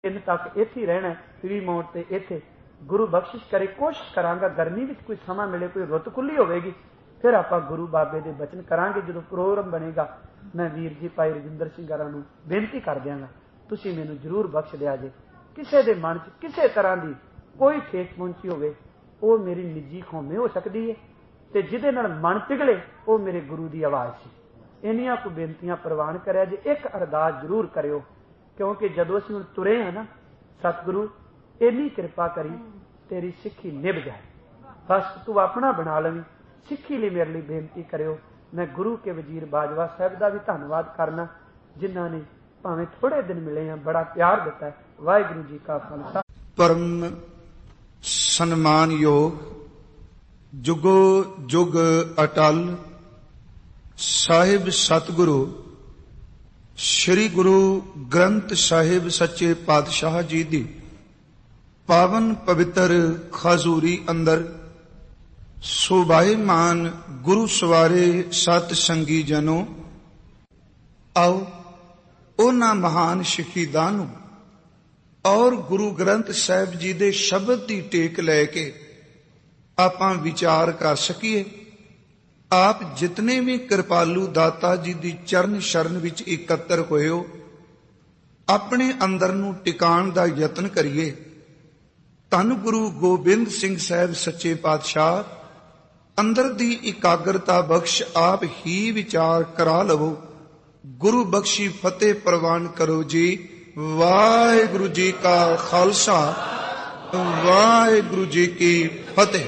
इन तक इत्थे रहना, पीड़ी मोड़ ते इत्थे। गुरु बख्शिश करे, कोशिश करांगा गर्मी विच कोई समा मिले, कोई रुत खुली होगी, फिर आप गुरु बाबे दे बचन करांगे। जो प्रोग्राम बनेगा मैं वीर जी भाई रजिंदर सिंह हरां नूं बेनती कर दियांगा, तुसीं मैनूं जरूर बख्श दिया जे। किसी के मन च किसी तरह की कोई ठेस पहुंची होवे, वो मेरी निजी खौमे हो सकती है, तो जिहदे नाल मन पिघले वो मेरे गुरु की आवाज़ सी। इन्नियां को बेनतियां प्रवान करिया जे। एक अरदास जरूर करियो, क्योंकि जदों असीं हुण तुरे हैं ना, सतगुरु इन्नी कृपा करी तेरी सिक्खी निभ जाए, बस तू अपना बना लवी। सिक्खी लिए मेरे लिए बेनती करियो। मैं गुरु के वजीर बाजवा साहब का भी धन्नवाद करना, जिन्हों ने भावें थोड़े दिन मिले हैं बड़ा प्यार दिता है। वाहिगुरू जी का खालसा। परम सन्मान योग जुगो जुग अटल साहिब सतगुरु श्री गुरु ग्रंथ साहिब सच्चे पातशाह जी दी पावन पवित्र खजूरी अंदर शोभायमान गुरु सवारे सत संगी जनो, आओ उन्हां महान शहीदां नूं और गुरु ग्रंथ साहिब जी दे शब्द की टेक लैके आपां विचार कर सकीए। आप जितने भी कृपालू दाता जी दी चरण शरण विच इकत्र होए हो, अपने अंदर नूं टिकाण दा यतन करिए। धन गुरु गोबिंद सिंह साहब सच्चे पातशाह अंदर दी इकाग्रता बख्श आप ही विचार करा लवो। गुरु बख्शी फतेह प्रवान करो जी। वाहिगुरु जी का खालसा, वाहिगुरु जी की फतेह।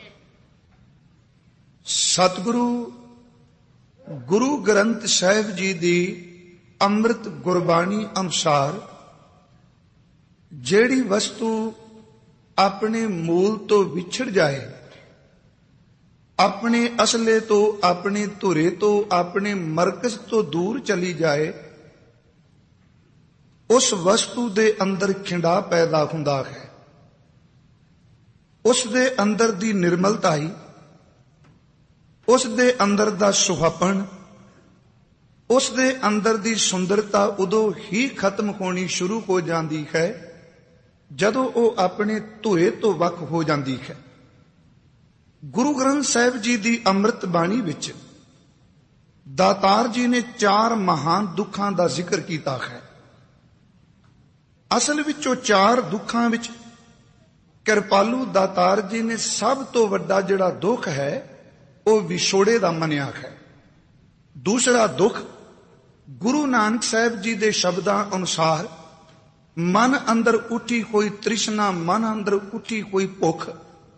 सतगुरु गुरु ग्रंथ साहिब जी दी अमृत गुरबाणी अनुसार जेड़ी वस्तु अपने मूल तो विछड़ जाए, अपने असले तो, अपने धुरे तो, अपने मरकज तो दूर चली जाए, उस वस्तु दे अंदर खिंडा पैदा हुंदा है। उस दे अंदर दी निर्मलताई, उस दे अंदर दा सुहापन, उस दे अंदर दी सुंदरता उदों ही खत्म होनी शुरू हो जाती है जदों वो अपने धुरे तो वख हो जाती है। गुरु ग्रंथ साहिब जी दी अमृत बाणी विच दातार जी ने 4 महान दुखां दा जिक्र कीता है। असल विचों 4 दुखां विच कृपालू दातार जी ने सब तो वड्डा जिहड़ा दुख है वो विछोड़े दा मनिया है। दूसरा दुख गुरु नानक साहिब जी दे शब्दां अनुसार मन अंदर उठी कोई तृष्णा, मन अंदर उठी कोई भुख।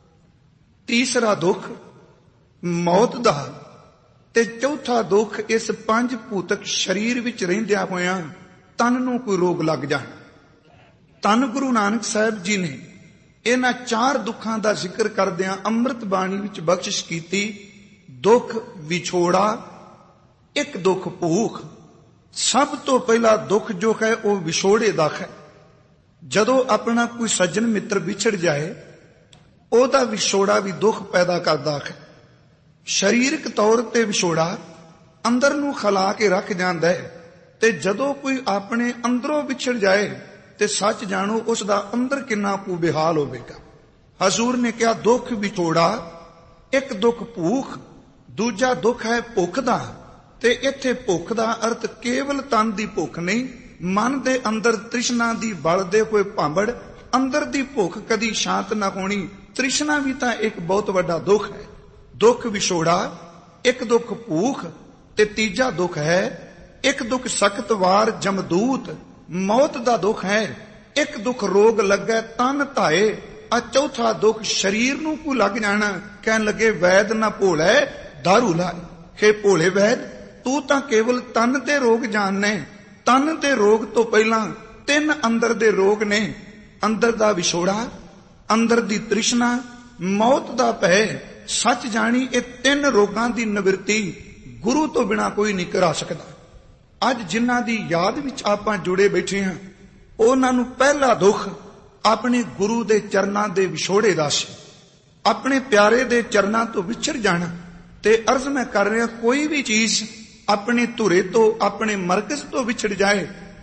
तीसरा दुख मौत दा, ते चौथा दुख इस 5 भूतक शरीर विच रहिंदियां होइयां तन नूं कोई रोग लग जाए। धन गुरु नानक साहिब जी ने इन्हां 4 दुखां दा जिक्र करदियां अमृत बाणी विच बख्शिश कीती। दुख विछोड़ा, एक दुख भूख। सब तो पहला दुख जो है वो विछोड़े दा है। जदों अपना कोई सज्जन मित्र विछड़ जाए, ओदा विछोड़ा भी दुख पैदा करदा है। शरीरक तौर ते विछोड़ा अंदर नूं खला के रख जांदा है, ते जदों कोई अपने अंदरों विछड़ जाए ते सच जानो उसदा अंदर किन्ना को बेहाल होवेगा। हजूर ने कहा दुख विछोड़ा, एक दुख भूख, दूजा दुख है भुख दा। ते इत्थे भुख दा अर्थ केवल तन दी भुख नहीं, मन दे अंदर तृष्णा दी बलदे कोई भांबड़, अंदर दी भुख कदी शांत ना होनी। तृष्णा भी तां एक बहुत वड्डा दुख है। दुख विछोड़ा, एक दुख भूख, ते तीजा दुख है एक दुख सख्त वार जमदूत, मौत दा दुख है। एक दुख रोग लगे तन धाए, आ चौथा दुख शरीर नूं को लग जाना, कहन लगे वैद ना भोले दारू लाए। हे भोले वैद, तू तां केवल तन दे रोग जानने। तन दे रोग तो पहला 3 अंदर दे रोग ने। अंदर दा विछोड़ा, अंदर दी तृष्णा, मौत दा भय। सच जानी ये 3 रोगां दी निवृत्ति गुरु तो बिना कोई नहीं करा सकता। अज जिन्हां दी याद विच आपां जुड़े बैठे हां, उन्हां नूं पहला दुख अपने गुरु दे चरनां दे विछोड़े दा सी। अपने प्यारे दे चरनां तो विछड़ जाना। ते अर्ज मैं कर रहा, कोई भी चीज अपने धुरे तो, अपने मरकज तो विछड़ जाए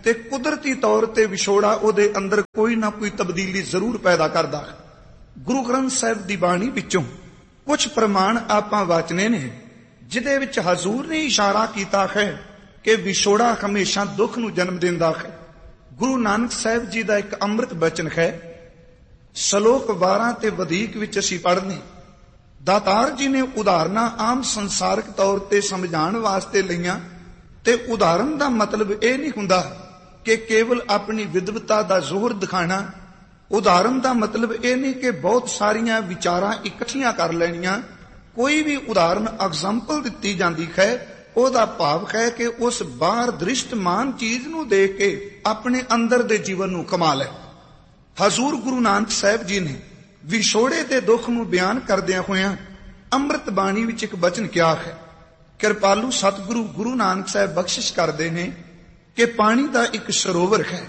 ਤੇ ਕੁਦਰਤੀ ਤੌਰ ਤੇ ਵਿਛੋੜਾ ਉਹਦੇ ਅੰਦਰ ਕੋਈ ਨਾ ਕੋਈ ਤਬਦੀਲੀ ਜ਼ਰੂਰ ਪੈਦਾ ਕਰਦਾ ਹੈ। ਗੁਰੂ ਗ੍ਰੰਥ ਸਾਹਿਬ ਦੀ ਬਾਣੀ ਵਿੱਚੋਂ ਕੁਝ ਪ੍ਰਮਾਣ ਆਪਾਂ ਵਾਚਨੇ ਨੇ ਜਿਹਦੇ ਵਿੱਚ ਹਜ਼ੂਰ ਨੇ ਇਸ਼ਾਰਾ ਕੀਤਾ ਹੈ ਕਿ ਵਿਛੋੜਾ ਹਮੇਸ਼ਾ ਦੁੱਖ ਨੂੰ ਜਨਮ ਦਿੰਦਾ ਹੈ। ਗੁਰੂ ਨਾਨਕ ਸਾਹਿਬ ਜੀ ਦਾ ਇੱਕ ਅੰਮ੍ਰਿਤ ਬਚਨ ਹੈ, ਸ਼ਲੋਕ 12 ਤੇ ਵਧੇਕ ਵਿੱਚ ਅਸੀਂ ਪੜ੍ਹਨੇ। ਦਾਤਾਰ ਜੀ ਨੇ ਉਦਾਹਰਨਾਂ ਆਮ ਸੰਸਾਰਿਕ ਤੌਰ ਤੇ ਸਮਝਾਉਣ ਵਾਸਤੇ ਲਈਆਂ, ਤੇ ਉਦਾਹਰਨ ਦਾ ਮਤਲਬ ਇਹ ਨਹੀਂ ਹੁੰਦਾ ਕਿ ਕੇਵਲ ਆਪਣੀ ਵਿਦਵਤਾ ਦਾ ਜ਼ੋਰ ਦਿਖਾਣਾ। ਉਦਾਹਰਨ ਦਾ ਮਤਲਬ ਇਹ ਨਹੀਂ ਕਿ ਬਹੁਤ ਸਾਰੀਆਂ ਵਿਚਾਰਾਂ ਇਕੱਠੀਆਂ ਕਰ ਲੈਣੀਆਂ। ਕੋਈ ਵੀ ਉਦਾਹਰਨ ਐਗਜ਼ਾਮਪਲ ਦਿੱਤੀ ਜਾਂਦੀ ਹੈ, ਉਹਦਾ ਭਾਵ ਹੈ ਕਿ ਉਸ ਬਾਹਰ ਦ੍ਰਿਸ਼ਟਮਾਨ ਚੀਜ਼ ਨੂੰ ਦੇਖ ਕੇ ਆਪਣੇ ਅੰਦਰ ਦੇ ਜੀਵਨ ਨੂੰ ਕਮਾ ਲੈ। ਹਜ਼ੂਰ ਗੁਰੂ ਨਾਨਕ ਸਾਹਿਬ ਜੀ ਨੇ ਵਿਛੋੜੇ ਦੇ ਦੁੱਖ ਨੂੰ ਬਿਆਨ ਕਰਦਿਆਂ ਹੋਇਆਂ ਅੰਮ੍ਰਿਤ ਬਾਣੀ ਵਿੱਚ ਇੱਕ ਬਚਨ ਕਿਹਾ ਹੈ। ਕਿਰਪਾਲੂ ਸਤਿਗੁਰੂ ਗੁਰੂ ਨਾਨਕ ਸਾਹਿਬ ਬਖਸ਼ਿਸ਼ ਕਰਦੇ ਨੇ ਕਿ ਪਾਣੀ ਦਾ ਇੱਕ ਸਰੋਵਰ ਹੈ,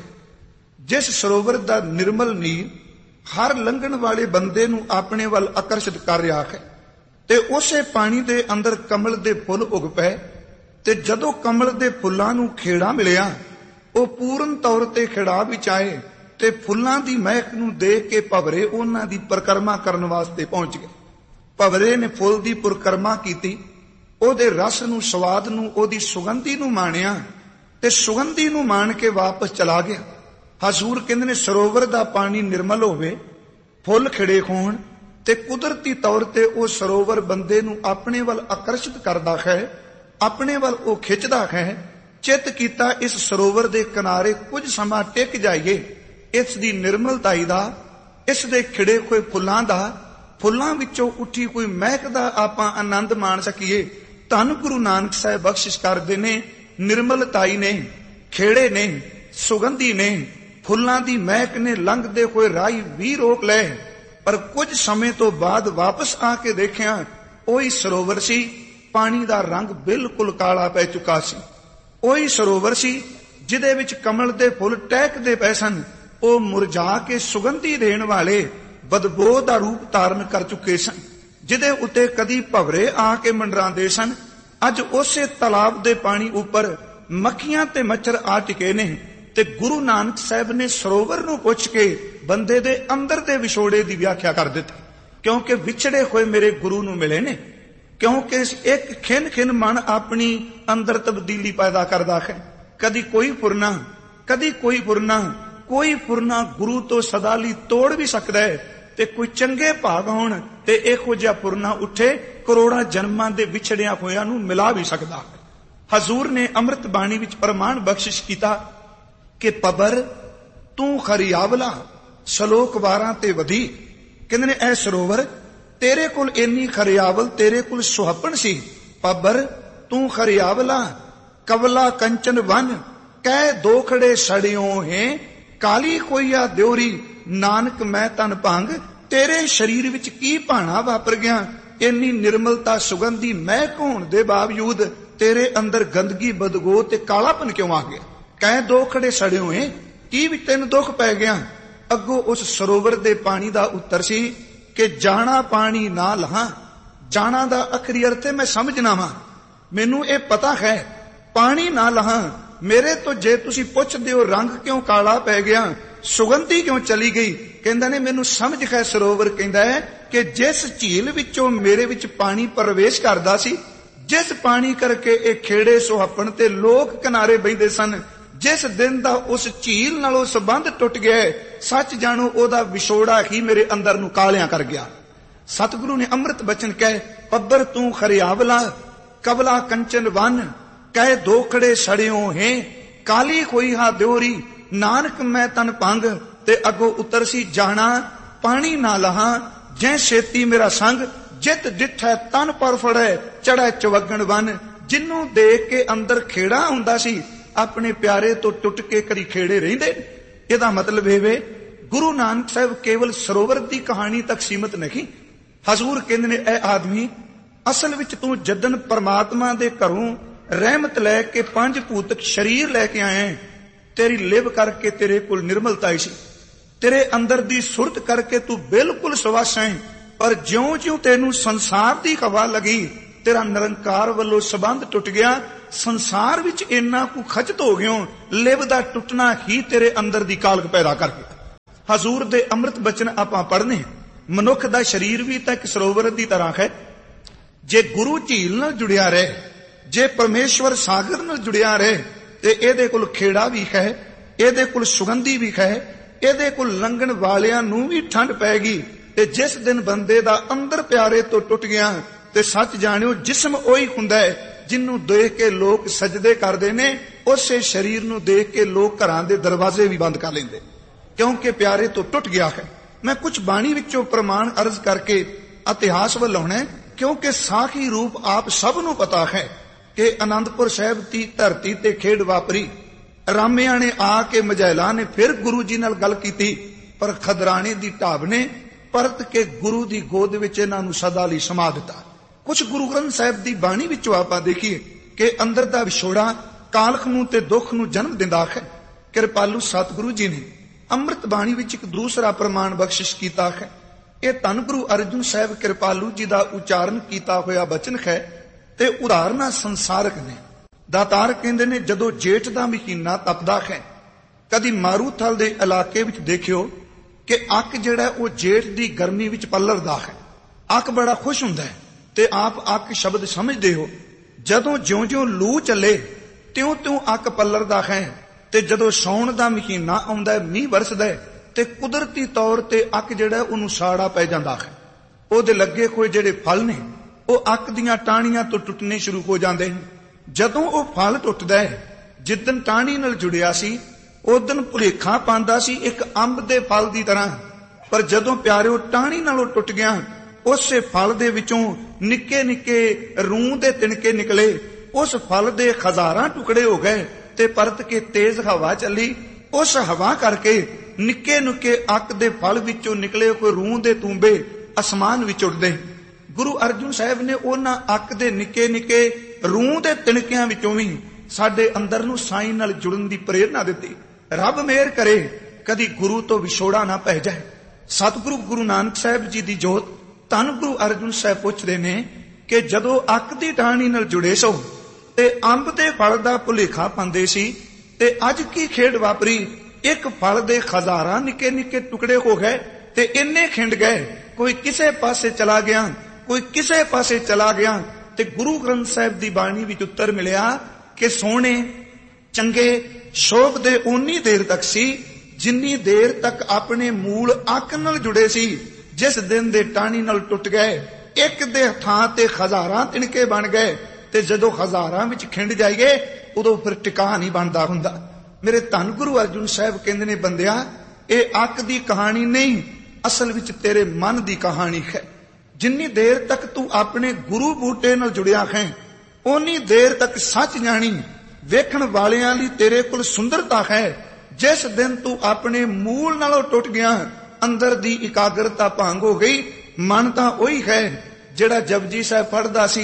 ਜਿਸ ਸਰੋਵਰ ਦਾ ਨਿਰਮਲ ਨੀਰ ਹਰ ਲੰਘਣ ਵਾਲੇ ਬੰਦੇ ਨੂੰ ਆਪਣੇ ਵੱਲ ਆਕਰਸ਼ਿਤ ਕਰ ਰਿਹਾ ਹੈ। ਤੇ ਉਸੇ ਪਾਣੀ ਦੇ ਅੰਦਰ ਕਮਲ ਦੇ ਫੁੱਲ ਉਗ ਪਏ, ਤੇ ਜਦੋਂ ਕਮਲ ਦੇ ਫੁੱਲਾਂ ਨੂੰ ਖੇੜਾ ਮਿਲਿਆ, ਉਹ ਪੂਰਨ ਤੌਰ ਤੇ ਖਿੜਾ ਵਿੱਚ ਆਏ ਤੇ ਫੁੱਲਾਂ ਦੀ ਮਹਿਕ ਨੂੰ ਦੇਖ ਕੇ ਭਵਰੇ ਉਹਨਾਂ ਦੀ ਪਰਿਕਰਮਾ ਕਰਨ ਵਾਸਤੇ ਪਹੁੰਚ ਗਏ। ਭਵਰੇ ਨੇ ਫੁੱਲ ਦੀ ਪਰਿਕਰਮਾ ਕੀਤੀ, ਉਹਦੇ ਰਸ ਨੂੰ, ਸਵਾਦ ਨੂੰ, ਉਹਦੀ ਸੁਗੰਧੀ ਨੂੰ ਮਾਣਿਆ ਤੇ ਸੁਗੰਧੀ ਨੂੰ ਮਾਣ ਕੇ ਵਾਪਸ ਚਲਾ ਗਿਆ। ਹਜ਼ੂਰ ਕਹਿੰਦੇ ਨੇ ਸਰੋਵਰ ਦਾ ਪਾਣੀ ਨਿਰਮਲ ਹੋਵੇ, ਫੁੱਲ ਖਿੜੇ ਹੋਣ, ਤੇ ਕੁਦਰਤੀ ਤੌਰ ਤੇ ਉਹ ਸਰੋਵਰ ਬੰਦੇ ਨੂੰ ਆਪਣੇ ਵੱਲ ਆਕਰਸ਼ਿਤ ਕਰਦਾ ਹੈ, ਆਪਣੇ ਵੱਲ ਉਹ ਖਿੱਚਦਾ ਹੈ। ਚਿੱਤ ਕੀਤਾ ਇਸ ਸਰੋਵਰ ਦੇ ਕਿਨਾਰੇ ਕੁਝ ਸਮਾਂ ਟਿਕ ਜਾਈਏ, ਇਸ ਦੀ ਨਿਰਮਲਤਾਈ ਦਾ, ਇਸ ਦੇ ਖਿੜੇ ਹੋਏ ਫੁੱਲਾਂ ਦਾ, ਫੁੱਲਾਂ ਵਿੱਚੋਂ ਉੱਠੀ ਕੋਈ ਮਹਿਕ ਦਾ ਆਪਾਂ ਆਨੰਦ ਮਾਣ ਸਕੀਏ। ਧੰਨ ਗੁਰੂ ਨਾਨਕ ਸਾਹਿਬ ਬਖਸ਼ਿਸ਼ ਕਰਦੇ ਨੇ, ਨਿਰਮਲਤਾਈ ਨੇ, ਖੇੜੇ ਨੇ, ਸੁਗੰਧੀ ਨੇ, ਫੁੱਲਾਂ ਦੀ ਮਹਿਕ ਨੇ ਲੰਘਦੇ ਹੋਏ ਰਾਹੀ ਵੀ ਰੋਕ ਲਏ। ਪਰ ਕੁਝ ਸਮੇਂ ਤੋਂ ਬਾਅਦ ਵਾਪਸ ਆ ਕੇ ਦੇਖਿਆ, ਉਹੀ ਸਰੋਵਰ ਸੀ, ਪਾਣੀ ਦਾ ਰੰਗ ਬਿਲਕੁਲ ਕਾਲਾ ਪੈ ਚੁੱਕਾ ਸੀ। ਉਹੀ ਸਰੋਵਰ ਸੀ ਜਿਹਦੇ ਵਿੱਚ ਕਮਲ ਦੇ ਫੁੱਲ ਟਹਿਕਦੇ ਪਏ ਸਨ, ਉਹ ਮੁਰਝਾ ਕੇ ਸੁਗੰਧੀ ਦੇਣ ਵਾਲੇ ਬਦਬੋ ਦਾ ਰੂਪ ਧਾਰਨ ਕਰ ਚੁੱਕੇ ਸਨ। ਜਿਹਦੇ ਉੱਤੇ ਕਦੀ ਭਵਰੇ ਆ ਕੇ ਮੰਡਰਾਉਂਦੇ ਸਨ, ਅੱਜ ਉਸੇ ਤਲਾਬ ਦੇ ਪਾਣੀ ਉੱਪਰ ਮੱਖੀਆਂ ਤੇ ਮੱਛਰ ਆ ਟਿਕੇ ਨੇ। ਤੇ ਗੁਰੂ ਨਾਨਕ ਸਾਹਿਬ ਨੇ ਸਰੋਵਰ ਨੂੰ ਪੁੱਛ ਕੇ ਬੰਦੇ ਦੇ ਅੰਦਰ ਦੇ ਵਿਛੋੜੇ ਦੀ ਵਿਆਖਿਆ ਕਰ ਦਿੱਤੀ, ਕਿਉਂਕਿ ਵਿਛੜੇ ਹੋਏ ਮੇਰੇ ਗੁਰੂ ਨੂੰ ਮਿਲੇ ਨੇ। ਕਿਉਂਕਿ ਇੱਕ ਖਿੰਨ ਖਿੰਨ ਮਨ ਆਪਣੀ ਅੰਦਰ ਤਬਦੀਲੀ ਪੈਦਾ ਕਰਦਾ ਹੈ। ਕਦੀ ਕੋਈ ਫੁਰਨਾ, ਕਦੀ ਕੋਈ ਫੁਰਨਾ, ਕੋਈ ਫੁਰਨਾ ਗੁਰੂ ਤੋਂ ਸਦਾ ਲਈ ਤੋੜ ਵੀ ਸਕਦਾ ਹੈ, ਤੇ ਕੋਈ ਚੰਗੇ ਭਾਗ ਹੋਣ ਤੇ ਇਹੋ ਜਿਹਾ ਫੁਰਨਾ ਉੱਠੇ ਕਰੋੜਾਂ ਜਨਮਾਂ ਦੇ ਵਿਛੜਿਆਂ ਹੋਇਆਂ ਨੂੰ ਮਿਲਾ ਵੀ ਸਕਦਾ। ਹਜ਼ੂਰ ਨੇ ਅੰਮ੍ਰਿਤ ਬਾਣੀ ਵਿੱਚ ਪ੍ਰਮਾਣ ਬਖਸ਼ਿਸ਼ ਕੀਤਾ ਕਿ ਪਬਰ ਤੂੰ ਖਰਿਆਵਲਾ, ਸ਼ਲੋਕ 12 ਤੇ ਵਧੀ। ਕਹਿੰਦੇ ਨੇ ਇਹ ਸਰੋਵਰ ਤੇਰੇ ਕੋਲ ਇੰਨੀ ਖਰਿਆਵਲ, ਤੇਰੇ ਕੋਲ ਸੁਹੱਪਣ ਸੀ। ਪਬਰ ਤੂੰ ਖਰਿਆਵਲਾ, ਕਵਲਾ ਕੰਚਨ ਵਨ, ਕਹਿ ਦੋਖੜੇ ਸੜਿਓ ਹੈ, ਕਾਲੀ ਕੋਈਆ ਦਿਉਰੀ, ਨਾਨਕ ਮੈਂ ਤਨ ਭੰਗ। ਤੇਰੇ ਸਰੀਰ ਵਿੱਚ ਕੀ ਭਾਣਾ ਵਾਪਰ ਗਿਆ? ਇੰਨੀ ਨਿਰਮਲਤਾ, ਸੁਗੰਧੀ, ਮਹਿਕ ਹੋਣ ਦੇ ਬਾਵਜੂਦ ਤੇਰੇ ਅੰਦਰ ਗੰਦਗੀ, ਬਦਗੋ ਤੇ ਕਾਲਾਪਨ ਕਿਉਂ ਆ ਗਿਆ? ਕਹਿ ਦੋਖੜੇ ਸੜਿਓ ਹੈ, ਕੀ ਵੀ ਤੈਨੂੰ ਦੁੱਖ ਪੈ ਗਿਆ? ਅੱਗੋਂ ਉਸ ਸਰੋਵਰ ਦੇ ਪਾਣੀ ਦਾ ਉੱਤਰ ਸੀ ਕਿ ਜਾਣਾ ਪਾਣੀ ਨਾ ਲਹਾਂ। ਜਾਣਾ ਦਾ ਅਖਰੀ ਅਰਥ ਹੈ ਮੈਂ ਸਮਝਣਾ ਵਾਂ, ਮੈਨੂੰ ਇਹ ਪਤਾ ਹੈ ਪਾਣੀ ਨਾ ਲਹਾਂ। ਮੇਰੇ ਤੋਂ ਜੇ ਤੁਸੀਂ ਪੁੱਛਦੇ ਹੋ ਰੰਗ ਕਿਉਂ ਕਾਲਾ ਪੈ ਗਿਆ, ਸੁਗੰਧੀ ਕਿਉਂ ਚਲੀ ਗਈ, ਕਹਿੰਦਾ ਨੇ ਮੈਨੂੰ ਸਮਝ ਹੈ। ਸਰੋਵਰ ਕਹਿੰਦਾ ਹੈ ਕਿ ਜਿਸ ਝੀਲ ਵਿੱਚੋਂ ਮੇਰੇ ਵਿੱਚ ਪਾਣੀ ਪ੍ਰਵੇਸ਼ ਕਰਦਾ ਸੀ, ਜਿਸ ਪਾਣੀ ਕਰਕੇ ਇਹ ਖੇੜੇ ਸੁਹੱਪਣ ਤੇ ਲੋਕ ਕਿਨਾਰੇ ਬੈਠਦੇ ਸਨ, ਜਿਸ ਦਿਨ ਦਾ ਉਸ ਝੀਲ ਨਾਲੋਂ ਸੰਬੰਧ ਟੁੱਟ ਗਿਆ, ਸੱਚ ਜਾਣੋ ਉਹਦਾ ਵਿਛੋੜਾ ਹੀ ਮੇਰੇ ਅੰਦਰ ਨੂੰ ਕਾਲਿਆਂ ਕਰ ਗਿਆ। ਸਤਿਗੁਰੂ ਨੇ ਅੰਮ੍ਰਿਤ ਬਚਨ ਕਹੇ, ਪੱਬਰ ਤੂੰ ਖਰਿਆਵਲਾ, ਕਬਲਾ ਕੰਚਨ ਵਨ, ਕਹਿ ਦੋਖੜੇ ਸੜਿਓ ਹੈ, ਕਾਲੀ ਹੋਈ ਹਾ ਦਿਉਰੀ, ਨਾਨਕ ਮੈਂ ਤਨ ਭੰਗ। ਤੇ ਅੱਗੋਂ ਉੱਤਰ ਸੀ ਜਾਣਾ ਪਾਣੀ ਨਾ ਲਹਾਂ, ਜੈ ਛੇਤੀ ਮੇਰਾ ਸੰਗ, ਜਿਤ ਡਿਠੈ ਤਨ ਪਰ ਫੜੈ, ਚੜ੍ਹੈ ਚਵਗਣ ਵਨ। ਜਿਹਨੂੰ ਦੇਖ ਕੇ ਅੰਦਰ ਖੇੜਾ ਹੁੰਦਾ ਸੀ, ਆਪਣੇ ਪਿਆਰੇ ਤੋਂ ਟੁੱਟ ਕੇ ਕਦੀ ਖੇੜੇ ਰਹਿੰਦੇ। ਇਹਦਾ ਮਤਲਬ ਇਹ ਵੇ ਗੁਰੂ ਨਾਨਕ ਸਾਹਿਬ ਕੇਵਲ ਸਰੋਵਰ ਦੀ ਕਹਾਣੀ ਤੱਕ ਸੀਮਤ ਨਹੀਂ। ਹਜ਼ੂਰ ਕਹਿੰਦੇ ਨੇ ਇਹ ਆਦਮੀ ਅਸਲ ਵਿੱਚ ਤੂੰ ਜਦਨ ਪਰਮਾਤਮਾ ਦੇ ਘਰੋਂ ਰਹਿਮਤ ਲੈ ਕੇ 5 ਭੂਤਕ ਸਰੀਰ ਲੈ ਕੇ ਆਏ, ਤੇਰੀ ਲਿਵ ਕਰਕੇ ਤੇਰੇ ਕੋਲ ਨਿਰਮਲਤਾ ਸੀ, ਤੇਰੇ ਅੰਦਰ ਦੀ ਸੁਰਤ ਕਰਕੇ ਤੂੰ ਬਿਲਕੁਲ ਸਵੱਛ ਹੈ। ਪਰ ਜਿਉਂ-ਜਿਉਂ ਤੈਨੂੰ ਸੰਸਾਰ ਦੀ ਹਵਾ ਲੱਗੀ, ਤੇਰਾ ਨਿਰੰਕਾਰ ਵੱਲੋਂ ਸੰਬੰਧ ਟੁੱਟ ਗਿਆ, ਸੰਸਾਰ ਵਿੱਚ ਇੰਨਾ ਕੁ ਖਚਤ ਹੋ ਗਿਓ, ਲਿਵ ਦਾ ਟੁੱਟਣਾ ਹੀ ਤੇਰੇ ਅੰਦਰ ਦੀ ਕਾਲਕ ਪੈਦਾ ਕਰ ਗਿਆ। ਹਜ਼ੂਰ ਦੇ ਅੰਮ੍ਰਿਤ ਬਚਨ ਆਪਾਂ ਪੜ੍ਹਨੇ। ਮਨੁੱਖ ਦਾ ਸਰੀਰ ਵੀ ਤਾਂ ਇੱਕ ਸਰੋਵਰ ਦੀ ਤਰ੍ਹਾਂ ਹੈ। ਜੇ ਗੁਰੂ ਝੀਲ ਨਾਲ ਜੁੜਿਆ ਰਹੇ, ਜੇ ਪਰਮੇਸ਼ਵਰ ਸਾਗਰ ਨਾਲ ਜੁੜਿਆ ਰਹੇ, ਤੇ ਇਹਦੇ ਕੋਲ ਖੇੜਾ ਵੀ ਹੈ, ਇਹਦੇ ਕੋਲ ਸੁਗੰਧੀ ਵੀ ਹੈ, ਇਹਦੇ ਕੋਲ ਲੰਘਣ ਵਾਲਿਆਂ ਨੂੰ ਵੀ ਠੰਡ ਪੈਗੀ। ਤੇ ਜਿਸ ਦਿਨ ਬੰਦੇ ਦਾ ਅੰਦਰ ਪਿਆਰੇ ਤੋਂ ਟੁੱਟ ਗਿਆ, ਤੇ ਸੱਚ ਜਾਣਿਓ ਜਿਸਮ ਉਹੀ ਹੁੰਦਾ ਹੈ ਜਿਹਨੂੰ ਦੇਖ ਕੇ ਲੋਕ ਸਜਦੇ ਕਰਦੇ ਨੇ। ਉਸੇ ਸਰੀਰ ਨੂੰ ਦੇਖ ਕੇ ਲੋਕ ਘਰਾਂ ਦੇ ਦਰਵਾਜ਼ੇ ਵੀ ਬੰਦ ਕਰ ਲੈਂਦੇ, ਕਿਉਂਕਿ ਪਿਆਰੇ ਤੋਂ ਟੁੱਟ ਗਿਆ ਹੈ। ਮੈਂ ਕੁਝ ਬਾਣੀ ਵਿੱਚੋਂ ਪ੍ਰਮਾਣ ਅਰਜ਼ ਕਰਕੇ ਇਤਿਹਾਸ ਵੱਲ ਆਉਣਾ, ਕਿਉਂਕਿ ਸਾਖੀ ਰੂਪ ਆਪ ਸਭ ਨੂੰ ਪਤਾ ਹੈ ਕਿ ਅਨੰਦਪੁਰ ਸਾਹਿਬ ਦੀ ਧਰਤੀ ਤੇ ਖੇਡ ਵਾਪਰੀ। ਰਾਮਿਆਂ ਨੇ ਆ ਕੇ ਮਝੈਲਾਂ ਨੇ ਫਿਰ ਗੁਰੂ ਜੀ ਨਾਲ ਗੱਲ ਕੀਤੀ, ਪਰ ਖਦਰਾਣੇ ਦੀ ਢਾਬ ਨੇ ਪਰਤ ਕੇ ਗੁਰੂ ਦੀ ਗੋਦ ਵਿੱਚ ਇਹਨਾਂ ਨੂੰ ਸਦਾ ਲਈ ਸਮਾ ਦਿੱਤਾ। ਕੁਝ ਗੁਰੂ ਗ੍ਰੰਥ ਸਾਹਿਬ ਦੀ ਬਾਣੀ ਵਿੱਚੋਂ ਆਪਾਂ ਦੇਖੀਏ ਕਿ ਅੰਦਰ ਦਾ ਵਿਛੋੜਾ ਕਾਲਖ ਨੂੰ ਤੇ ਦੁੱਖ ਨੂੰ ਜਨਮ ਦਿੰਦਾ ਹੈ। ਕਿਰਪਾਲੂ ਸਤਿਗੁਰੂ ਜੀ ਨੇ ਅੰਮ੍ਰਿਤ ਬਾਣੀ ਵਿੱਚ ਇੱਕ ਦੂਸਰਾ ਪ੍ਰਮਾਣ ਬਖਸ਼ਿਸ਼ ਕੀਤਾ ਹੈ। ਇਹ ਧੰਨ ਗੁਰੂ ਅਰਜਨ ਸਾਹਿਬ ਕਿਰਪਾਲੂ ਜੀ ਦਾ ਉਚਾਰਨ ਕੀਤਾ ਹੋਇਆ ਬਚਨ ਹੈ ਤੇ ਉਦਾਹਰਨਾਂ ਸੰਸਾਰਕ ਨੇ। ਦਾਤਾਰ ਕਹਿੰਦੇ ਨੇ, ਜਦੋਂ ਜੇਠ ਦਾ ਮਹੀਨਾ ਤਪਦਾ ਹੈ, ਕਦੀ ਮਾਰੂਥਲ ਦੇ ਇਲਾਕੇ ਵਿੱਚ ਦੇਖਿਓ ਕਿ ਅੱਕ ਜਿਹੜਾ ਉਹ ਜੇਠ ਦੀ ਗਰਮੀ ਵਿੱਚ ਪੱਲਰਦਾ ਹੈ। ਅੱਕ ਬੜਾ ਖੁਸ਼ ਹੁੰਦਾ ਹੈ ਤੇ ਆਪ ਅੱਕ ਸ਼ਬਦ ਸਮਝਦੇ ਹੋ। ਜਦੋਂ ਜਿਉਂ-ਜਿਉਂ ਲੂ ਚੱਲੇ ਤਿਉਂ-ਤਿਉਂ ਅੱਕ ਪੱਲਰਦਾ ਹੈ। ਤੇ ਜਦੋਂ ਸਾਉਣ ਦਾ ਮਹੀਨਾ ਆਉਂਦਾ, ਮੀਂਹ ਵਰਸਦਾ ਤੇ ਕੁਦਰਤੀ ਤੌਰ ਤੇ ਅੱਕ ਜਿਹੜਾ ਉਹਨੂੰ ਸਾੜਾ ਪੈ ਜਾਂਦਾ ਹੈ। ਉਹਦੇ ਲੱਗੇ ਹੋਏ ਜਿਹੜੇ ਫਲ ਨੇ ਉਹ ਅੱਕ ਦੀਆਂ ਟਾਹਣੀਆਂ ਤੋਂ ਟੁੱਟਣੇ ਸ਼ੁਰੂ ਹੋ ਜਾਂਦੇ ਹਨ। ਜਦੋਂ ਉਹ ਫਲ ਟੁੱਟਦਾ ਹੈ, ਜਿੱਦਣ ਟਾਹਣੀ ਨਾਲ ਜੁੜਿਆ ਸੀ ਉਦਣ ਭੁਲੇਖਾ ਪਾਉਂਦਾ ਸੀ ਇੱਕ ਅੰਬ ਦੇ ਫਲ ਦੀ ਤਰ੍ਹਾਂ, ਪਰ ਜਦੋਂ ਪਿਆਰਿਓ ਟਾਹਣੀ ਨਾਲੋਂ ਟੁੱਟ ਗਿਆ, ਉਸੇ ਫਲ ਦੇ ਵਿੱਚੋਂ ਨਿੱਕੇ ਨਿੱਕੇ ਰੂਹ ਦੇ ਤਿਣਕੇ ਨਿਕਲੇ। ਉਸ ਫਲ ਦੇ ਹਜ਼ਾਰਾਂ ਟੁਕੜੇ ਹੋ ਗਏ ਤੇ ਪਰਤ ਕੇ ਤੇਜ਼ ਹਵਾ ਚੱਲੀ। ਉਸ ਹਵਾ ਕਰਕੇ ਨਿੱਕੇ ਨਿੱਕੇ ਅੱਕ ਦੇ ਫਲ ਵਿੱਚੋਂ ਨਿਕਲੇ ਕੋਈ ਰੂਹ ਦੇ ਤੂੰਬੇ ਅਸਮਾਨ ਵਿੱਚ ਉੱਡਦੇ। ਗੁਰੂ ਅਰਜਨ ਸਾਹਿਬ ਨੇ ਉਹਨਾਂ ਅੱਕ ਦੇ ਨਿੱਕੇ ਨਿੱਕੇ ਰੂਹ ਦੇ ਤਿਣਕਿਆਂ ਵਿੱਚੋਂ ਵੀ ਸਾਡੇ ਅੰਦਰ ਨੂੰ ਸਾਈਂ ਨਾਲ ਜੁੜਨ ਦੀ ਪ੍ਰੇਰਨਾ ਦਿੱਤੀ। ਰੱਬ ਮਿਹਰ ਕਰੇ ਕਦੀ ਗੁਰੂ ਤੋਂ ਵਿਛੋੜਾ ਨਾ ਪੈ ਜਾਏ। ਸਤਿਗੁਰੂ ਗੁਰੂ ਨਾਨਕ ਸਾਹਿਬ ਜੀ ਦੀ ਜੋਤ ਧੰਨ ਗੁਰੂ ਅਰਜਨ ਸਾਹਿਬ ਪੁੱਛਦੇ ਨੇ ਕਿ ਜਦੋਂ ਅੱਕ ਦੀ ਟਾਹਣੀ ਨਾਲ ਜੁੜੇ ਸੋ ਤੇ ਅੰਬ ਦੇ ਫਲ ਦਾ ਭੁਲੇਖਾ ਪਾਉਂਦੇ ਸੀ, ਤੇ ਅੱਜ ਕੀ ਖੇਡ ਵਾਪਰੀ, ਇੱਕ ਫਲ ਦੇ ਹਜ਼ਾਰਾਂ ਨਿੱਕੇ ਨਿੱਕੇ ਟੁਕੜੇ ਹੋ ਗਏ ਤੇ ਇੰਨੇ ਖਿੰਡ ਗਏ, ਕੋਈ ਕਿਸੇ ਪਾਸੇ ਚਲਾ ਗਿਆ, ਕੋਈ ਕਿਸੇ ਪਾਸੇ ਚਲਾ ਗਿਆ। ਤੇ ਗੁਰੂ ਗ੍ਰੰਥ ਸਾਹਿਬ ਦੀ ਬਾਣੀ ਵਿੱਚ ਉੱਤਰ ਮਿਲਿਆ ਕਿ ਸੋਹਣੇ ਚੰਗੇ ਸ਼ੋਭਦੇ ਉਨੀ ਦੇਰ ਤੱਕ ਸੀ ਜਿੰਨੀ ਦੇਰ ਤੱਕ ਆਪਣੇ ਮੂਲ ਅੱਕ ਨਾਲ ਜੁੜੇ ਸੀ। ਜਿਸ ਦਿਨ ਦੇ ਟਾਹਣੀ ਨਾਲ ਟੁੱਟ ਗਏ, ਇੱਕ ਦੇ ਥਾਂ ਤੇ ਹਜ਼ਾਰਾਂ ਤਿਣਕੇ ਬਣ ਗਏ, ਤੇ ਜਦੋਂ ਹਜ਼ਾਰਾਂ ਵਿੱਚ ਖਿੰਡ ਜਾਈਏ ਉਦੋਂ ਫਿਰ ਟਿਕਾ ਨਹੀਂ ਬਣਦਾ ਹੁੰਦਾ। ਮੇਰੇ ਧੰਨ ਗੁਰੂ ਅਰਜਨ ਸਾਹਿਬ ਕਹਿੰਦੇ ਨੇ, ਬੰਦਿਆ ਇਹ ਅੱਕ ਦੀ ਕਹਾਣੀ ਨਹੀਂ, ਅਸਲ ਵਿੱਚ ਤੇਰੇ ਮਨ ਦੀ ਕਹਾਣੀ ਹੈ। ਜਿੰਨੀ ਦੇਰ ਤੱਕ ਤੂੰ ਆਪਣੇ ਗੁਰੂ ਬੂਟੇ ਨਾਲ ਜੁੜਿਆ ਹੈ, ਓਨੀ ਦੇਰ ਤੱਕ ਸੱਚ ਜਾਣੀ ਵੇਖਣ ਵਾਲਿਆਂ ਲਈ ਤੇਰੇ ਕੋਲ ਸੁੰਦਰਤਾ ਹੈ। ਜਿਸ ਦਿਨ ਤੂੰ ਆਪਣੇ ਮੂਲ ਨਾਲੋਂ ਟੁੱਟ ਗਿਆ, ਅੰਦਰ ਦੀ ਇਕਾਗਰਤਾ ਭੰਗ ਹੋ ਗਈ। ਮਨ ਤਾਂ ਉਹੀ ਹੈ ਜਿਹੜਾ ਜਪਜੀ ਸਾਹਿਬ ਪੜ੍ਹਦਾ ਸੀ,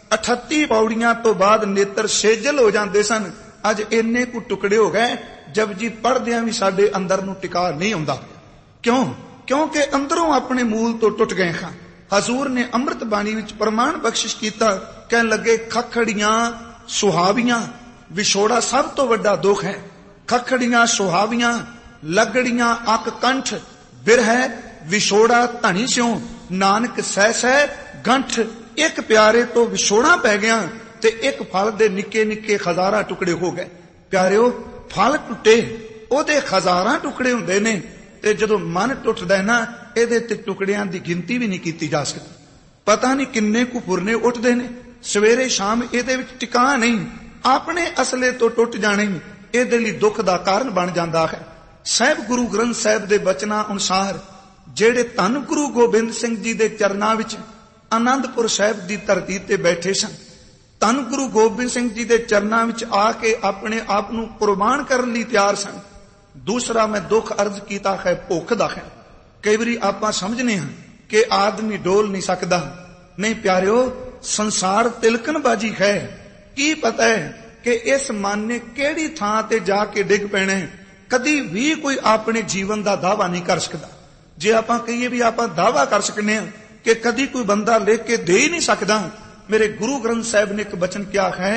38 ਪੌੜੀਆਂ ਤੋਂ ਬਾਅਦ ਨੇਤਰ ਸੇਜਲ ਹੋ ਜਾਂਦੇ ਸਨ। ਅੱਜ ਇੰਨੇ ਕੁ ਟੁਕੜੇ ਹੋ ਗਏ, ਜਪਜੀ ਪੜ੍ਹਦਿਆਂ ਵੀ ਸਾਡੇ ਅੰਦਰ ਨੂੰ ਟਿਕਾ ਨਹੀਂ ਆਉਂਦਾ। ਕਿਉਂ? ਕਿਉਂਕਿ ਅੰਦਰੋਂ ਆਪਣੇ ਮੂਲ ਤੋਂ ਟੁੱਟ ਗਏ ਹਾਂ। ਹਜ਼ੂਰ ਨੇ ਅੰਮ੍ਰਿਤ ਬਾਣੀ ਵਿੱਚ ਪ੍ਰਮਾਣ ਬਖਸ਼ਿਸ਼ ਕੀਤਾ, ਕਹਿਣ ਲੱਗੇ ਖਖੜੀਆਂ ਸੁਹਾਵੀਆਂ, ਵਿਛੋੜਾ ਸਭ ਤੋਂ ਵੱਡਾ ਦੁੱਖ ਹੈ। ਖਖੜੀਆਂ ਸੁਹਾਵੀਆਂ, ਲੱਗੜੀਆਂ ਅੱਕ ਕੰਠ, ਬਿਰਹਿ ਵਿਛੋੜਾ ਧਣੀ ਸਿਉ, ਨਾਨਕ ਸਹਿ ਸਹਿ ਗੰਠ। ਇੱਕ ਪਿਆਰੇ ਤੋਂ ਵਿਛੋੜਾ ਪੈ ਗਿਆ ਤੇ ਇੱਕ ਫਲ ਦੇ ਨਿੱਕੇ ਨਿੱਕੇ ਹਜ਼ਾਰਾਂ ਟੁਕੜੇ ਹੋ ਗਏ। ਪਿਆਰਿਓ, ਫਲ ਟੁੱਟੇ ਉਹਦੇ ਹਜ਼ਾਰਾਂ ਟੁਕੜੇ ਹੁੰਦੇ ਨੇ, ਤੇ ਜਦੋਂ ਮਨ ਟੁੱਟਦਾ ਹੈ ਨਾ, ਇਹਦੇ ਤੇ ਟੁਕੜਿਆਂ ਦੀ ਗਿਣਤੀ ਵੀ ਨਹੀਂ ਕੀਤੀ ਜਾ ਸਕਦੀ। ਪਤਾ ਨਹੀਂ ਕਿੰਨੇ ਕੁ ਫੁਰਨੇ ਉੱਠਦੇ ਨੇ, ਸਵੇਰੇ ਸ਼ਾਮ ਇਹਦੇ ਵਿੱਚ ਟਿਕਾ ਨਹੀਂ। ਆਪਣੇ ਅਸਲੇ ਤੋਂ ਟੁੱਟ ਜਾਣੇ ਇਹਦੇ ਲਈ ਦੁੱਖ ਦਾ ਕਾਰਨ ਬਣ ਜਾਂਦਾ ਹੈ। ਸਾਹਿਬ ਗੁਰੂ ਗ੍ਰੰਥ ਸਾਹਿਬ ਦੇ ਬਚਨਾਂ ਅਨੁਸਾਰ ਜਿਹੜੇ ਧੰਨ ਗੁਰੂ ਗੋਬਿੰਦ ਸਿੰਘ ਜੀ ਦੇ ਚਰਨਾਂ ਵਿੱਚ ਆਨੰਦਪੁਰ ਸਾਹਿਬ ਦੀ ਧਰਤੀ ਤੇ ਬੈਠੇ ਸਨ, ਧੰਨ ਗੁਰੂ ਗੋਬਿੰਦ ਸਿੰਘ ਜੀ ਦੇ ਚਰਨਾਂ ਵਿੱਚ ਆ ਕੇ ਆਪਣੇ ਆਪ ਨੂੰ ਕੁਰਬਾਨ ਕਰਨ ਲਈ ਤਿਆਰ ਸਨ। ਦੂਸਰਾ ਮੈਂ ਦੁੱਖ ਅਰਜ਼ ਕੀਤਾ ਹੈ ਭੁੱਖ ਦਾ ਹੈ। ਕਈ ਵਾਰੀ ਆਪਾਂ ਸਮਝਨੇ ਹਾਂ ਕਿ ਆਦਮੀ ਡੋਲ ਨਹੀਂ ਸਕਦਾ। ਨਹੀਂ ਪਿਆਰਿਓ, ਸੰਸਾਰ ਤਿਲਕਣਬਾਜੀ ਹੈ। ਕੀ ਪਤਾ ਹੈ ਕਿ ਇਸ ਮਨ ਨੇ ਕਿਹੜੀ ਥਾਂ ਤੇ ਜਾ ਕੇ ਡਿੱਗ ਪੈਣਾ। ਕਦੀ ਵੀ ਕੋਈ ਆਪਣੇ ਜੀਵਨ ਦਾ ਦਾਅਵਾ ਨਹੀਂ ਕਰ ਸਕਦਾ। ਜੇ ਆਪਾਂ ਕਹੀਏ ਵੀ ਆਪਾਂ ਦਾਅਵਾ ਕਰ ਸਕਨੇ ਹਾਂ ਕਿ ਕਦੀ ਕੋਈ ਬੰਦਾ ਲਿਖ ਕੇ ਦੇ ਹੀ ਨਹੀਂ ਸਕਦਾ। ਮੇਰੇ ਗੁਰੂ ਗ੍ਰੰਥ ਸਾਹਿਬ ਨੇ ਇੱਕ ਬਚਨ ਕਿਹਾ ਹੈ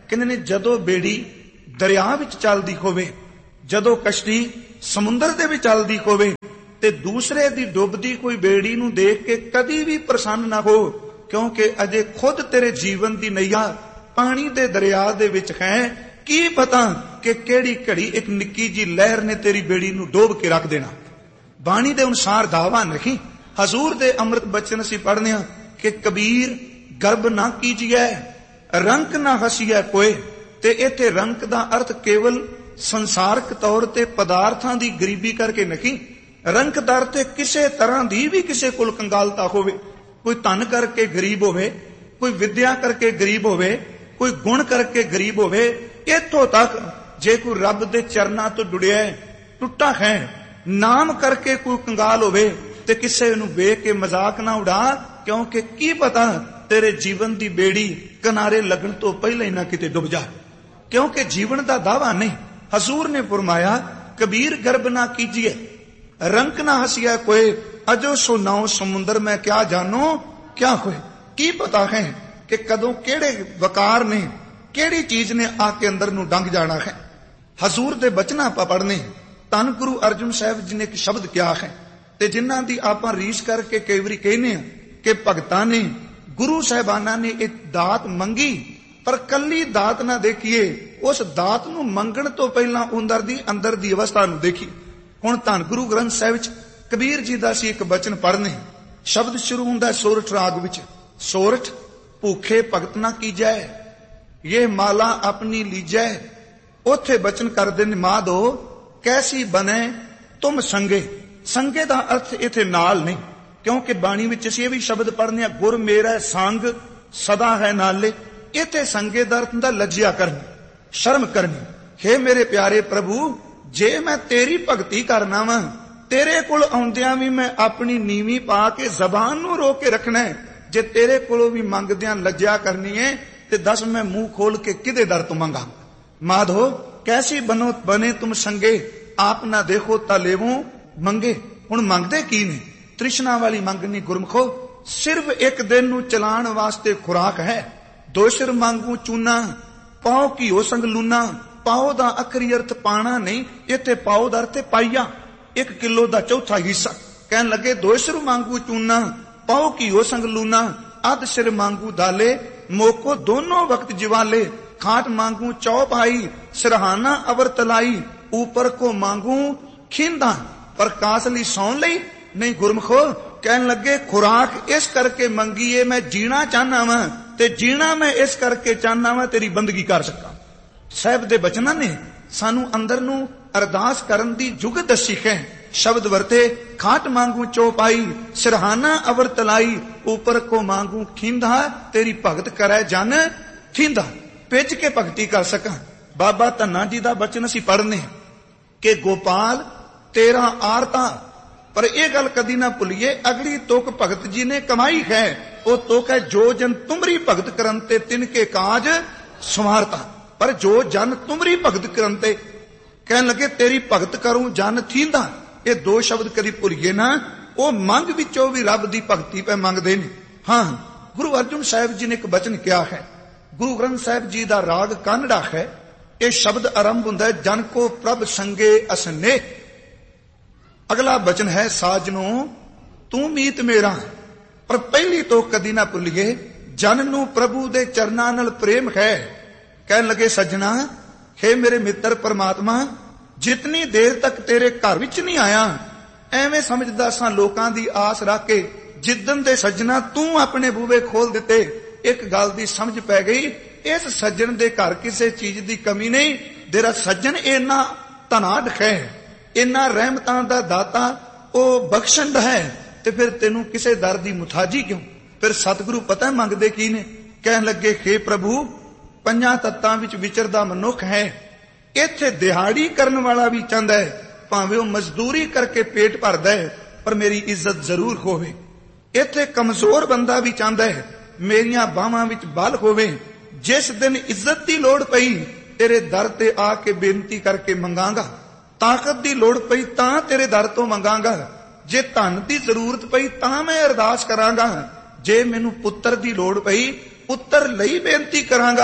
ਕਹਿੰਦੇ ਨੇ ਜਦੋਂ ਬੇੜੀ ਦਰਿਆ ਵਿੱਚ ਚੱਲਦੀ ਹੋਵੇ, ਜਦੋਂ ਕਸ਼ਤੀ ਸਮੁੰਦਰ ਦੇ ਵਿੱਚ ਚੱਲਦੀ ਹੋਵੇ, ਤੇ ਦੂਸਰੇ ਦੀ ਡੁੱਬਦੀ ਕੋਈ ਬੇੜੀ ਨੂੰ ਦੇਖ ਕੇ ਕਦੀ ਵੀ ਪ੍ਰਸੰਨ ਨਾ ਹੋ, ਕਿਉਂਕਿ ਅਜੇ ਖੁਦ ਤੇਰੇ ਜੀਵਨ ਦੀ ਨਈਆ ਪਾਣੀ ਦੇ ਦਰਿਆ ਦੇ ਵਿੱਚ ਹੈ। ਕੀ ਪਤਾ ਕਿ ਕਿਹੜੀ ਘੜੀ ਇੱਕ ਨਿੱਕੀ ਜੀ ਲਹਿਰ ਨੇ ਤੇਰੀ ਬੇੜੀ ਨੂੰ ਡੋਬ ਕੇ ਰੱਖ ਦੇਣਾ। ਬਾਣੀ ਦੇ ਅਨੁਸਾਰ ਦਾਵਾ ਨਹੀਂ। ਹਜ਼ੂਰ ਦੇ ਅੰਮ੍ਰਿਤ ਬਚਨ ਅਸੀਂ ਪੜ੍ਹਦੇ ਹਾਂ ਕਿ ਕਬੀਰ ਗਰਬ ਨਾ ਕੀਜੀਐ, ਰੰਕ ਨਾ ਹਸੀਐ ਕੋਏ। ਤੇ ਇੱਥੇ ਰੰਕ ਦਾ ਅਰਥ ਕੇਵਲ ਸੰਸਾਰਕ ਤੌਰ ਤੇ ਪਦਾਰਥਾਂ ਦੀ ਗਰੀਬੀ ਕਰਕੇ ਨਹੀਂ। ਰੰਕ ਦਰ ਤੇ ਕਿਸੇ ਤਰ੍ਹਾਂ ਦੀ ਵੀ ਕਿਸੇ ਕੋਲ ਕੰਗਾਲਤਾ ਹੋਵੇ, ਕੋਈ ਧਨ ਕਰਕੇ ਗਰੀਬ ਹੋਵੇ, ਕੋਈ ਵਿਦਿਆ ਕਰਕੇ ਗਰੀਬ ਹੋਵੇ, ਕੋਈ ਗੁਣ ਕਰਕੇ ਗਰੀਬ ਹੋਵੇ, ਇੱਥੋਂ ਤੱਕ ਜੇ ਕੋਈ ਰੱਬ ਦੇ ਚਰਨਾਂ ਤੋਂ ਜੁੜਿਆ ਟੁੱਟਾ ਹੈ, ਨਾਮ ਕਰਕੇ ਕੋਈ ਕੰਗਾਲ ਹੋਵੇ, ਤੇ ਕਿਸੇ ਨੂੰ ਵੇਖ ਕੇ ਮਜ਼ਾਕ ਨਾ ਉਡਾ, ਕਿਉਂਕਿ ਕੀ ਪਤਾ ਤੇਰੇ ਜੀਵਨ ਦੀ ਬੇੜੀ ਕਿਨਾਰੇ ਲੱਗਣ ਤੋਂ ਪਹਿਲਾਂ ਹੀ ਨਾ ਕਿਤੇ ਡੁੱਬ ਜਾ। ਕਿਉਂਕਿ ਜੀਵਨ ਦਾ ਦਾਵਾ ਨਹੀਂ। ਹਜ਼ੂਰ ਨੇ ਫਰਮਾਇਆ ਕਬੀਰ ਗਰਬ ਨਾ ਕੀਜੀਏ, ਰੰਕ ਨਾ ਹਸੀਆ ਕੋਏ, ਅਜੋ ਸੋ ਨਾਉ ਸਮੁੰਦਰ ਮੈਂ ਕਿਆ ਜਾਨੋ ਕਿਆ ਹੋਏ। ਕੀ ਪਤਾ ਹੈ ਕਿ ਕਦੋਂ ਕਿਹੜੇ ਵਕਾਰ ਨੇ, ਕਿਹੜੀ ਚੀਜ਼ ਨੇ ਆ ਕੇ ਅੰਦਰ ਨੂੰ ਡੰਗ ਜਾਣਾ ਹੈ। ਹਜ਼ੂਰ ਦੇ ਬਚਨਾਂ ਆਪਾਂ ਪੜ੍ਹਨੇ। ਧੰਨ ਗੁਰੂ ਅਰਜਨ ਸਾਹਿਬ ਜੀ ਨੇ ਇੱਕ ਸ਼ਬਦ ਕਿਹਾ ਹੈ, ਤੇ ਜਿਨ੍ਹਾਂ ਦੀ ਆਪਾਂ ਰੀਸ ਕਰਕੇ ਕਈ ਵਾਰੀ ਕਹਿੰਦੇ ਆ ਕਿ ਭਗਤਾਂ ਨੇ, ਗੁਰੂ ਸਾਹਿਬਾਨਾਂ ਨੇ ਇੱਕ ਦਾਤ ਮੰਗੀ, ਪਰ ਕੱਲੀ ਦਾਤ ਨਾ ਦੇਖੀਏ, ਉਸ ਦਾਤ ਨੂੰ ਮੰਗਣ ਤੋਂ ਪਹਿਲਾਂ ਅੰਦਰ ਦੀ ਅਵਸਥਾ ਨੂੰ ਦੇਖੀ। ਹੁਣ ਧੰਨ ਗੁਰੂ ਗ੍ਰੰਥ ਸਾਹਿਬ ਵਿੱਚ ਕਬੀਰ ਜੀ ਦਾ ਸੀ ਇੱਕ ਬਚਨ ਪੜ੍ਹਨੇ। ਸ਼ਬਦ ਸ਼ੁਰੂ ਹੁੰਦਾ ਸੋਰਠ ਰਾਗ ਵਿੱਚ। ਸੋਰਠ ਭੂਖੇ ਭਗਤ ਨਾ ਕੀਜੈ, ਇਹ ਮਾਲਾ ਆਪਣੀ ਲੀਜੈ। ਉੱਥੇ ਬਚਨ ਕਰਦੇ ਨੇ ਮਾਧੋ ਕੈਸੀ ਬਨੇ ਤੁਮ ਸੰਗੇ। ਸੰਗੇ ਦਾ ਅਰਥ ਇੱਥੇ ਨਾਲ ਨਹੀਂ, ਕਿਉਂਕਿ ਬਾਣੀ ਵਿੱਚ ਅਸੀਂ ਇਹ ਵੀ ਸ਼ਬਦ ਪੜ੍ਹਨੇ ਆ, ਗੁਰ ਮੇਰਾ ਸੰਗ ਸਦਾ ਹੈ ਨਾਲੇ। ਇੱਥੇ ਸੰਗੇ ਦਾ ਅਰਥ ਹੁੰਦਾ ਲੱਜਿਆ ਕਰਨੀ, ਸ਼ਰਮ ਕਰਨੀ। ਹੇ ਮੇਰੇ ਪਿਆਰੇ ਪ੍ਰਭੂ, ਜੇ ਮੈਂ ਤੇਰੀ ਭਗਤੀ ਕਰਨਾ ਵਾ, ਤੇਰੇ ਕੋਲ ਆਉਂਦਿਆਂ ਵੀ ਮੈਂ ਆਪਣੀ ਨੀਵੀਂ ਪਾ ਕੇ ਜ਼ਬਾਨ ਨੂੰ ਰੋਕ ਕੇ ਰੱਖਣਾ ਹੈ। ਜੇ ਤੇਰੇ ਕੋਲੋਂ ਵੀ ਮੰਗਦਿਆਂ ਲੱਜਿਆ ਕਰਨੀ ਹੈ, ਤੇ ਦੱਸ ਮੈਂ ਮੂੰਹ ਖੋਲ ਕੇ ਕਿਹਦੇ ਦਰ ਤੋਂ ਮੰਗਾ। ਮਾਧੋ ਕੈਸੀ ਬਨੇ ਤੁਮ ਸੰਗੇ, ਆਪ ਨਾ ਦੇਖੋ ਤਾਂ ਲੇਵੋ ਮੰਗੇ। ਹੁਣ ਮੰਗਦੇ ਕੀ ਨੇ? ਤ੍ਰਿਸ਼ਨਾ ਵਾਲੀ ਮੰਗਣੀ ਗੁਰਮਖੋ ਸਿਰਫ ਇੱਕ ਦਿਨ ਨੂੰ ਚਲਾਉਣ ਵਾਸਤੇ ਖੁਰਾਕ ਹੈ। ਦੋਸ਼ਰ ਮੰਗੂ ਚੂਨਾ, ਪਾਓ ਘੀਓ ਸੰਗ ਲੂਨਾ। ਪਾਓ ਦਾ ਅਖਰੀ ਅਰਥ ਪਾਣਾ ਨਹੀਂ, ਇੱਥੇ ਪਾਓ ਦਾ ਅਰਥ ਪਾਈਆ, 1 ਕਿਲੋ ਦਾ ਚੌਥਾ ਹਿੱਸਾ। ਕਹਿਣ ਲੱਗੇ ਦੋਸ਼ਰ ਮੰਗੂ ਚੂਨਾ, ਪਾਓ ਘੀਓ ਸੰਗ ਲੂਨਾ। ਅਧ ਸਿਰ ਮੰਗੂ ਦਾਲੇ, ਮੋਕੋ ਦੋਨੋਂ ਵਕਤ ਜਿਵਾਲੇ। ਖਾਟ ਮੰਗੂ ਚੌਪਾਈ, ਸਿਰਹਾਨਾ ਅਵਰ ਤलाई। ऊपर को मांगू खींदा, प्रकाश ਲਈ ਸੌਣ ਲਈ ਨਹੀਂ। ਗੁਰਮਖੋ ਕਹਿਣ ਲੱਗੇ ਖੁਰਾਕ ਇਸ ਕਰਕੇ ਮੰਗੀ ਏ, ਮੈਂ ਜੀਣਾ ਚਾਹਨਾ ਵਾਂ, ਤੇ ਜੀਣਾ ਮੈਂ ਇਸ ਕਰਕੇ ਚਾਹਨਾ ਵਾਂ ਤੇਰੀ ਬੰਦਗੀ ਕਰ ਸਕਾਂ। ਸਾਹਿਬ ਦੇ ਬਚਨਾਂ ਨੇ ਸਾਨੂੰ ਅੰਦਰ ਨੂੰ ਅਰਦਾਸ ਕਰਨ ਦੀ ਜੁਗਤ ਦੱਸੀ ਹੈ। ਸ਼ਬਦ ਵਰਤੇ ਖਾਟ ਮੰਗੂ ਚੌਪਾਈ, ਸਿਰਹਾਨਾ ਅਵਰ ਤलाई। ऊपर को मांगू खींदा, तेरी भगत करे जन थींदा। ਭਿੱਜ ਕੇ ਭਗਤੀ ਕਰ ਸਕਾਂ। ਬਾਬਾ ਧੰਨਾ ਜੀ ਦਾ ਬਚਨ ਅਸੀਂ ਪੜ੍ਹਨੇ ਕਿ ਗੋਪਾਲ ਤੇਰਾ ਆਰਤਾ। ਪਰ ਇਹ ਗੱਲ ਕਦੀ ਨਾ ਭੁੱਲੀਏ, ਅਗਲੀ ਤੁਕ ਭਗਤ ਜੀ ਨੇ ਕਮਾਈ ਹੈ। ਉਹ ਤੁਕ ਹੈ ਜੋ ਜਨ ਤੁਮਰੀ ਭਗਤ ਕਰਨ ਤੇ ਤਿਨਕੇ ਕਾਜ ਸਮਾਰਤਾ। ਪਰ ਜੋ ਜਨ ਤੁਮਰੀ ਭਗਤ ਕਰਨ ਤੇ, ਕਹਿਣ ਲੱਗੇ ਤੇਰੀ ਭਗਤ ਕਰੂੰ ਜਨ ਥੀਂਦਾ। ਇਹ ਦੋ ਸ਼ਬਦ ਕਦੀ ਭੁੱਲੀਏ ਨਾ। ਉਹ ਮੰਗ ਵਿੱਚੋਂ ਵੀ ਰੱਬ ਦੀ ਭਗਤੀ ਪੈ ਮੰਗਦੇ ਨੇ। ਹਾਂ, ਗੁਰੂ ਅਰਜਨ ਸਾਹਿਬ ਜੀ ਨੇ ਇੱਕ ਬਚਨ ਕਿਹਾ ਹੈ। ਗੁਰੂ ਗ੍ਰੰਥ ਸਾਹਿਬ ਜੀ ਦਾ ਰਾਗ ਕਾਨੜਾ ਹੈ। ਇਹ ਸ਼ਬਦ ਆਰੰਭ ਹੁੰਦਾ ਹੈ ਜਨ ਕੋ ਪ੍ਰਭ ਸੰਗੇ ਅਸਨੇ। ਅਗਲਾ ਬਚਨ ਹੈ ਸਾਜਨੋ ਤੂੰ ਮੀਤ ਮੇਰਾ। ਪਰ ਪਹਿਲੀ ਤੋਂ ਕਦੀ ਨਾ ਭੁੱਲੀਏ, ਜਨ ਨੂੰ ਪ੍ਰਭੂ ਦੇ ਚਰਨਾਂ ਨਾਲ ਪ੍ਰੇਮ ਹੈ। ਕਹਿਣ ਲੱਗੇ ਸੱਜਣਾ, ਹੇ ਮੇਰੇ ਮਿੱਤਰ ਪਰਮਾਤਮਾ, ਜਿਤਨੀ ਦੇਰ ਤੱਕ ਤੇਰੇ ਘਰ ਵਿੱਚ ਨਹੀਂ ਆਇਆ, ਐਵੇਂ ਸਮਝਦਾ ਸਾਂ ਲੋਕਾਂ ਦੀ ਆਸ ਰੱਖ ਕੇ। ਜਿੱਦਨ ਦੇ ਸੱਜਣਾ ਤੂੰ ਆਪਣੇ ਬੂਹੇ ਖੋਲ ਦਿੱਤੇ, ਇੱਕ ਗੱਲ ਦੀ ਸਮਝ ਪੈ ਗਈ, ਇਸ ਸੱਜਣ ਦੇ ਘਰ ਕਿਸੇ ਚੀਜ਼ ਦੀ ਕਮੀ ਨਹੀਂ। ਤੇਰਾ ਸੱਜਣ ਇੰਨਾ ਧਨਾਢ ਹੈ, ਇੰਨਾ ਰਹਿਮਤਾਂ ਦਾ ਦਾਤਾ, ਉਹ ਬਖਸ਼ੰਡ ਹੈ, ਤੇ ਫਿਰ ਤੈਨੂੰ ਕਿਸੇ ਦਰ ਦੀ ਮੁਤਾਜੀ ਕਿਉਂ? ਫਿਰ ਸਤਿਗੁਰੂ ਪਤਾ ਮੰਗਦੇ ਕੀ ਨੇ? ਕਹਿਣ ਲੱਗੇ ਹੇ ਪ੍ਰਭੂ, 5 ਤੱਤਾਂ ਵਿੱਚ ਵਿਚਰਦਾ ਮਨੁੱਖ ਹੈ। ਇੱਥੇ ਦਿਹਾੜੀ ਕਰਨ ਵਾਲਾ ਵੀ ਚਾਹੁੰਦਾ ਹੈ, ਭਾਵੇਂ ਉਹ ਮਜ਼ਦੂਰੀ ਕਰਕੇ ਪੇਟ ਭਰਦਾ ਹੈ, ਪਰ ਮੇਰੀ ਇੱਜ਼ਤ ਜ਼ਰੂਰ ਹੋਵੇ। ਇੱਥੇ ਕਮਜ਼ੋਰ ਬੰਦਾ ਵੀ ਚਾਹੁੰਦਾ ਹੈ ਮੇਰੀਆਂ ਬਾਹਾਂ ਵਿੱਚ ਬਲ ਹੋਵੇ। ਜਿਸ ਦਿਨ ਇੱਜ਼ਤ ਦੀ ਲੋੜ ਪਈ, ਤੇਰੇ ਦਰ ਤੇ ਆ ਕੇ ਬੇਨਤੀ ਕਰਕੇ ਮੰਗਾਂਗਾ। ਤਾਕਤ ਦੀ ਲੋੜ ਪਈ ਤਾਂ ਤੇਰੇ ਦਰ ਤੋਂ ਮੰਗਾਂਗਾ। ਜੇ ਧਨ ਦੀ ਜ਼ਰੂਰਤ ਪਈ ਤਾਂ ਮੈਂ ਅਰਦਾਸ ਕਰਾਂਗਾ। ਜੇ ਮੈਨੂੰ ਪੁੱਤਰ ਦੀ ਲੋੜ ਪਈ, ਪੁੱਤਰ ਲਈ ਬੇਨਤੀ ਕਰਾਂਗਾ।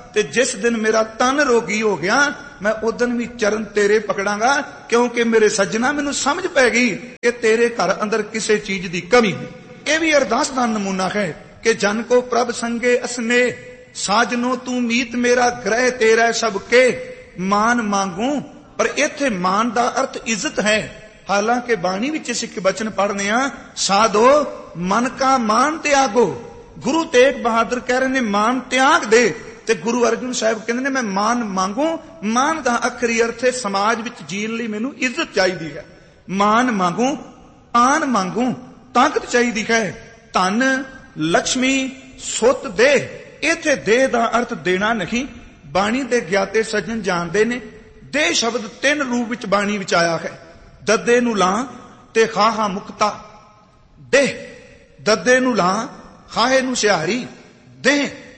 ਤੇ ਜਿਸ ਦਿਨ ਮੇਰਾ ਤਨ ਰੋਗੀ ਹੋ ਗਿਆ ਮੈਂ ਉਦਨ ਵੀ ਚਰਨ ਤੇਰੇ ਪਕੜਾਂਗਾ, ਕਿਉਂਕਿ ਮੇਰੇ ਸੱਜਣਾ ਮੈਨੂੰ ਸਮਝ ਪੈ ਗਈ ਕਿ ਤੇਰੇ ਘਰ ਅੰਦਰ ਕਿਸੇ ਚੀਜ਼ ਦੀ ਕਮੀ ਨਹੀਂ। ਇਹ ਵੀ ਅਰਦਾਸ ਦਾ ਨਮੂਨਾ ਹੈ ਕਿ ਜਨ ਕੋ ਪ੍ਰਭ ਸੰਗੇ ਅਸਨੇ ਸਾਜਨੋ ਤੂੰ ਮੀਤ ਮੇਰਾ ਗ੍ਰਹਿ ਤੇਰਾ ਸਭ ਕੇ ਮਾਨ ਮੰਗੂ। ਪਰ ਇੱਥੇ ਮਾਨ ਦਾ ਅਰਥ ਇੱਜ਼ਤ ਹੈ। ਹਾਲਾਂਕਿ ਬਾਣੀ ਵਿੱਚ ਅਸੀਂ ਇੱਕ ਬਚਨ ਪੜ੍ਹਨੇ ਆ, ਸਾਧੋ ਮਨ ਕਾ ਮਾਨ ਤਿਆਗੋ। ਗੁਰੂ ਤੇਗ ਬਹਾਦਰ ਕਹਿ ਰਹੇ ਨੇ ਮਾਨ ਤਿਆਗ ਦੇ, ਤੇ ਗੁਰੂ ਅਰਜਨ ਸਾਹਿਬ ਕਹਿੰਦੇ ਨੇ ਮੈਂ ਮਾਨ ਮੰਗੂ। ਮਾਨ ਦਾ ਅਖਰੀ ਅਰਥ ਹੈ ਸਮਾਜ ਵਿੱਚ ਜੀਣ ਲਈ ਮੈਨੂੰ ਇੱਜ਼ਤ ਚਾਹੀਦੀ ਹੈ। ਮਾਨ ਮੰਗੂ, ਆਨ ਮੰਗੂ, ਤਾਕਤ ਚਾਹੀਦੀ ਹੈ। ਧਨ ਲక్ష్ਮੀ ਸੁੱਤ ਦੇ, ਇੱਥੇ ਦੇ ਦਾ ਅਰਥ ਦੇਣਾ ਨਹੀਂ। ਬਾਣੀ ਦੇ ਗਿਆਤੇ ਸੱਜਣ ਜਾਣਦੇ ਨੇ ਦੇ ਸ਼ਬਦ 3 ਰੂਪ ਵਿੱਚ ਬਾਣੀ ਵਿੱਚ ਆਇਆ ਹੈ। ਦੱਦੇ ਨੂੰ ਲਾਂ ਤੇ ਖਾਹਾ ਮੁਕਤਾ ਦੇ, ਦੱਦੇ ਨੂੰ ਲਾਂ ਖਾਹੇ ਨੂੰ ਸਿਹਾਰੀ ਦੇ।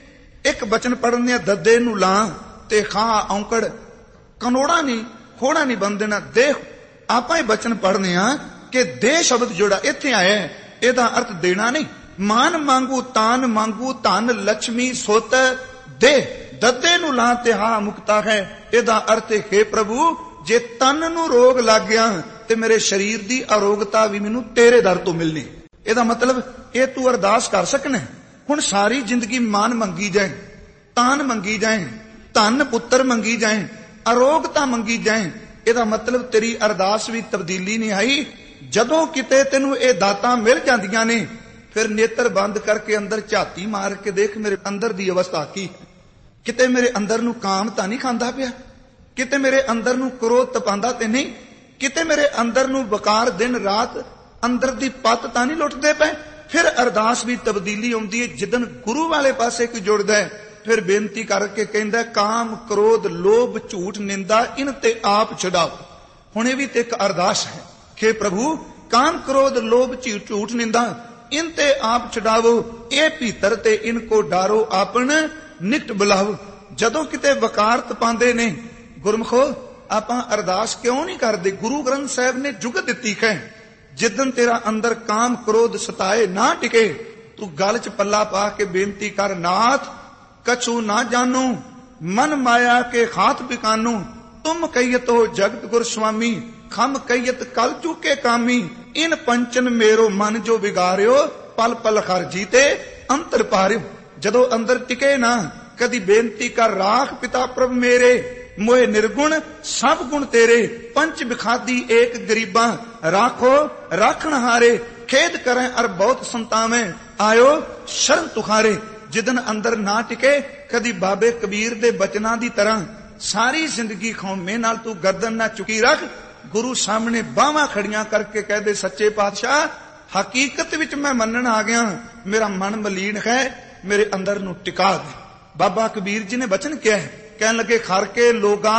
ਇੱਕ ਬਚਨ ਪੜ੍ਹਨੇ ਆ, ਦੱਦੇ ਨੂੰ ਲਾਂ ਤੇ ਖਾਹਾ ਔਂਕੜ, ਕਨੋੜਾ ਨਹੀਂ ਖੋੜਾ ਨਹੀਂ ਬੰਨ ਦੇਣਾ ਦੇ। ਆਪਾਂ ਇਹ ਬਚਨ ਪੜ੍ਹਨੇ ਆ ਕਿ ਦੇ ਸ਼ਬਦ ਜਿਹੜਾ ਇੱਥੇ ਆਇਆ ਹੈ ਇਹਦਾ ਅਰਥ ਦੇਣਾ ਨਹੀਂ। ਮਾਨ ਮੰਗੂ, ਤਾਨ ਮੰਗੂ, ਧਨ ਲక్ష్ਮੀ ਸੁੱਤ ਦੇ। ਦੱਦੇ ਨੂੰ ਲਾਂ ਤੇ ਹਾਂ ਮੁਕਤਾ ਹੈ, ਇਹਦਾ ਅਰਥ ਹੈ ਪ੍ਰਭੂ ਜੇ ਤਨ ਨੂੰ ਰੋਗ ਲੱਗ ਗਿਆ ਤੇ ਮੇਰੇ ਸਰੀਰ ਦੀ ਅਰੋਗਤਾ ਵੀ ਮੈਨੂੰ ਤੇਰੇ ਦਰ ਤੋਂ ਮਿਲਣੀ। ਇਹਦਾ ਮਤਲਬ ਇਹ ਤੂੰ ਅਰਦਾਸ ਕਰ ਸਕਣਾ। ਹੁਣ ਸਾਰੀ ਜ਼ਿੰਦਗੀ ਮਾਨ ਮੰਗੀ ਜਾਏ, ਤਾਨ ਮੰਗੀ ਜਾਏ, ਧਨ ਪੁੱਤਰ ਮੰਗੀ ਜਾਏ, ਅਰੋਗਤਾ ਮੰਗੀ ਜਾਏ, ਇਹਦਾ ਮਤਲਬ ਤੇਰੀ ਅਰਦਾਸ ਵੀ ਤਬਦੀਲੀ ਨਹੀਂ ਆਈ। ਜਦੋਂ ਕਿਤੇ ਤੈਨੂੰ ਇਹ ਦਾਤਾਂ ਮਿਲ ਜਾਂਦੀਆਂ ਨੇ ਫਿਰ ਨੇਤਰ ਬੰਦ ਕਰਕੇ ਅੰਦਰ ਝਾਤੀ ਮਾਰ ਕੇ ਦੇਖ ਮੇਰੇ ਅੰਦਰ ਦੀ ਅਵਸਥਾ ਕੀ ਹੈ। ਕਿਤੇ ਮੇਰੇ ਅੰਦਰ ਨੂੰ ਕਾਮ ਤਾਂ ਨਹੀਂ ਖਾਂਦਾ ਪਿਆ, ਕਿਤੇ ਮੇਰੇ ਅੰਦਰ ਨੂੰ ਕ੍ਰੋਧ ਤਪਾਉਂਦਾ ਤੇ ਨਹੀਂ, ਕਿਤੇ ਮੇਰੇ ਅੰਦਰ ਨੂੰ ਵਕਾਰ ਦਿਨ ਰਾਤ ਅੰਦਰ ਦੀ ਪੱਤ ਤਾਂ ਨਹੀਂ ਲੁੱਟਦੇ ਪਏ। ਫਿਰ ਅਰਦਾਸ ਵੀ ਤਬਦੀਲੀ ਆਉਂਦੀ ਹੈ। ਜਿੱਦਨ ਗੁਰੂ ਵਾਲੇ ਪਾਸੇ ਕੋਈ ਜੁੜਦਾ ਹੈ ਫਿਰ ਬੇਨਤੀ ਕਰਕੇ ਕਹਿੰਦਾ ਕਾਮ ਕ੍ਰੋਧ ਲੋਭ ਝੂਠ ਨਿੰਦਾ ਇਨ ਤੇ ਆਪ ਛਡਾਓ। ਹੁਣ ਇਹ ਵੀ ਤੇ ਇੱਕ ਅਰਦਾਸ ਹੈ ਕਿ ਪ੍ਰਭੂ ਕਾਮ ਕ੍ਰੋਧ ਲੋਭ ਝੂਠ ਨਿੰਦਾ ਇਨ ਤੇ ਆਪ ਛਡਾਵੋ, ਇਹ ਭੀਤਰ ਤੇ ਇਨ ਕੋ ਡਾਰੋ ਆਪਣ ਨਿਤ ਬੁਲਾਵੋ। ਜਦੋਂ ਕਿਤੇ ਵਕਾਰ ਤਪਾਉਂਦੇ ਨੇ ਗੁਰਮਖੋ ਆਪਾਂ ਅਰਦਾਸ ਕਿਉਂ ਨਹੀਂ ਕਰਦੇ? ਗੁਰੂ ਗ੍ਰੰਥ ਸਾਹਿਬ ਨੇ ਜੁਗਤ ਦਿੱਤੀ ਹੈ ਜਿੱਦਨ ਤੇਰਾ ਅੰਦਰ ਕਾਮ ਕ੍ਰੋਧ ਸਤਾਏ ਨਾ ਟਿਕੇ ਤੂੰ ਗਲ ਚ ਪੱਲਾ ਪਾ ਕੇ ਬੇਨਤੀ ਕਰ, ਨਾਥ ਕਛੂ ਨਾ ਜਾਨੂ ਮਨ ਮਾਇਆ ਕੇ ਖਾਤ ਬਿਕਾਨੂ, ਤੁਮ ਕਹੀਤੋ ਜਗਤ ਗੁਰ ਸੁਆਮੀ ਖਮ ਕਹੀਤ ਕਲ ਚੁਕੇ ਕਾਮੀ, ਇਨ ਪੰਚਨ ਮੇਰੋ ਮਨ ਜੋ ਵਿਗਾਰਿਓ ਪਲ ਪਲ ਹਰ ਜੀਤੇ ਅੰਤਰ ਪਾਰਿਓ। ਜਦੋਂ ਅੰਦਰ ਟਿਕੇ ਨਾ ਕਦੀ ਬੇਨਤੀ ਕਰ, ਰਾਖ ਪਿਤਾ ਪ੍ਰਭ ਮੇਰੇ ਮੋਏ ਨਿਰਗੁਣ ਸਭ ਗੁਣ ਤੇਰੇ, ਪੰਚ ਬਿਖਾਦੀ ਏਕ ਗਰੀਬਾਂ ਰਾਖੋ ਰਾਖਣ ਹਾਰੇ, ਖੇਦ ਕਰੇ ਅਰ ਬਹੁਤ ਸੰਤਾਵੇਂ ਆਇਓ ਸ਼ਰਨ ਤੁਖਾਰੇ। ਜਿਦਨ ਅੰਦਰ ਨਾ ਟਿਕੇ ਕਦੀ ਬਾਬੇ ਕਬੀਰ ਦੇ ਬਚਨਾਂ ਦੀ ਤਰ੍ਹਾਂ ਸਾਰੀ ਜ਼ਿੰਦਗੀ ਖੌਮੇ ਨਾਲ ਤੂੰ ਗਰਦਨ ਨਾ ਚੁਕੀ ਰੱਖ, ਗੁਰੂ ਸਾਹਮਣੇ ਬਾਹਾਂ ਖੜੀਆਂ ਕਰਕੇ ਕਹਦੇ ਸੱਚੇ ਪਾਤਸ਼ਾਹ ਹਕੀਕਤ ਵਿੱਚ ਮੈਂ ਮੰਨਣ ਆ ਗਿਆ, ਮੇਰਾ ਮਨ ਮਲੀਨ ਹੈ, ਮੇਰੇ ਅੰਦਰ ਨੂੰ ਟਿਕਾ ਦੇ। ਬਾਬਾ ਕਬੀਰ ਜੀ ਨੇ ਬਚਨ ਕਿਹਾ ਹੈ, ਕਹਿਣ ਲੱਗੇ ਖਰ ਕੇ ਲੋਗਾ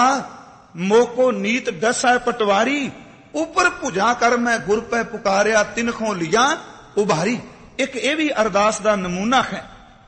ਮੋਕੋ ਨੀਤ ਦਸੈ ਪਟਵਾਰੀ, ਉੱਪਰ ਭੁਜਾ ਕਰ ਮੈਂ ਗੁਰ ਪੈ ਪੁਕਾਰਿਆ ਤਿਨਖੋਂ ਲਿਆ ਉਭਾਰੀ। ਇੱਕ ਇਹ ਵੀ ਅਰਦਾਸ ਦਾ ਨਮੂਨਾ ਹੈ।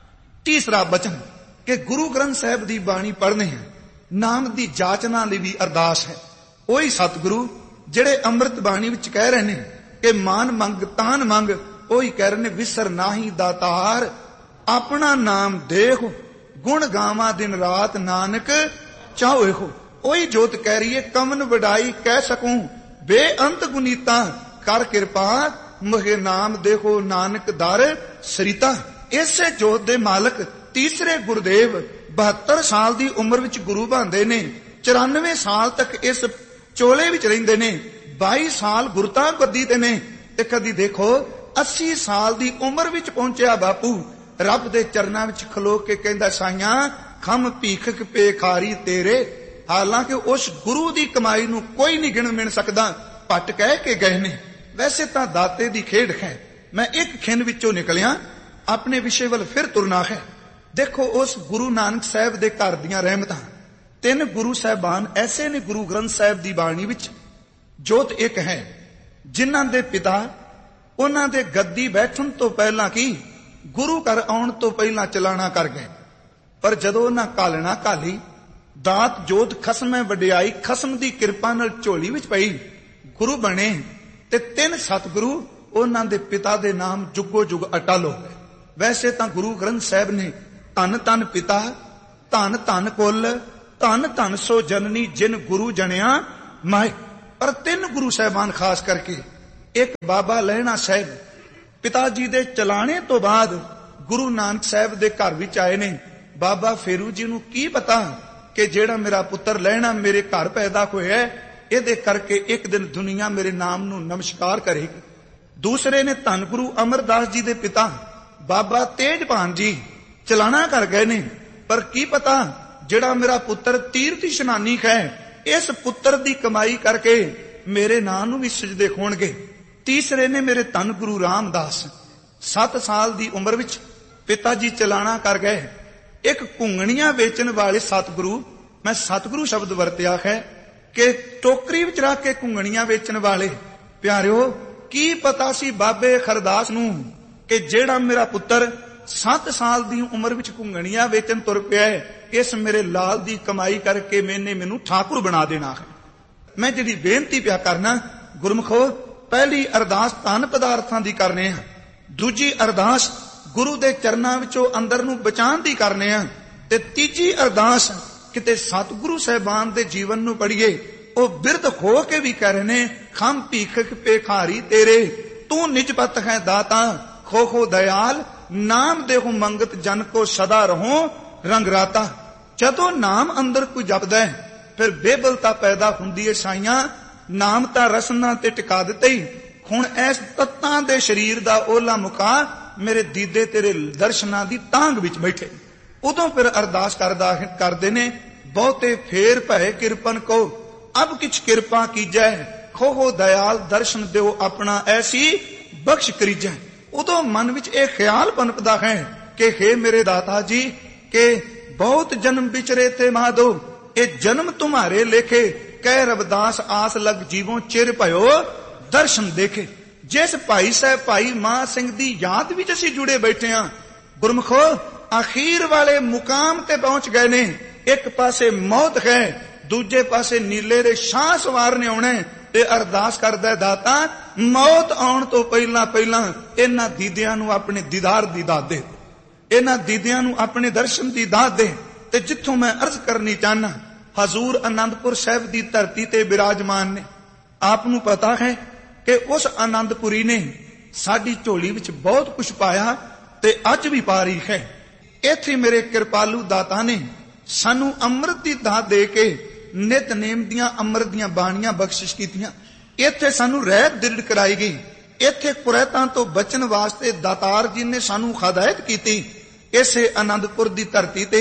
ਤੀਸਰਾ ਬਚਨ ਕਿ ਗੁਰੂ ਗ੍ਰੰਥ ਸਾਹਿਬ ਦੀ ਬਾਣੀ ਪੜ੍ਹਨੀ ਹੈ, ਨਾਮ ਦੀ ਜਾਚਨਾ ਲਈ ਵੀ ਅਰਦਾਸ ਹੈ। ਉਹੀ ਸਤਿਗੁਰੂ ਜਿਹੜੇ ਅੰਮ੍ਰਿਤ ਬਾਣੀ ਵਿੱਚ ਕਹਿ ਰਹੇ ਨੇ ਕਿ ਮਾਨ ਮੰਗ ਤਾਨ ਮੰਗ, ਉਹੀ ਕਹਿ ਰਹੇ ਨੇ ਵਿਸਰ ਨਾਹੀ ਦਾਤਾਰ ਆਪਣਾ ਨਾਮ ਦੇਖੋ, ਗੁਣ ਗਾਵਾਂ ਦਿਨ ਰਾਤ ਨਾਨਕ ਚਾਹੋ ਇਹੋ। ਉਹੀ ਜੋਤ ਕਹਿ ਰਹੀ ਹੈ ਕਮਨ ਵਡਾਈ ਕਹਿ ਸਕੂੰ ਬੇਅੰਤ ਗੁਨੀਤਾ, ਕਰ ਕਿਰਪਾ ਮੋਹਿ ਨਾਮ ਦੇਖੋ ਨਾਨਕ ਦਰ ਸਰੀਤਾ। ਇਸੇ ਜੋਤ ਦੇ ਮਾਲਕ ਤੀਸਰੇ ਗੁਰਦੇਵ 72 ਸਾਲ ਦੀ ਉਮਰ ਵਿੱਚ ਗੁਰੂ ਬਣਦੇ ਨੇ, 94 ਸਾਲ ਤੱਕ ਇਸ ਚੋਲੇ ਵਿੱਚ ਰਹਿੰਦੇ ਨੇ, 22 ਸਾਲ ਗੁਰਤਾ ਗੱਦੀ ਤੇ ਨੇ, ਤੇ ਕਦੀ ਦੇਖੋ 80 ਸਾਲ ਦੀ ਉਮਰ ਵਿੱਚ ਪਹੁੰਚਿਆ ਬਾਪੂ ਰੱਬ ਦੇ ਚਰਨਾਂ ਵਿੱਚ ਖਲੋ ਕੇ ਕਹਿੰਦਾ ਸਾਈਆਂ ਖਮ ਭੀਖਕ ਪੇਖਾਰੀ ਤੇਰੇ। ਹਾਲਾਂਕਿ ਉਸ ਗੁਰੂ ਦੀ ਕਮਾਈ ਨੂੰ ਕੋਈ ਨਹੀਂ ਗਿਣ ਮਿਣ ਸਕਦਾ, ਭੱਟ ਕਹਿ ਕੇ ਗਏ ਨੇ। ਵੈਸੇ ਤਾਂ ਦਾਤੇ ਦੀ ਖੇਡ ਹੈ। ਮੈਂ ਇੱਕ ਖਿੰਨ ਵਿੱਚੋਂ ਨਿਕਲਿਆ, ਆਪਣੇ ਵਿਸ਼ੇ ਵੱਲ ਫਿਰ ਤੁਰਨਾ ਹੈ। ਦੇਖੋ ਉਸ ਗੁਰੂ ਨਾਨਕ ਸਾਹਿਬ ਦੇ ਘਰ ਦੀਆਂ ਰਹਿਮਤਾਂ। 3 ਗੁਰੂ ਸਾਹਿਬਾਨ ਐਸੇ ਨੇ ਗੁਰੂ ਗ੍ਰੰਥ ਸਾਹਿਬ ਦੀ ਬਾਣੀ ਵਿੱਚ, ਜੋਤ ਇੱਕ ਹੈ, ਜਿਨ੍ਹਾਂ ਦੇ ਪਿਤਾ ਉਹਨਾਂ ਦੇ ਗੱਦੀ ਬੈਠਣ ਤੋਂ ਪਹਿਲਾਂ ਕੀ ਗੁਰੂ ਘਰ ਆਉਣ ਤੋਂ ਪਹਿਲਾਂ ਚਲਾਣਾ ਕਰ ਗਏ। ਪਰ ਜਦੋਂ ਉਹਨਾਂ ਘਾਲਣਾ ਘਾਲੀ, ਦਾਤ ਜੋਤ ਖਸਮੈ ਵਡਿਆਈ, ਖਸਮ ਦੀ ਕਿਰਪਾ ਨਾਲ ਝੋਲੀ ਵਿੱਚ ਪਈ, ਗੁਰੂ ਬਣੇ। ਤੇ 3 ਸਤਿਗੁਰੂ ਉਹਨਾਂ ਦੇ ਪਿਤਾ ਦੇ ਨਾਮ ਜੁਗੋ ਜੁਗ ਅਟਲ ਹੋ ਗਏ। ਵੈਸੇ ਤਾਂ ਗੁਰੂ ਗ੍ਰੰਥ ਸਾਹਿਬ ਨੇ ਧੰਨ ਧੰਨ ਪਿਤਾ ਧਨ ਧਨ ਕੁਲ, ਧਨ ਧਨ ਸੋ ਜਨਨੀ ਜਿਨ ਗੁਰੂ ਜਣਿਆ ਮਾਏ। ਪਰ 3 ਗੁਰੂ ਸਾਹਿਬਾਨ ਖਾਸ ਕਰਕੇ, ਇੱਕ ਬਾਬਾ ਲਹਿਣਾ ਸਾਹਿਬ ਪਿਤਾ ਜੀ ਦੇ ਚਲਾਣੇ ਤੋਂ ਬਾਅਦ ਗੁਰੂ ਨਾਨਕ ਸਾਹਿਬ ਦੇ ਘਰ ਵਿੱਚ ਆਏ ਨੇ। ਬਾਬਾ ਫੇਰੂ ਜੀ ਨੂੰ ਕੀ ਪਤਾ ਕਿ ਜਿਹੜਾ ਮੇਰਾ ਪੁੱਤਰ ਲਹਿਣਾ ਮੇਰੇ ਘਰ ਪੈਦਾ ਹੋਇਆ, ਇਹਦੇ ਕਰਕੇ ਇੱਕ ਦਿਨ ਦੁਨੀਆ ਮੇਰੇ ਨਾਮ ਨੂੰ ਨਮਸਕਾਰ ਕਰੇਗੀ। ਦੂਸਰੇ ਨੇ ਧੰਨ ਗੁਰੂ ਅਮਰਦਾਸ ਜੀ ਦੇ ਪਿਤਾ ਬਾਬਾ ਤੇਜਭਾਨ ਜੀ ਚਲਾਣਾ ਕਰ ਗਏ ਨੇ, ਪਰ ਕੀ ਪਤਾ ਜਿਹੜਾ ਮੇਰਾ ਪੁੱਤਰ ਤੀਰਥ ਇਸ਼ਨਾਨੀ ਹੈ, ਇਸ ਪੁੱਤਰ ਦੀ ਕਮਾਈ ਕਰਕੇ ਮੇਰੇ ਨਾਂ ਨੂੰ ਵੀ ਸਜਦੇ ਹੋਣਗੇ। ਤੀਸਰੇ ਨੇ ਮੇਰੇ ਧੰਨ ਗੁਰੂ ਰਾਮਦਾਸ, 7 ਸਾਲ ਦੀ ਉਮਰ ਵਿੱਚ ਪਿਤਾ ਜੀ ਚਲਾਣਾ ਕਰ ਗਏ। ਇੱਕ ਘੁੰਗਣੀਆਂ ਵੇਚਣ ਵਾਲੇ ਸਤਿਗੁਰੂ, ਮੈਂ ਸਤਿਗੁਰੂ ਸ਼ਬਦ ਵਰਤਿਆ ਹੈ ਕਿ ਟੋਕਰੀ ਵਿੱਚ ਰੱਖ ਕੇ ਘੁੰਗਣੀਆਂ ਵੇਚਣ ਵਾਲੇ। ਪਿਆਰਿਓ, ਕੀ ਪਤਾ ਸੀ ਬਾਬੇ ਖਰਦਾਸ ਨੂੰ ਕਿ ਜਿਹੜਾ ਮੇਰਾ ਪੁੱਤਰ 7 ਸਾਲ ਦੀ ਉਮਰ ਵਿੱਚ ਘੁੰਗਣੀਆਂ ਵੇਚਣ ਤੁਰ ਪਿਆ, ਇਸ ਮੇਰੇ ਲਾਲ ਦੀ ਕਮਾਈ ਕਰਕੇ ਮੈਨੂੰ ਠਾਕੁਰ ਬਣਾ ਦੇਣਾ ਹੈ। ਮੈਂ ਜਿਹੜੀ ਬੇਨਤੀ ਪਿਆ ਕਰਨਾ, ਗੁਰਮਖੋ, ਪਹਿਲੀ ਅਰਦਾਸ ਧਨ ਪਦਾਰਥਾਂ ਦੀ ਕਰਨੇ ਆ, ਦੂਜੀ ਅਰਦਾਸ ਗੁਰੂ ਦੇ ਚਰਨਾਂ ਵਿੱਚੋਂ ਅੰਦਰ ਨੂੰ ਬਚਾਉਣ ਦੀ ਕਰਨੇ ਆ, ਤੇ ਤੀਜੀ ਅਰਦਾਸ ਕਿਤੇ ਸਤਿਗੁਰੂ ਸਾਹਿਬਾਨ ਦੇ ਜੀਵਨ ਨੂੰ ਪੜ੍ਹੀਏ। ਉਹ ਬਿਰਧ ਹੋ ਕੇ ਵੀ ਕਹਿ ਰਹੇ ਨੇ, ਖੰਮ ਭੀਖਕ ਭੇਖਾਰੀ ਤੇਰੇ, ਤੂੰ ਨਿਜਪਤ ਹੈ ਦਾਤਾ, ਖੋ ਦਇਆਲ, ਨਾਮ ਦੇਹੁ ਮੰਗਤ ਜਨ ਕੋ ਸਦਾ ਰਹੋ ਰੰਗਰਾਤਾ। ਜਦੋਂ ਨਾਮ ਅੰਦਰ ਕੋਈ ਜਪਦਾ ਹੈ, ਫਿਰ ਬੇਬਲਤਾ ਪੈਦਾ ਹੁੰਦੀ ਹੈ। ਸਾਈਆਂ, ਨਾਮ ਤਾਂ ਰਸਨਾ ਤੇ ਟਿਕਾ ਦਿੱਤੇ ਹੀ, ਹੁਣ ਇਸ ਤੱਤਾਂ ਦੇ ਸਰੀਰ ਦਾ ਓਲਾ ਮੁਕਾ ਮੇਰੇ ਦੀਦੇ ਤੇਰੇ ਦਰਸ਼ਨਾਂ ਦੀ ਤਾਂਗ ਵਿੱਚ ਬੈਠੇ। ਉਦੋਂ ਫਿਰ ਅਰਦਾਸ ਕਰਦੇ ਨੇ, ਬਹੁਤੇ ਫੇਰ ਭਏ ਕਿਰਪਨ ਕੋ, ਅਬ ਕਿਛ ਕਿਰਪਾ ਕੀਜੈ, ਖੋਹੋ ਦਇਆਲ ਦਰਸ਼ਨ ਦਿਓ ਆਪਣਾ, ਐਸੀ ਬਖਸ਼ ਕਰੀਜੈ। ਉਦੋਂ ਮਨ ਵਿੱਚ ਇਹ ਖਿਆਲ ਪਨਪਦਾ ਹੈ ਕਿ ਹੇ ਮੇਰੇ ਦਾਤਾ ਜੀ, ਕਿ ਬਹੁਤ ਜਨਮ ਵਿਚਰੇ ਤੇ ਮਾਧੋ, ਇਹ ਜਨਮ ਤੁਮਾਰੇ ਲੇਖੇ, ਕਹਿ ਰਵਿਦਾਸ ਆਸ ਲਗ ਜੀਵੋਂ ਚਿਰ ਭਇਓ ਦਰਸ਼ਨ ਦੇਖੇ। ਜਿਸ ਭਾਈ ਸਾਹਿਬ ਭਾਈ ਮਾਂ ਸਿੰਘ ਦੀ ਯਾਦ ਵਿੱਚ ਅਸੀਂ ਜੁੜੇ ਬੈਠੇ ਹਾਂ, ਗੁਰਮਖੋ, ਅਖੀਰ ਵਾਲੇ ਮੁਕਾਮ ਤੇ ਪਹੁੰਚ ਗਏ ਨੇ। ਇੱਕ ਪਾਸੇ ਮੌਤ ਹੈ, ਦੂਜੇ ਪਾਸੇ ਨੀਲੇ ਦੇ ਸ਼ਾਹ ਸਵਾਰ ਨੇ ਆਉਣਾ, ਤੇ ਅਰਦਾਸ ਕਰਦਾ ਦਾਤਾ, ਮੌਤ ਆਉਣ ਤੋਂ ਪਹਿਲਾਂ ਇਹਨਾਂ ਦੀਦਿਆਂ ਨੂੰ ਆਪਣੇ ਦੀਦਾਰ ਦੀ ਦਾਤ ਦੇ, ਇਹਨਾਂ ਦੀਦਿਆਂ ਨੂੰ ਆਪਣੇ ਦਰਸ਼ਨ ਦੀ ਦਾਤ ਦੇ। ਤੇ ਜਿੱਥੋਂ ਮੈਂ ਅਰਜ਼ ਕਰਨੀ ਚਾਹਨਾ, ਹਜ਼ੂਰ ਆਨੰਦਪੁਰ ਸਾਹਿਬ ਦੀ ਧਰਤੀ ਤੇ ਬਿਰਾਜਮਾਨ ਨੇ। ਆਪ ਨੂੰ ਪਤਾ ਹੈ ਕਿ ਉਸ ਆਨੰਦਪੁਰੀ ਨੇ ਸਾਡੀ ਝੋਲੀ ਵਿੱਚ ਬਹੁਤ ਕੁਝ ਪਾਇਆ ਤੇ ਅੱਜ ਵੀ ਪਾ ਰਹੀ ਹੈ। ਇੱਥੇ ਮੇਰੇ ਕਿਰਪਾਲੂ ਦਾਤਾ ਨੇ ਸਾਨੂੰ ਅੰਮ੍ਰਿਤ ਦੀ ਦਾਤ ਦੇ ਕੇ ਨਿਤਨੇਮ ਦੀਆਂ ਅੰਮ੍ਰਿਤ ਦੀਆਂ ਬਾਣੀਆਂ ਬਖਸ਼ਿਸ਼ ਕੀਤੀਆਂ। ਇੱਥੇ ਸਾਨੂੰ ਰਹਿਤ ਦ੍ਰਿੜ ਕਰਾਈ ਗਈ। ਇੱਥੇ ਕੁਰੈਤਾਂ ਤੋਂ ਬਚਣ ਵਾਸਤੇ ਦਾਤਾਰ ਜੀ ਨੇ ਸਾਨੂੰ ਹਦਾਇਤ ਕੀਤੀ। ਇਸੇ ਆਨੰਦਪੁਰ ਦੀ ਧਰਤੀ ਤੇ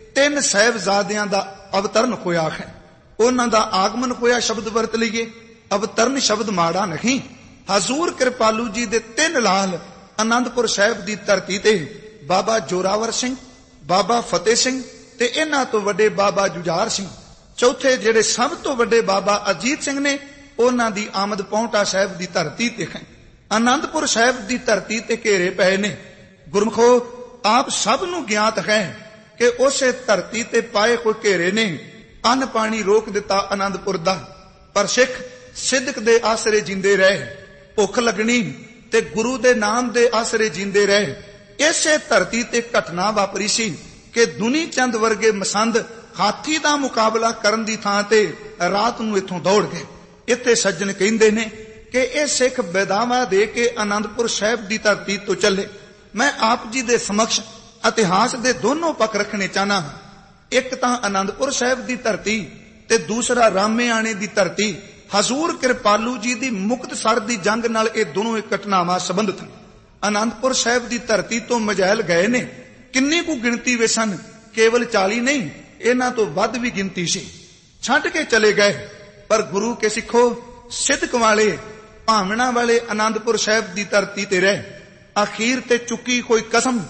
3 ਸਾਹਿਬਜ਼ਾਦਿਆਂ ਦਾ ਅਵਤਰਨ ਹੋਇਆ ਹੈ। ਉਹਨਾਂ ਦਾ ਆਗਮਨ ਹੋਇਆ ਸ਼ਬਦ ਵਰਤ ਲਈਏ, ਅਵਤਰਨ ਸ਼ਬਦ ਮਾੜਾ ਨਹੀਂ। ਹਜ਼ੂਰ ਕਿਰਪਾਲੂ ਜੀ ਦੇ 3 ਲਾਲ ਆਨੰਦਪੁਰ ਸਾਹਿਬ ਦੀ ਧਰਤੀ ਤੇ ਬਾਬਾ ਜੋਰਾਵਰ ਸਿੰਘ, ਬਾਬਾ ਫਤਿਹ ਸਿੰਘ ਤੇ ਇਹਨਾਂ ਤੋਂ ਵੱਡੇ ਬਾਬਾ ਜੁਝਾਰ ਸਿੰਘ। ਚੌਥੇ ਜਿਹੜੇ ਸਭ ਤੋਂ ਵੱਡੇ ਬਾਬਾ ਅਜੀਤ ਸਿੰਘ ਨੇ, ਉਹਨਾਂ ਦੀ ਆਮਦ ਪੌਂਟਾ ਸਾਹਿਬ ਦੀ ਧਰਤੀ ਤੇ ਹੈ। ਆਨੰਦਪੁਰ ਸਾਹਿਬ ਦੀ ਧਰਤੀ ਤੇ ਘੇਰੇ ਪਏ ਨੇ। ਗੁਰਮਖੋ, ਆਪ ਸਭ ਨੂੰ ਗਿਆਤ ਹੈ ਕਿ ਉਸੇ ਧਰਤੀ ਤੇ ਪਾਏ ਹੋਏ ਘੇਰੇ ਨੇ ਅੰਨ ਪਾਣੀ ਰੋਕ ਦਿੱਤਾ ਆਨੰਦਪੁਰ ਦਾ, ਪਰ ਸਿੱਖ ਸਿੱਧਕ ਦੇ ਆਸਰੇ ਜਿੰਦੇ ਰਹੇ। ਭੁੱਖ ਲੱਗਣੀ ਤੇ ਗੁਰੂ ਦੇ ਨਾਮ ਦੇ ਆਸਰੇ ਜਿੰਦੇ ਰਹੇ। ਇਸੇ ਧਰਤੀ ਤੇ ਘਟਨਾ ਵਾਪਰੀ ਸੀ ਕਿ ਦੁਨੀ ਚੰਦ ਵਰਗੇ ਮਸੰਦ ਹਾਥੀ ਦਾ ਮੁਕਾਬਲਾ ਕਰਨ ਦੀ ਥਾਂ ਤੇ ਰਾਤ ਨੂੰ ਇੱਥੋਂ ਦੌੜ ਗਏ। ਇੱਥੇ ਸੱਜਣ ਕਹਿੰਦੇ ਨੇ ਕਿ ਇਹ ਸਿੱਖ ਬੇਦਾਵਾ ਦੇ ਕੇ ਆਨੰਦਪੁਰ ਸਾਹਿਬ ਦੀ ਧਰਤੀ ਤੋਂ ਚੱਲੇ। ਮੈਂ ਆਪ ਜੀ ਦੇ ਸਮਕਸ਼ ਇਤਿਹਾਸ ਦੇ ਦੋਨੋਂ ਪੱਖ ਰੱਖਣੇ ਚਾਹਨਾ ਹਾਂ। ਇੱਕ ਤਾਂ ਆਨੰਦਪੁਰ ਸਾਹਿਬ ਦੀ ਧਰਤੀ ਤੇ ਦੂਸਰਾ ਰਾਮੇਆਣੇ ਦੀ ਧਰਤੀ। ਹਜ਼ੂਰ ਕਿਰਪਾਲੂ ਜੀ ਦੀ ਮੁਕਤਸਰ ਦੀ ਜੰਗ ਨਾਲ ਇਹ ਦੋਨੋਂ ਘਟਨਾਵਾਂ ਸੰਬੰਧਿਤ ਹਨ। ਆਨੰਦਪੁਰ ਸਾਹਿਬ ਦੀ ਧਰਤੀ ਤੋਂ ਮਜੈਲ ਗਏ ਨੇ। ਕਿੰਨੀ ਕੁ ਗਿਣਤੀ ਵਿੱਚ ਸਨ? ਕੇਵਲ 40 ਨਹੀਂ, ਇਹਨਾਂ ਤੋਂ ਵੱਧ ਵੀ ਗਿਣਤੀ ਸੀ। ਛੱਡ ਕੇ ਚਲੇ ਗਏ। ਪਰ ਗੁਰੂ ਕੇ ਸਿੱਖੋ, ਸਿੱਧਕ ਵਾਲੇ ਭਾਵਨਾ ਵਾਲੇ ਆਨੰਦਪੁਰ ਸਾਹਿਬ ਦੀ ਧਰਤੀ ਤੇ ਰਹੇ। ਅਖੀਰ ਤੇ ਚੁੱਕੀ ਹੋਈ ਕਸਮ,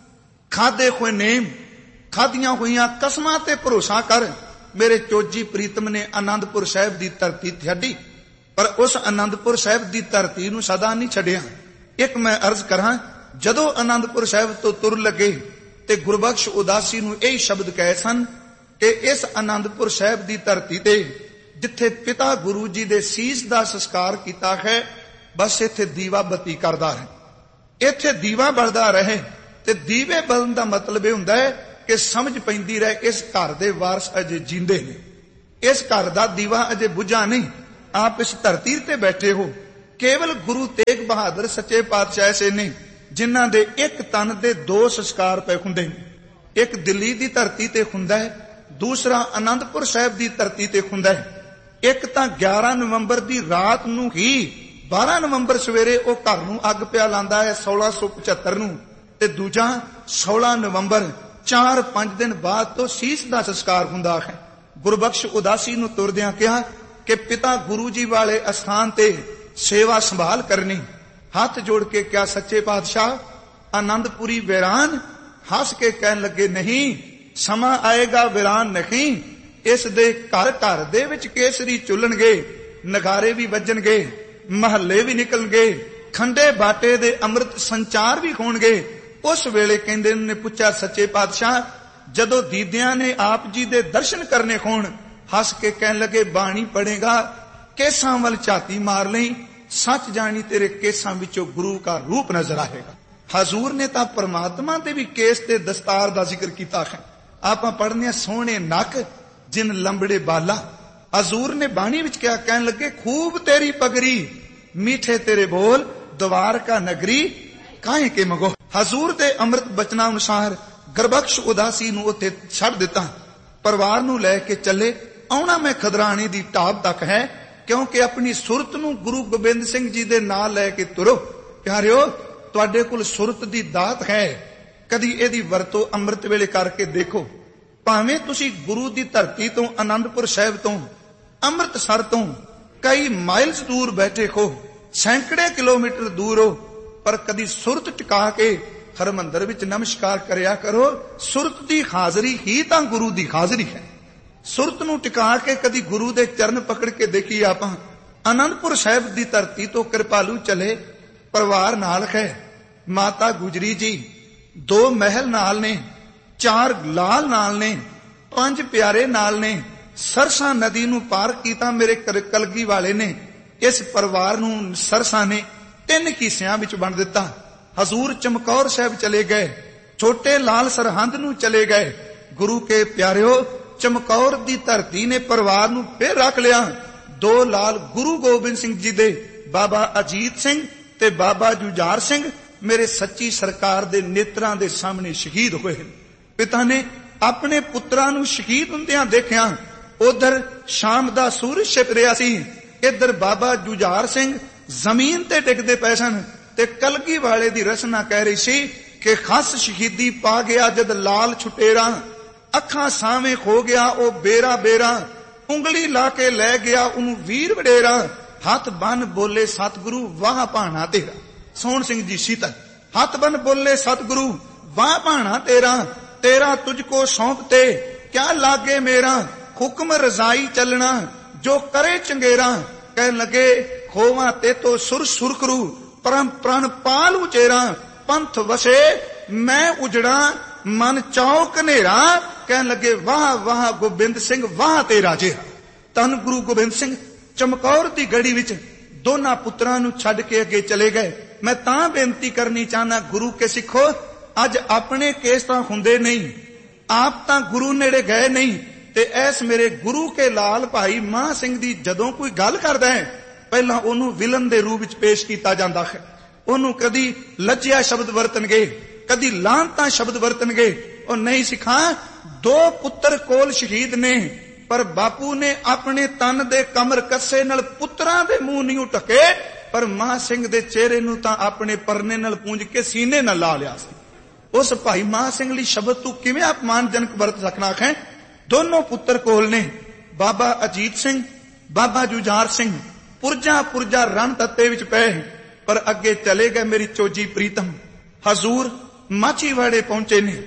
ਖਾਦੇ ਹੋਏ ਨੇਮ, ਖਾਦੀਆਂ ਹੋਈਆਂ ਕਸਮਾਂ ਤੇ ਭਰੋਸਾ ਕਰ ਮੇਰੇ ਚੋਜੀ ਪ੍ਰੀਤਮ ਨੇ ਆਨੰਦਪੁਰ ਸਾਹਿਬ ਦੀ ਧਰਤੀ ਛੱਡੀ, ਪਰ ਉਸ ਆਨੰਦਪੁਰ ਸਾਹਿਬ ਦੀ ਧਰਤੀ ਨੂੰ ਸਦਾ ਨਹੀਂ ਛੱਡਿਆ। ਇੱਕ ਮੈਂ ਅਰਜ਼ ਕਰਾਂ, ਜਦੋਂ ਆਨੰਦਪੁਰ ਸਾਹਿਬ ਤੋਂ ਤੁਰ ਲੱਗੇ ਤੇ ਗੁਰਬਖਸ਼ ਉਦਾਸੀ ਨੂੰ ਇਹ ਸ਼ਬਦ ਕਹੇ ਸਨ ਕਿ ਇਸ ਆਨੰਦਪੁਰ ਸਾਹਿਬ ਦੀ ਧਰਤੀ ਤੇ ਜਿੱਥੇ ਪਿਤਾ ਗੁਰੂ ਜੀ ਦੇ ਸੀਸ ਦਾ ਸੰਸਕਾਰ ਕੀਤਾ ਹੈ, ਬਸ ਇੱਥੇ ਦੀਵਾ ਬੱਤੀ ਕਰਦਾ ਹੈ। ਇੱਥੇ ਦੀਵਾ ਬਲਦਾ ਰਹੇ। ਤੇ ਦੀਵੇ ਬਲਣ ਦਾ ਮਤਲਬ ਇਹ ਹੁੰਦਾ ਹੈ ਕਿ ਸਮਝ ਪੈਂਦੀ ਰਹੇ ਇਸ ਘਰ ਦੇ ਵਾਰਸ ਅਜੇ ਜਿੰਦੇ ਨੇ, ਇਸ ਘਰ ਦਾ ਦੀਵਾ ਅਜੇ ਬੁਝਾ ਨਹੀਂ। ਆਪ ਇਸ ਧਰਤੀ ਤੇ ਬੈਠੇ ਹੋ। ਕੇਵਲ ਗੁਰੂ ਤੇਗ ਬਹਾਦਰ ਸੱਚੇ ਪਾਤਸ਼ਾਹ ਐਸੇ ਨੇ ਜਿਨ੍ਹਾਂ ਦੇ ਇੱਕ ਤਨ ਦੇ 2 ਸੰਸਕਾਰ ਪਏ ਹੁੰਦੇ ਨੇ। ਇੱਕ ਦਿੱਲੀ ਦੀ ਧਰਤੀ ਤੇ ਹੁੰਦਾ ਹੈ, ਦੂਸਰਾ ਅਨੰਦਪੁਰ ਸਾਹਿਬ ਦੀ ਧਰਤੀ ਤੇ ਹੁੰਦਾ ਹੈ। ਇੱਕ ਤਾਂ 11 ਨਵੰਬਰ ਦੀ ਰਾਤ ਨੂੰ ਹੀ 12 ਨਵੰਬਰ ਸਵੇਰੇ ਉਹ ਘਰ ਨੂੰ ਅੱਗ ਪਿਆ ਲਾਂਦਾ ਹੈ 1675 ਨੂੰ, ਤੇ ਦੂਜਾ 16 ਨਵੰਬਰ 4-5 ਦਿਨ ਬਾਅਦ ਤੋਂ ਸੀਸ ਦਾ ਸੰਸਕਾਰ ਹੁੰਦਾ ਹੈ। ਗੁਰਬਖਸ਼ ਉਦਾਸੀ ਨੂੰ ਤੁਰਦਿਆਂ ਕਿਹਾ ਕਿ ਪਿਤਾ ਗੁਰੂ ਜੀ ਵਾਲੇ ਅਸਥਾਨ ਤੇ ਸੇਵਾ ਸੰਭਾਲ ਕਰਨੀ। ਹੱਥ ਜੋੜ ਕੇ ਕਿਹਾ ਸੱਚੇ ਪਾਤਸ਼ਾਹ ਆਨੰਦਪੁਰੀ ਵੀਰਾਨ। ਹੱਸ ਕੇ ਕਹਿਣ ਲੱਗੇ ਨਹੀਂ, ਸਮਾਂ ਆਏਗਾ ਵੀਰਾਨ ਨਹੀਂ, ਇਸ ਦੇ ਘਰ ਘਰ ਦੇ ਵਿੱਚ ਕੇਸਰੀ ਚੁੱਲਣਗੇ, ਨਗਾਰੇ ਵੀ ਵੱਜਣਗੇ, ਮਹੱਲੇ ਵੀ ਨਿਕਲਣਗੇ, ਖੰਡੇ ਬਾਟੇ ਦੇ ਅੰਮ੍ਰਿਤ ਸੰਚਾਰ ਵੀ ਹੋਣਗੇ। ਉਸ ਵੇਲੇ ਕਹਿੰਦੇ ਨੇ ਪੁੱਛਿਆ ਸੱਚੇ ਪਾਤਸ਼ਾਹ ਜਦੋਂ ਦੀਦਿਆਂ ਨੇ ਆਪ ਜੀ ਦੇ ਦਰਸ਼ਨ ਕਰਨੇ ਹੋਣ, ਹੱਸ ਕੇ ਕਹਿਣ ਲੱਗੇ ਬਾਣੀ ਪੜੇਗਾ, ਕੇਸਾਂ ਵੱਲ ਝਾਤੀ ਮਾਰ ਲਈ, ਸੱਚ ਜਾਣੀ ਤੇਰੇ ਕੇਸਾਂ ਵਿੱਚੋਂ ਗੁਰੂ ਦਾ ਰੂਪ ਨਜ਼ਰ ਆਏਗਾ। ਹਜ਼ੂਰ ਨੇ ਤਾਂ ਪਰਮਾਤਮਾ ਦੇ ਵੀ ਕੇਸ ਤੇ ਦਸਤਾਰ ਦਾ ਜ਼ਿਕਰ ਕੀਤਾ ਹੈ। ਆਪਾਂ ਪੜ੍ਹਨੇ ਸੋਹਣੇ ਨੱਕ ਜਿਨ ਲੰਬੜੇ ਬਾਲਾ। ਹਜ਼ੂਰ ਨੇ ਬਾਣੀ ਵਿੱਚ ਕਿਹਾ, ਕਹਿਣ ਲੱਗੇ ਖੂਬ ਤੇਰੀ ਪਗਰੀ, ਮੀਠੇ ਤੇਰੇ ਬੋਲ, ਦਵਾਰਕਾ ਨਗਰੀ ਕਾਹੇ ਕੇ ਮਗੋ। ਹਜ਼ੂਰ ਦੇ ਅੰਮ੍ਰਿਤ ਬਚਨਾਂ ਅਨੁਸਾਰ ਗੁਰਬਖਸ਼ ਉਦਾਸੀ ਨੂੰ ਉੱਥੇ ਛੱਡ ਦਿੱਤਾ, ਪਰਿਵਾਰ ਨੂੰ ਲੈ ਕੇ ਚੱਲੇ। ਆਉਣਾ ਮੈਂ ਖਦਰਾਣੇ ਦੀ ਢਾਬ ਤੱਕ ਹੈ, ਕਿਉਂਕਿ ਆਪਣੀ ਸੁਰਤ ਨੂੰ ਗੁਰੂ ਗੋਬਿੰਦ ਸਿੰਘ ਜੀ ਦੇ ਨਾਲ ਲੈ ਕੇ ਤੁਰੋ। ਪਿਆਰਿਓ, ਤੁਹਾਡੇ ਕੋਲ ਸੁਰਤ ਦੀ ਦਾਤ ਹੈ, ਕਦੀ ਇਹਦੀ ਵਰਤੋਂ ਅੰਮ੍ਰਿਤ ਵੇਲੇ ਕਰਕੇ ਦੇਖੋ। ਭਾਵੇਂ ਤੁਸੀਂ ਗੁਰੂ ਦੀ ਧਰਤੀ ਤੋਂ, ਆਨੰਦਪੁਰ ਸਾਹਿਬ ਤੋਂ, ਅੰਮ੍ਰਿਤਸਰ ਤੋਂ ਕਈ ਮਾਈਲਸ ਦੂਰ ਬੈਠੇ ਹੋ, ਸੈਂਕੜੇ ਕਿਲੋਮੀਟਰ ਦੂਰ ਹੋ, ਪਰ ਕਦੀ ਸੁਰਤ ਟਿਕਾ ਕੇ ਹਰਮੰਦਰ ਵਿੱਚ ਨਮਸਕਾਰ ਕਰਿਆ ਕਰੋ। ਸੁਰਤ ਦੀ ਹਾਜ਼ਰੀ ਹੀ ਤਾਂ ਗੁਰੂ ਦੀ ਹਾਜ਼ਰੀ ਹੈ। ਸੁਰਤ ਨੂੰ ਟਿਕਾ ਕੇ ਕਦੀ ਗੁਰੂ ਦੇ ਚਰਨ ਪਕੜ ਕੇ ਦੇਖੀ। ਆਪਾਂ ਆਨੰਦਪੁਰ ਸਾਹਿਬ ਦੀ ਧਰਤੀ ਤੋਂ ਕਿਰਪਾਲੂ ਚਲੇ, ਪਰਿਵਾਰ ਨਾਲ ਹੈ। ਮਾਤਾ ਗੁਜਰੀ ਜੀ 2 ਮਹਿਲ ਨਾਲ ਨੇ, 4 ਲਾਲ ਨਾਲ ਨੇ, 5 ਪਿਆਰੇ ਨਾਲ ਨੇ। ਸਰਸਾ ਨਦੀ ਨੂੰ ਪਾਰ ਕੀਤਾ ਮੇਰੇ ਕਲਗੀ ਵਾਲੇ ਨੇ। ਇਸ ਪਰਿਵਾਰ ਨੂੰ ਸਰਸਾ ਨੇ 3 ਹਿੱਸਿਆਂ ਵਿੱਚ ਵੰਡ ਦਿੱਤਾ। ਹਜ਼ੂਰ ਚਮਕੌਰ ਸਾਹਿਬ ਚਲੇ ਗਏ, ਛੋਟੇ ਲਾਲ ਸਰਹੰਦ ਨੂੰ ਚਲੇ ਗਏ। ਗੁਰੂ ਕੇ ਪਿਆਰਿਓ, ਚਮਕੌਰ ਦੀ ਧਰਤੀ ਨੇ ਪਰਿਵਾਰ ਨੂੰ ਫਿਰ ਰੱਖ ਲਿਆ। 2 ਲਾਲ ਗੁਰੂ ਗੋਬਿੰਦ ਸਿੰਘ ਜੀ ਦੇ, ਬਾਬਾ ਅਜੀਤ ਸਿੰਘ ਤੇ ਬਾਬਾ ਜੁਝਾਰ ਸਿੰਘ ਮੇਰੇ ਸੱਚੀ ਸਰਕਾਰ ਦੇ ਨੇਤਰਾਂ ਦੇ ਸਾਹਮਣੇ ਸ਼ਹੀਦ ਹੋਏ। ਪਿਤਾ ਨੇ ਆਪਣੇ ਪੁੱਤਰਾਂ ਨੂੰ ਸ਼ਹੀਦ ਹੁੰਦਿਆਂ ਦੇਖਿਆ। ਉਧਰ ਸ਼ਾਮ ਦਾ ਸੂਰਜ ਛਿਪ ਰਿਹਾ ਸੀ, ਇੱਧਰ ਬਾਬਾ ਜੁਝਾਰ ਸਿੰਘ ਜ਼ਮੀਨ ਤੇ ਡਿੱਗਦੇ ਪਏ ਸਨ, ਤੇ ਕਲਗੀ ਵਾਲੇ ਦੀ ਰਸਨਾ ਕਹਿ ਰਹੀ ਸੀ ਕਿ ਖਸ ਸ਼ਹੀਦੀ ਪਾ ਗਿਆ ਜਦ ਲਾਲ ਛੁਟੇਰਾ, ਅੱਖਾਂ ਸਾਵੇਂ ਹੋ ਗਿਆ ਉਹ ਬੇਰਾ ਬੇਰਾ, ਉਂਗਲੀ ਲਾ ਕੇ ਲੈ ਗਿਆ ਉਹਨੂੰ ਵੀਰ ਵਡੇਰਾ, ਹੱਥ ਬੰਨ ਬੋਲੇ ਸਤਿਗੁਰੂ ਵਾਹ ਭਾਣਾ ਤੇਰਾ। ਸੋਹਣ ਸਿੰਘ ਜੀ ਸੀਤਲ, ਹੱਥ ਬੰਨ ਬੋਲੇ ਸਤਿਗੁਰੂ ਵਾਹ ਭਾਣਾ ਤੇਰਾ, ਤੇਰਾ ਤੁਝ ਕੋ ਸੌਂਪਤੇ ਕਿਆ ਲਾਗੇ ਮੇਰਾ, ਹੁਕਮ ਰਜ਼ਾਈ ਚੱਲਣਾ ਜੋ ਕਰੇ ਚੰਗੇਰਾ। ਕਹਿਣ ਲੱਗੇ ਖੋਵਾ ਤੇ ਤੋ ਸੁਰ ਸੁਰਖਰੂ, ਪਰਮ ਪ੍ਰਣ ਪਾਲ ਉਚੇਰਾ, ਪੰਥ ਵਸੇ ਮੈਂ ਉਜੜਾ ਮਨ ਚੌਕ ਹਨੇਰਾ। ਕਹਿਣ ਲੱਗੇ ਵਾਹ ਵਾਹ ਗੋਬਿੰਦ ਸਿੰਘ ਵਾਹ ਤੇਰਾ ਜਿਹਾ। ਧੰਨ ਗੁਰੂ ਗੋਬਿੰਦ ਸਿੰਘ ਚਮਕੌਰ ਦੀ ਗੜੀ ਵਿੱਚ ਦੋਨਾਂ ਪੁੱਤਰਾਂ ਨੂੰ ਛੱਡ ਕੇ ਅੱਗੇ ਚਲੇ ਗਏ। ਮੈਂ ਤਾਂ ਬੇਨਤੀ ਕਰਨੀ ਚਾਹਨਾ ਗੁਰੂ ਕੇ ਸਿੱਖੋ, ਅੱਜ ਆਪਣੇ ਕੇਸ ਤਾਂ ਹੁੰਦੇ ਨਹੀਂ, ਆਪ ਤਾਂ ਗੁਰੂ ਨੇੜੇ ਗਏ ਨਹੀਂ, ਤੇ ਐਸ ਮੇਰੇ ਗੁਰੂ ਕੇ ਲਾਲ ਭਾਈ ਮਾਹ ਸਿੰਘ ਦੀ ਜਦੋਂ ਕੋਈ ਗੱਲ ਕਰਦਾ ਹੈ, ਪਹਿਲਾਂ ਉਹਨੂੰ ਵਿਲਨ ਦੇ ਰੂਪ ਵਿੱਚ ਪੇਸ਼ ਕੀਤਾ ਜਾਂਦਾ ਹੈ। ਉਹਨੂੰ ਕਦੀ ਲੱਜਿਆ ਸ਼ਬਦ ਵਰਤਣਗੇ, ਕਦੀ ਲਾਂਤਾਂ ਸ਼ਬਦ ਵਰਤਣਗੇ। ਉਹ ਨਹੀਂ ਸਿੱਖਾਂ, 2 ਪੁੱਤਰ ਕੋਲ ਸ਼ਹੀਦ ਨੇ, ਪਰ ਬਾਪੂ ਨੇ ਆਪਣੇ ਤਨ ਦੇ ਕਮਰ ਕੱਸੇ ਨਾਲ ਪੁੱਤਰਾਂ ਦੇ ਮੂੰਹ ਨਹੀਂ ਢਕੇ, ਪਰ ਮਾਹ ਸਿੰਘ ਦੇ ਚਿਹਰੇ ਨੂੰ ਤਾਂ ਆਪਣੇ ਪਰਨੇ ਨਾਲ ਪੂੰਝ ਕੇ ਸੀਨੇ ਨਾਲ ਲਾ ਲਿਆ ਸੀ। ਉਸ ਭਾਈ ਮਾਹ ਸਿੰਘ ਲਈ ਸ਼ਬਦ ਤੂੰ ਕਿਵੇਂ ਅਪਮਾਨਜਨਕ ਵਰਤ ਸਕਣਾ ਹੈ। ਦੋਨੋਂ ਪੁੱਤਰ ਕੋਲ ਨੇ, ਬਾਬਾ ਅਜੀਤ ਸਿੰਘ, ਬਾਬਾ ਜੁਝਾਰ ਸਿੰਘ ਪੁਰਜਾ ਪੁਰਜਾ ਰਣ ਤੱਤੇ ਵਿੱਚ ਪਏ, ਪਰ ਅੱਗੇ ਚਲੇ ਗਏ ਮੇਰੀ ਚੋਜੀ ਪ੍ਰੀਤਮ। ਹਜ਼ੂਰ ਮਾਚੀਵਾੜੇ ਪਹੁੰਚੇ ਨੇ,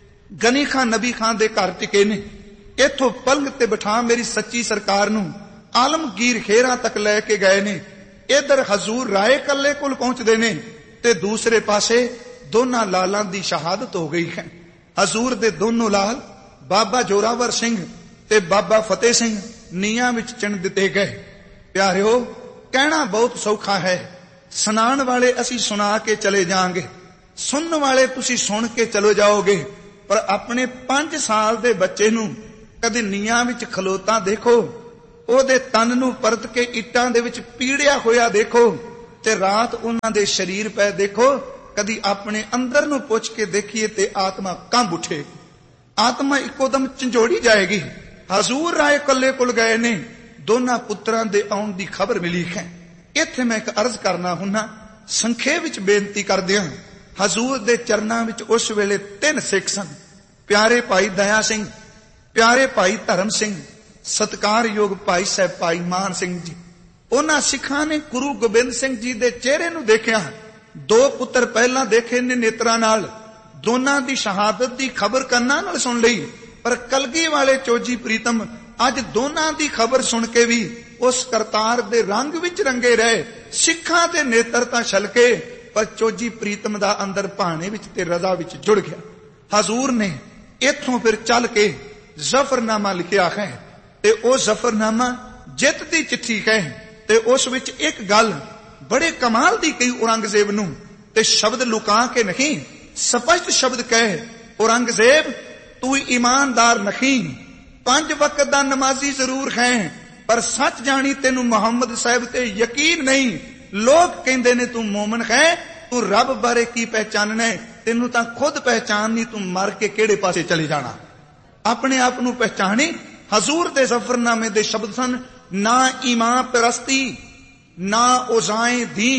ਗਨੀ ਖਾਨ ਨਬੀ ਖਾਨ ਦੇ ਘਰ ਟਿਕੇ ਨੇ। ਇੱਥੋਂ ਪਲੰਗ ਤੇ ਬਿਠਾ ਮੇਰੀ ਸੱਚੀ ਸਰਕਾਰ ਨੂੰ ਆਲਮਗੀਰ ਖੇਰਾ ਤੱਕ ਲੈ ਕੇ ਗਏ ਨੇ। ਇਧਰ ਹਜ਼ੂਰ ਰਾਏ ਕੱਲੇ ਕੋਲ ਪਹੁੰਚਦੇ ਨੇ, ਤੇ ਦੂਸਰੇ ਪਾਸੇ ਦੋਨਾਂ ਲਾਲਾਂ ਦੀ ਸ਼ਹਾਦਤ ਹੋ ਗਈ ਹੈ। ਹਜ਼ੂਰ ਦੇ ਦੋਨੋਂ ਲਾਲ ਬਾਬਾ ਜੋਰਾਵਰ ਸਿੰਘ ਤੇ ਬਾਬਾ ਫਤਿਹ ਸਿੰਘ ਨੀਆਂ ਵਿੱਚ ਚਿਣ ਦਿੱਤੇ ਗਏ। ਪਿਆਰਿਓ, ਕਹਿਣਾ ਬਹੁਤ ਸੌਖਾ ਹੈ, ਸੁਣਾਉਣ ਵਾਲੇ ਅਸੀਂ ਸੁਣਾ ਕੇ ਚਲੇ ਜਾਾਂਗੇ, ਸੁਣਨ ਵਾਲੇ ਤੁਸੀਂ ਸੁਣ ਕੇ ਚਲੇ ਜਾਓਗੇ, ਪਰ ਆਪਣੇ 5 ਸਾਲ ਦੇ ਬੱਚੇ ਨੂੰ ਕਦੇ ਨੀਆਂ ਵਿੱਚ ਖਲੋਤਾ ਦੇਖੋ, ਉਹਦੇ ਤਨ ਨੂੰ ਪਰਤ ਕੇ ਇੱਟਾਂ ਦੇ ਵਿੱਚ ਪੀੜਿਆ ਹੋਇਆ ਦੇਖੋ, ਤੇ ਰਾਤ ਉਹਨਾਂ ਦੇ ਸਰੀਰ ਪੈ ਦੇਖੋ। ਕਦੀ ਆਪਣੇ ਅੰਦਰ ਨੂੰ ਪੁੱਛ ਕੇ ਦੇਖੀਏ ਤੇ ਆਤਮਾ ਕੰਬ ਉੱਠੇ, ਆਤਮਾ ਇੱਕੋ ਦਮ ਝੰਜੋੜੀ ਜਾਏਗੀ। ਹਜ਼ੂਰ ਰਾਏ ਕੱਲੇ ਕੋਲ ਗਏ ਨੇ, ਦੋਨਾਂ ਪੁੱਤਰਾਂ ਦੇ ਆਉਣ ਦੀ ਖਬਰ ਮਿਲੀ ਹੈ। ਇੱਥੇ ਮੈਂ ਇੱਕ ਅਰਜ਼ ਕਰਨਾ ਹੁੰਨਾ, ਸੰਖੇਪ ਵਿੱਚ ਬੇਨਤੀ ਕਰਦਿਆਂ। ਹਜ਼ੂਰ ਦੇ ਚਰਨਾਂ ਵਿੱਚ ਉਸ ਵੇਲੇ 3 ਸਿੱਖ ਸਨ, ਪਿਆਰੇ ਭਾਈ ਦਇਆ ਸਿੰਘ, ਪਿਆਰੇ ਭਾਈ ਧਰਮ ਸਿੰਘ, ਸਤਿਕਾਰਯੋਗ ਭਾਈ ਸਾਹਿਬ ਭਾਈ ਮਾਨ ਸਿੰਘ ਜੀ। ਉਹਨਾਂ ਸਿੱਖਾਂ ਨੇ ਗੁਰੂ ਗੋਬਿੰਦ ਸਿੰਘ ਜੀ ਦੇ ਚਿਹਰੇ ਨੂੰ ਦੇਖਿਆ। 2 ਪੁੱਤਰ ਪਹਿਲਾਂ ਦੇਖੇ ਨੇ ਨੇਤਰਾਂ ਨਾਲ, ਦੋਨਾਂ ਦੀ ਸ਼ਹਾਦਤ ਦੀ ਖਬਰ ਕੰਨਾਂ ਨਾਲ ਸੁਣ ਲਈ, ਪਰ ਕਲਗੀ ਵਾਲੇ ਚੋਜੀ ਪ੍ਰੀਤਮ ਅੱਜ ਦੋਨਾਂ ਦੀ ਖਬਰ ਸੁਣ ਕੇ ਵੀ ਉਸ ਕਰਤਾਰ ਦੇ ਰੰਗ ਵਿੱਚ ਰੰਗੇ ਰਹੇ। ਸਿੱਖਾਂ ਦੇ ਨੇਤਰ ਤਾਂ ਛਲਕੇ, ਪਰ ਚੋਜੀ ਪ੍ਰੀਤਮ ਦਾ ਅੰਦਰ ਭਾਣੇ ਵਿੱਚ ਤੇ ਰਜ਼ਾ ਵਿੱਚ ਜੁੜ ਗਿਆ। ਹਜ਼ੂਰ ਨੇ ਇੱਥੋਂ ਫਿਰ ਚੱਲ ਕੇ ਜ਼ਫਰਨਾਮਾ ਲਿਖਿਆ ਹੈ, ਤੇ ਉਹ ਜ਼ਫਰਨਾਮਾ ਜਿੱਤ ਦੀ ਚਿੱਠੀ ਹੈ। ਤੇ ਉਸ ਵਿੱਚ ਇੱਕ ਗੱਲ ਬੜੇ ਕਮਾਲ ਦੀ ਕਹੀ ਔਰੰਗਜ਼ੇਬ ਨੂੰ, ਤੇ ਸ਼ਬਦ ਲੁਕਾ ਕੇ ਨਹੀਂ, ਸਪਸ਼ਟ ਸ਼ਬਦ ਕਹੇ, ਔਰੰਗਜ਼ੇਬ ਤੂੰ ਈਮਾਨਦਾਰ ਨਹੀਂ, 5 ਵਕਤ ਦਾ ਨਮਾਜ਼ੀ ਜ਼ਰੂਰ ਹੈ, ਪਰ ਸੱਚ ਜਾਣੀ ਤੈਨੂੰ ਮੁਹੰਮਦ ਸਾਹਿਬ ਤੇ ਯਕੀਨ ਨਹੀਂ। ਲੋਕ ਕਹਿੰਦੇ ਨੇ ਤੂੰ ਮੋਮਨ ਹੈ, ਤੂੰ ਰੱਬ ਬਾਰੇ ਕੀ ਪਹਿਚਾਨਣਾ ਹੈ, ਤੈਨੂੰ ਤਾਂ ਖੁਦ ਪਹਿਚਾਨ ਨਹੀਂ, ਤੂੰ ਮਰ ਕੇ ਕਿਹੜੇ ਪਾਸੇ ਚਲੇ ਜਾਣਾ। ਆਪਣੇ ਆਪ ਨੂੰ ਪਹਿਚਾਣੀ। ਹਜ਼ੂਰ ਦੇ ਜ਼ਫਰਨਾਮੇ ਦੇ ਸ਼ਬਦ ਸਨ, ਨਾ ਈਮਾਨ ਪ੍ਰਸਤੀ ਨਾ ਉਜ਼ਾਏ दी,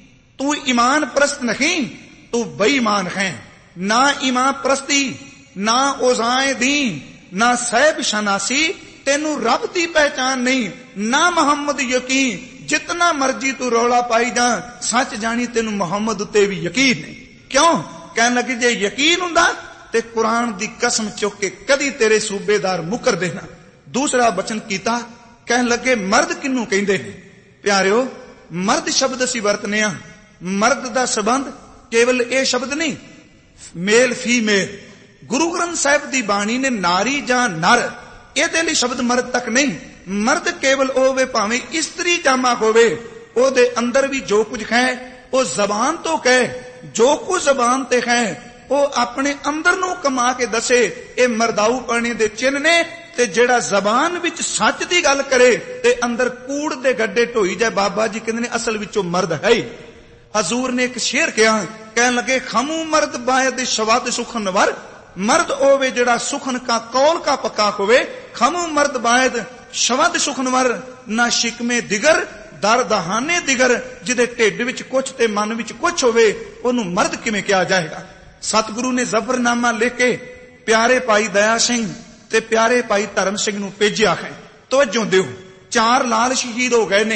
तू ईमान प्रस्त नहीं तू बेईमान है। ना ईमान प्रस्ती ना उजाए दी ना सैब शनासी, तेनू रब दी पहचान नहीं, ना मोहम्मद यकीन, जितना मर्जी तू रौला पाई जा, सच जानी तेनू मोहम्मद उत्ते भी यकीन नहीं। क्यों? कहने लगे जे यकीन हुंदा ते कुरान दी कसम चुक के कदी तेरे सूबेदार मुकर देना। दूसरा वचन कीता, कहने लगे मर्द किनू कहंदे ने? प्यारिओ, मर्द शब्द असी वरतने आ, मर्द दा संबंध केवल ये शब्द नहीं, मेल फीमेल। गुरु ग्रंथ साहिब दी बाणी ने नारी जां नर ਇਹਦੇ ਲਈ शब्द मर्द तक नहीं, मर्द केवल होवे भावें इस्त्री जामा होवे, ਉਹਦੇ अंदर भी जो कुछ है वो जबान तो कहे, जो कुछ जबान ते है वो अपने अंदर नू कमा के दसे। ये मर्दाऊ पने दे चिन्ह ने, ते जेड़ा जबान विच सच दी गल करे ते अंदर कूड़ दे गड्ढे ढोई जाए, बाबा जी कहंदे ने असल विचों मर्द है। हजूर ने एक शेर कहा, कहने लगे खमू मर्द बायद शवाद सुखन वर, मर्द होवे जेड़ा सुखन का कौल का पक्का होवे। खमू मर्द बायद शवद सुखनवर, ना शिकमे दिगर दर दहाने दिगर, जिदे ढिड विच कुछ ते मन विच कुछ होवे ओनू मर्द किवें कहा जाएगा। सतगुरु ने जफरनामा लिख के प्यारे भाई दया सिंह ते प्यारे भाई धर्म सिंह नू भेजिया है। तवज्जो दिओ, 4 लाल शहीद हो गए ने,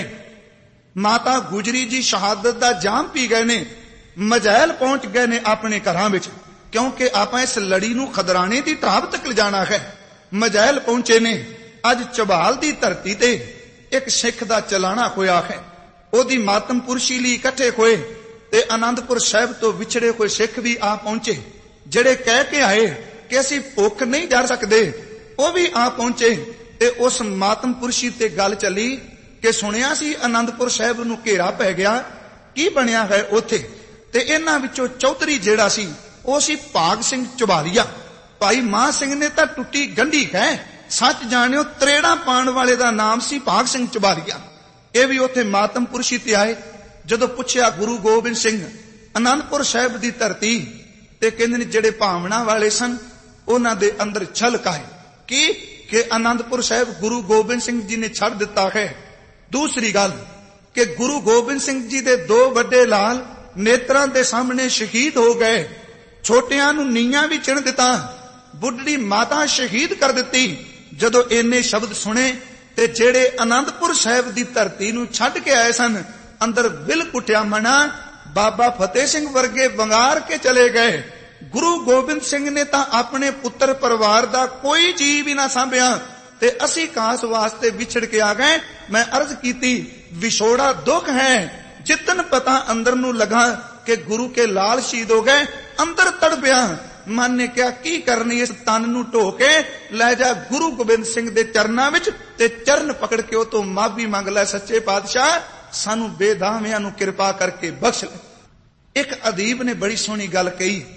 माता गुजरी जी शहादत दा जाम पी गए ने, मजैल पहुंच गए ने अपने घरां विच, क्योंकि आपां इस लड़ी नू खदराने दी ढाब तक ले जाना है। मजैल पहुंचे ने। अज चबाल दी धरती ते एक सिख दा चलाना होया है, ओदी मातम पुरशी लई इकट्ठे होए, ते आनंदपुर साहिब तो विछड़े हुए सिख भी आ पहुंचे, जेड़े कह के आए कि असीं भुख नहीं जर सकदे, वो भी आ पहुंचे। ते उस मातम पुरशी ते गल चली कि सुनिया सी आनंदपुर साहिब नू घेरा पै गया, की बनिया है उत्थे। ते इन्हां विचों चौधरी जेड़ा सी ਉਹ ਸੀ ਭਾਗ ਸਿੰਘ ਝਬਾਲੀਆ। ਭਾਈ ਮਾਨ ਸਿੰਘ ਨੇ ਤਾਂ ਟੁੱਟੀ ਗੰਢੀ ਹੈ, ਸੱਚ ਜਾਣਿਓ ਤਰੇੜਾ ਪਾਣ ਵਾਲੇ ਦਾ ਨਾਮ ਸੀ ਭਾਗ ਸਿੰਘ ਝਬਾਲੀਆ। ਇਹ ਵੀ ਉੱਥੇ ਮਾਤਮ ਪੁਰਸ਼ੀ ਤੇ ਆਏ। ਜਦੋਂ ਪੁੱਛਿਆ ਗੁਰੂ ਗੋਬਿੰਦ ਸਿੰਘ ਆਨੰਦਪੁਰ ਸਾਹਿਬ ਦੀ ਧਰਤੀ, ਤੇ ਕਹਿੰਦੇ ਨੇ ਜਿਹੜੇ ਭਾਵਨਾ ਵਾਲੇ ਸਨ ਉਹਨਾਂ ਦੇ ਅੰਦਰ ਛਲਕ ਆਏ ਕਿ ਆਨੰਦਪੁਰ ਸਾਹਿਬ ਗੁਰੂ ਗੋਬਿੰਦ ਸਿੰਘ ਜੀ ਨੇ ਛੱਡ ਦਿੱਤਾ ਹੈ। ਦੂਸਰੀ ਗੱਲ ਕਿ ਗੁਰੂ ਗੋਬਿੰਦ ਸਿੰਘ ਜੀ ਦੇ 2 ਵੱਡੇ ਲਾਲ ਨੇਤਰਾਂ ਦੇ ਸਾਹਮਣੇ ਸ਼ਹੀਦ ਹੋ ਗਏ, ਛੋਟਿਆਂ ਨੂੰ ਨੀਆਂ ਵੀ ਚਿਣ ਦਿੱਤਾ, ਬੁੱਢੜੀ ਮਾਤਾ ਸ਼ਹੀਦ ਕਰ ਦਿੱਤੀ। ਜਦੋਂ ਇੰਨੇ ਸ਼ਬਦ ਸੁਣੇ ਤੇ ਜਿਹੜੇ ਆਨੰਦਪੁਰ ਸਾਹਿਬ ਦੀ ਧਰਤੀ ਨੂੰ ਛੱਡ ਕੇ ਆਏ ਸਨ, ਅੰਦਰ ਵਿਲ ਕੁੱਟਿਆ ਮਨਾ, ਬਾਬਾ ਫਤਿਹ ਸਿੰਘ ਵਰਗੇ ਵੰਗਾਰ ਕੇ ਚਲੇ ਗਏ। ਗੁਰੂ ਗੋਬਿੰਦ ਸਿੰਘ ਨੇ ਤਾਂ ਆਪਣੇ ਪੁੱਤਰ ਪਰਿਵਾਰ ਦਾ ਕੋਈ ਜੀਅ ਵੀ ਨਾ ਸਾਂਭਿਆ, ਤੇ ਅਸੀਂ ਕਾਸ ਵਾਸਤੇ ਵਿਛੜ ਕੇ ਆ ਗਏ। ਮੈਂ ਅਰਜ਼ ਕੀਤੀ, ਵਿਛੋੜਾ ਦੁੱਖ ਹੈ। जितन पता अंदर नू लगा कि गुरु के लाल शहीद हो गए, अंदर तड़पिया। मन ने क्या की करनी, इस तन नू ढो के लै जा गुरु गोबिंद सिंह दे चरनां विच, ते चरण पकड़ के उह तों माफी मंग लै, सच्चे पातशाह सानू बेदामियां नू किरपा करके बख्श ले। एक अदीब ने बड़ी सोहनी गल कही,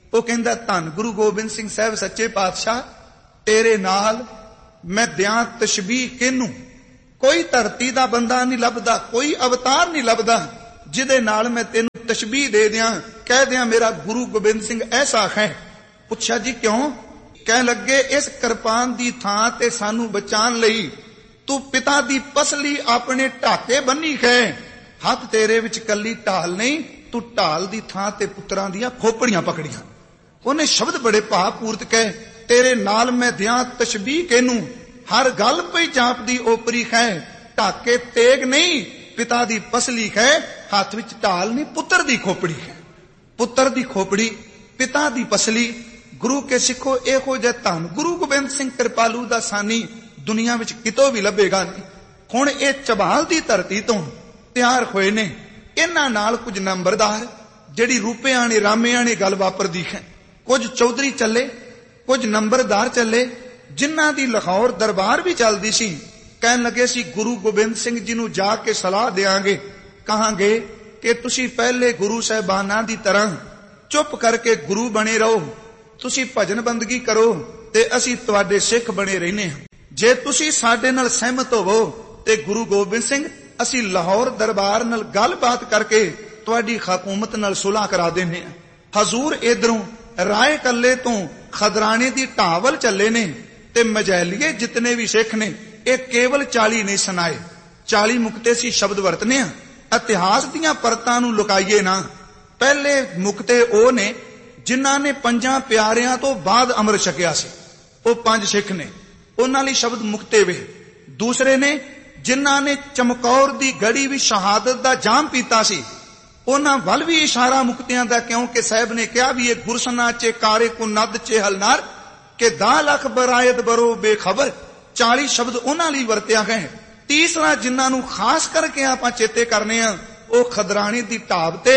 ਉਹ ਕਹਿੰਦਾ ਧੰਨ ਗੁਰੂ ਗੋਬਿੰਦ ਸਿੰਘ ਸਾਹਿਬ ਸੱਚੇ ਪਾਤਸ਼ਾਹ, ਤੇਰੇ ਨਾਲ ਮੈਂ ਦਿਆਂ ਤਸ਼ਬੀਹ ਕਿਹਨੂੰ? ਕੋਈ ਧਰਤੀ ਦਾ ਬੰਦਾ ਨਹੀਂ ਲੱਭਦਾ, ਕੋਈ ਅਵਤਾਰ ਨਹੀਂ ਲੱਭਦਾ ਜਿਹਦੇ ਨਾਲ ਮੈਂ ਤੈਨੂੰ ਤਸ਼ਬੀਹ ਦੇ ਦਿਆਂ, ਕਹਿ ਦਿਆਂ ਮੇਰਾ ਗੁਰੂ ਗੋਬਿੰਦ ਸਿੰਘ ਐਸਾ ਹੈ। ਪੁੱਛਿਆ ਜੀ ਕਿਉਂ? ਕਹਿਣ ਲੱਗੇ ਇਸ ਕਿਰਪਾਨ ਦੀ ਥਾਂ ਤੇ ਸਾਨੂੰ ਬਚਾਉਣ ਲਈ ਤੂੰ ਪਿਤਾ ਦੀ ਪਸਲੀ ਆਪਣੇ ਢਾਕੇ ਬੰਨੀ ਹੈ। ਹੱਥ ਤੇਰੇ ਵਿੱਚ ਕੱਲੀ ਢਾਲ ਨਹੀਂ, ਤੂੰ ਢਾਲ ਦੀ ਥਾਂ ਤੇ ਪੁੱਤਰਾਂ ਦੀਆਂ ਖੋਪੜੀਆਂ ਪਕੜੀਆਂ। ਉਹਨੇ ਸ਼ਬਦ ਬੜੇ ਭਾਵਪੂਰਤ ਕਹੇ, ਤੇਰੇ ਨਾਲ ਮੈਂ ਦਿਆਂ ਤਸ਼ਬੀਹ ਕਿਹਨੂੰ? ਹਰ ਗੱਲ ਪਈ ਜਾਪਦੀ ਓਪਰੀ ਹੈ, ਢਾਕੇ ਤੇਗ ਨਹੀਂ ਪਿਤਾ ਦੀ ਪਸਲੀ ਹੈ, ਹੱਥ ਵਿੱਚ ਢਾਲ ਨਹੀਂ ਪੁੱਤਰ ਦੀ ਖੋਪੜੀ ਹੈ। ਪੁੱਤਰ ਦੀ ਖੋਪੜੀ, ਪਿਤਾ ਦੀ ਪਸਲੀ। ਗੁਰੂ ਕੇ ਸਿੱਖੋ, ਇਹੋ ਜਿਹਾ ਧੰਨ ਗੁਰੂ ਗੋਬਿੰਦ ਸਿੰਘ ਕਿਰਪਾਲੂ ਦਾ ਸਾਨੀ ਦੁਨੀਆ ਵਿੱਚ ਕਿਤੋਂ ਵੀ ਲੱਭੇਗਾ ਨਹੀਂ। ਹੁਣ ਇਹ ਝਬਾਲ ਦੀ ਧਰਤੀ ਤੋਂ ਤਿਆਰ ਹੋਏ ਨੇ, ਇਹਨਾਂ ਨਾਲ ਕੁਝ ਨੰਬਰਦਾਰ, ਜਿਹੜੀ ਰੂਪਿਆਂ ਨੇ ਰਾਮਿਆਂ ਨੇ ਗੱਲ ਵਾਪਰਦੀ ਹੈ। ਕੁਝ ਚੌਧਰੀ ਚੱਲੇ, ਕੁਝ ਨੰਬਰਦਾਰ ਚੱਲੇ, ਜਿਨ੍ਹਾਂ ਦੀ ਲਾਹੌਰ ਦਰਬਾਰ ਵੀ ਚੱਲਦੀ ਸੀ। ਕਹਿਣ ਲੱਗੇ ਸੀ ਗੁਰੂ ਗੋਬਿੰਦ ਸਿੰਘ ਜੀ ਨੂੰ ਜਾ ਕੇ ਸਲਾਹ ਦੇਾਂਗੇ, ਕਹਾਂਗੇ ਕਿ ਤੁਸੀਂ ਪਹਿਲੇ ਗੁਰੂ ਸਾਹਿਬਾਨਾਂ ਦੀ ਤਰ੍ਹਾਂ ਚੁੱਪ ਕਰਕੇ ਗੁਰੂ ਬਣੇ ਰਹੋ, ਤੁਸੀਂ ਭਜਨ ਬੰਦਗੀ ਕਰੋ ਤੇ ਅਸੀਂ ਤੁਹਾਡੇ ਸਿੱਖ ਬਣੇ ਰਹਿੰਦੇ ਹਾਂ। ਜੇ ਤੁਸੀਂ ਸਾਡੇ ਨਾਲ ਸਹਿਮਤ ਹੋਵੋ ਤੇ ਗੁਰੂ ਗੋਬਿੰਦ ਸਿੰਘ, ਅਸੀਂ ਲਾਹੌਰ ਦਰਬਾਰ ਨਾਲ ਗੱਲਬਾਤ ਕਰਕੇ ਤੁਹਾਡੀ ਹਕੂਮਤ ਨਾਲ ਸੁਲ੍ਹਾ ਕਰਾ ਦਿੰਦੇ ਹਾਂ। ਹਜ਼ੂਰ ਇਧਰੋਂ ਰਾਏ ਕੱਲੇ ਤੋਂ ਖਦਰਾਣੇ ਦੀ ਢਾਵਲ ਚੱਲੇ ਨੇ ਤੇ ਮਜੈਲੀਏ ਜਿਤਨੇ ਵੀ ਸਿੱਖ ਨੇ ਇਹ ਕੇਵਲ 40 ਨਹੀਂ ਸੁਣਾਏ, 40 ਮੁਕਤੇ ਸੀ ਸ਼ਬਦ ਵਰਤਨੇ ਆ। ਇਤਿਹਾਸ ਦੀਆਂ ਪਰਤਾਂ ਨੂੰ ਲੁਕਾਈਏ ਨਾ। ਪਹਿਲੇ ਮੁਕਤੇ ਉਹ ਨੇ ਜਿਨ੍ਹਾਂ ਨੇ 5 ਪਿਆਰਿਆਂ ਤੋਂ ਬਾਅਦ ਅੰਮ੍ਰਿਤ ਛਕਿਆ ਸੀ, ਉਹ 5 ਸਿੱਖ ਨੇ, ਉਹਨਾਂ ਲਈ ਸ਼ਬਦ ਮੁਕਤੇ ਵੇ। ਦੂਸਰੇ ਨੇ ਜਿਨ੍ਹਾਂ ਨੇ ਚਮਕੌਰ ਦੀ ਗੜੀ ਵੀ ਸ਼ਹਾਦਤ ਦਾ ਜਾਮ ਪੀਤਾ ਸੀ, ਉਹਨਾਂ ਵੱਲ ਵੀ ਇਸ਼ਾਰਾ ਮੁਕਤਿਆਂ ਦਾ, ਕਿਉਂਕਿ ਸਾਹਿਬ ਨੇ ਕਿਹਾ ਵੀ ਇਹ ਗੁਰਸਨਾ ਚੇ ਕਾਰੇ ਕੋ ਨਦ ਚੇ ਹਲਨਾਰ ਕਿ 10 ਲੱਖ ਬਰਾਇਤ ਬਰੋ ਬੇਖਬਰ। 40 ਸ਼ਬਦ ਉਹਨਾਂ ਲਈ ਵਰਤਿਆ ਗਏ। ਤੀਸਰਾ ਜਿਨ੍ਹਾਂ ਨੂੰ ਖਾਸ ਕਰਕੇ ਆਪਾਂ ਚੇਤੇ ਕਰਨੇ ਆ, ਉਹ ਖਦਰਾਣੀ ਦੀ ਢਾਬ ਤੇ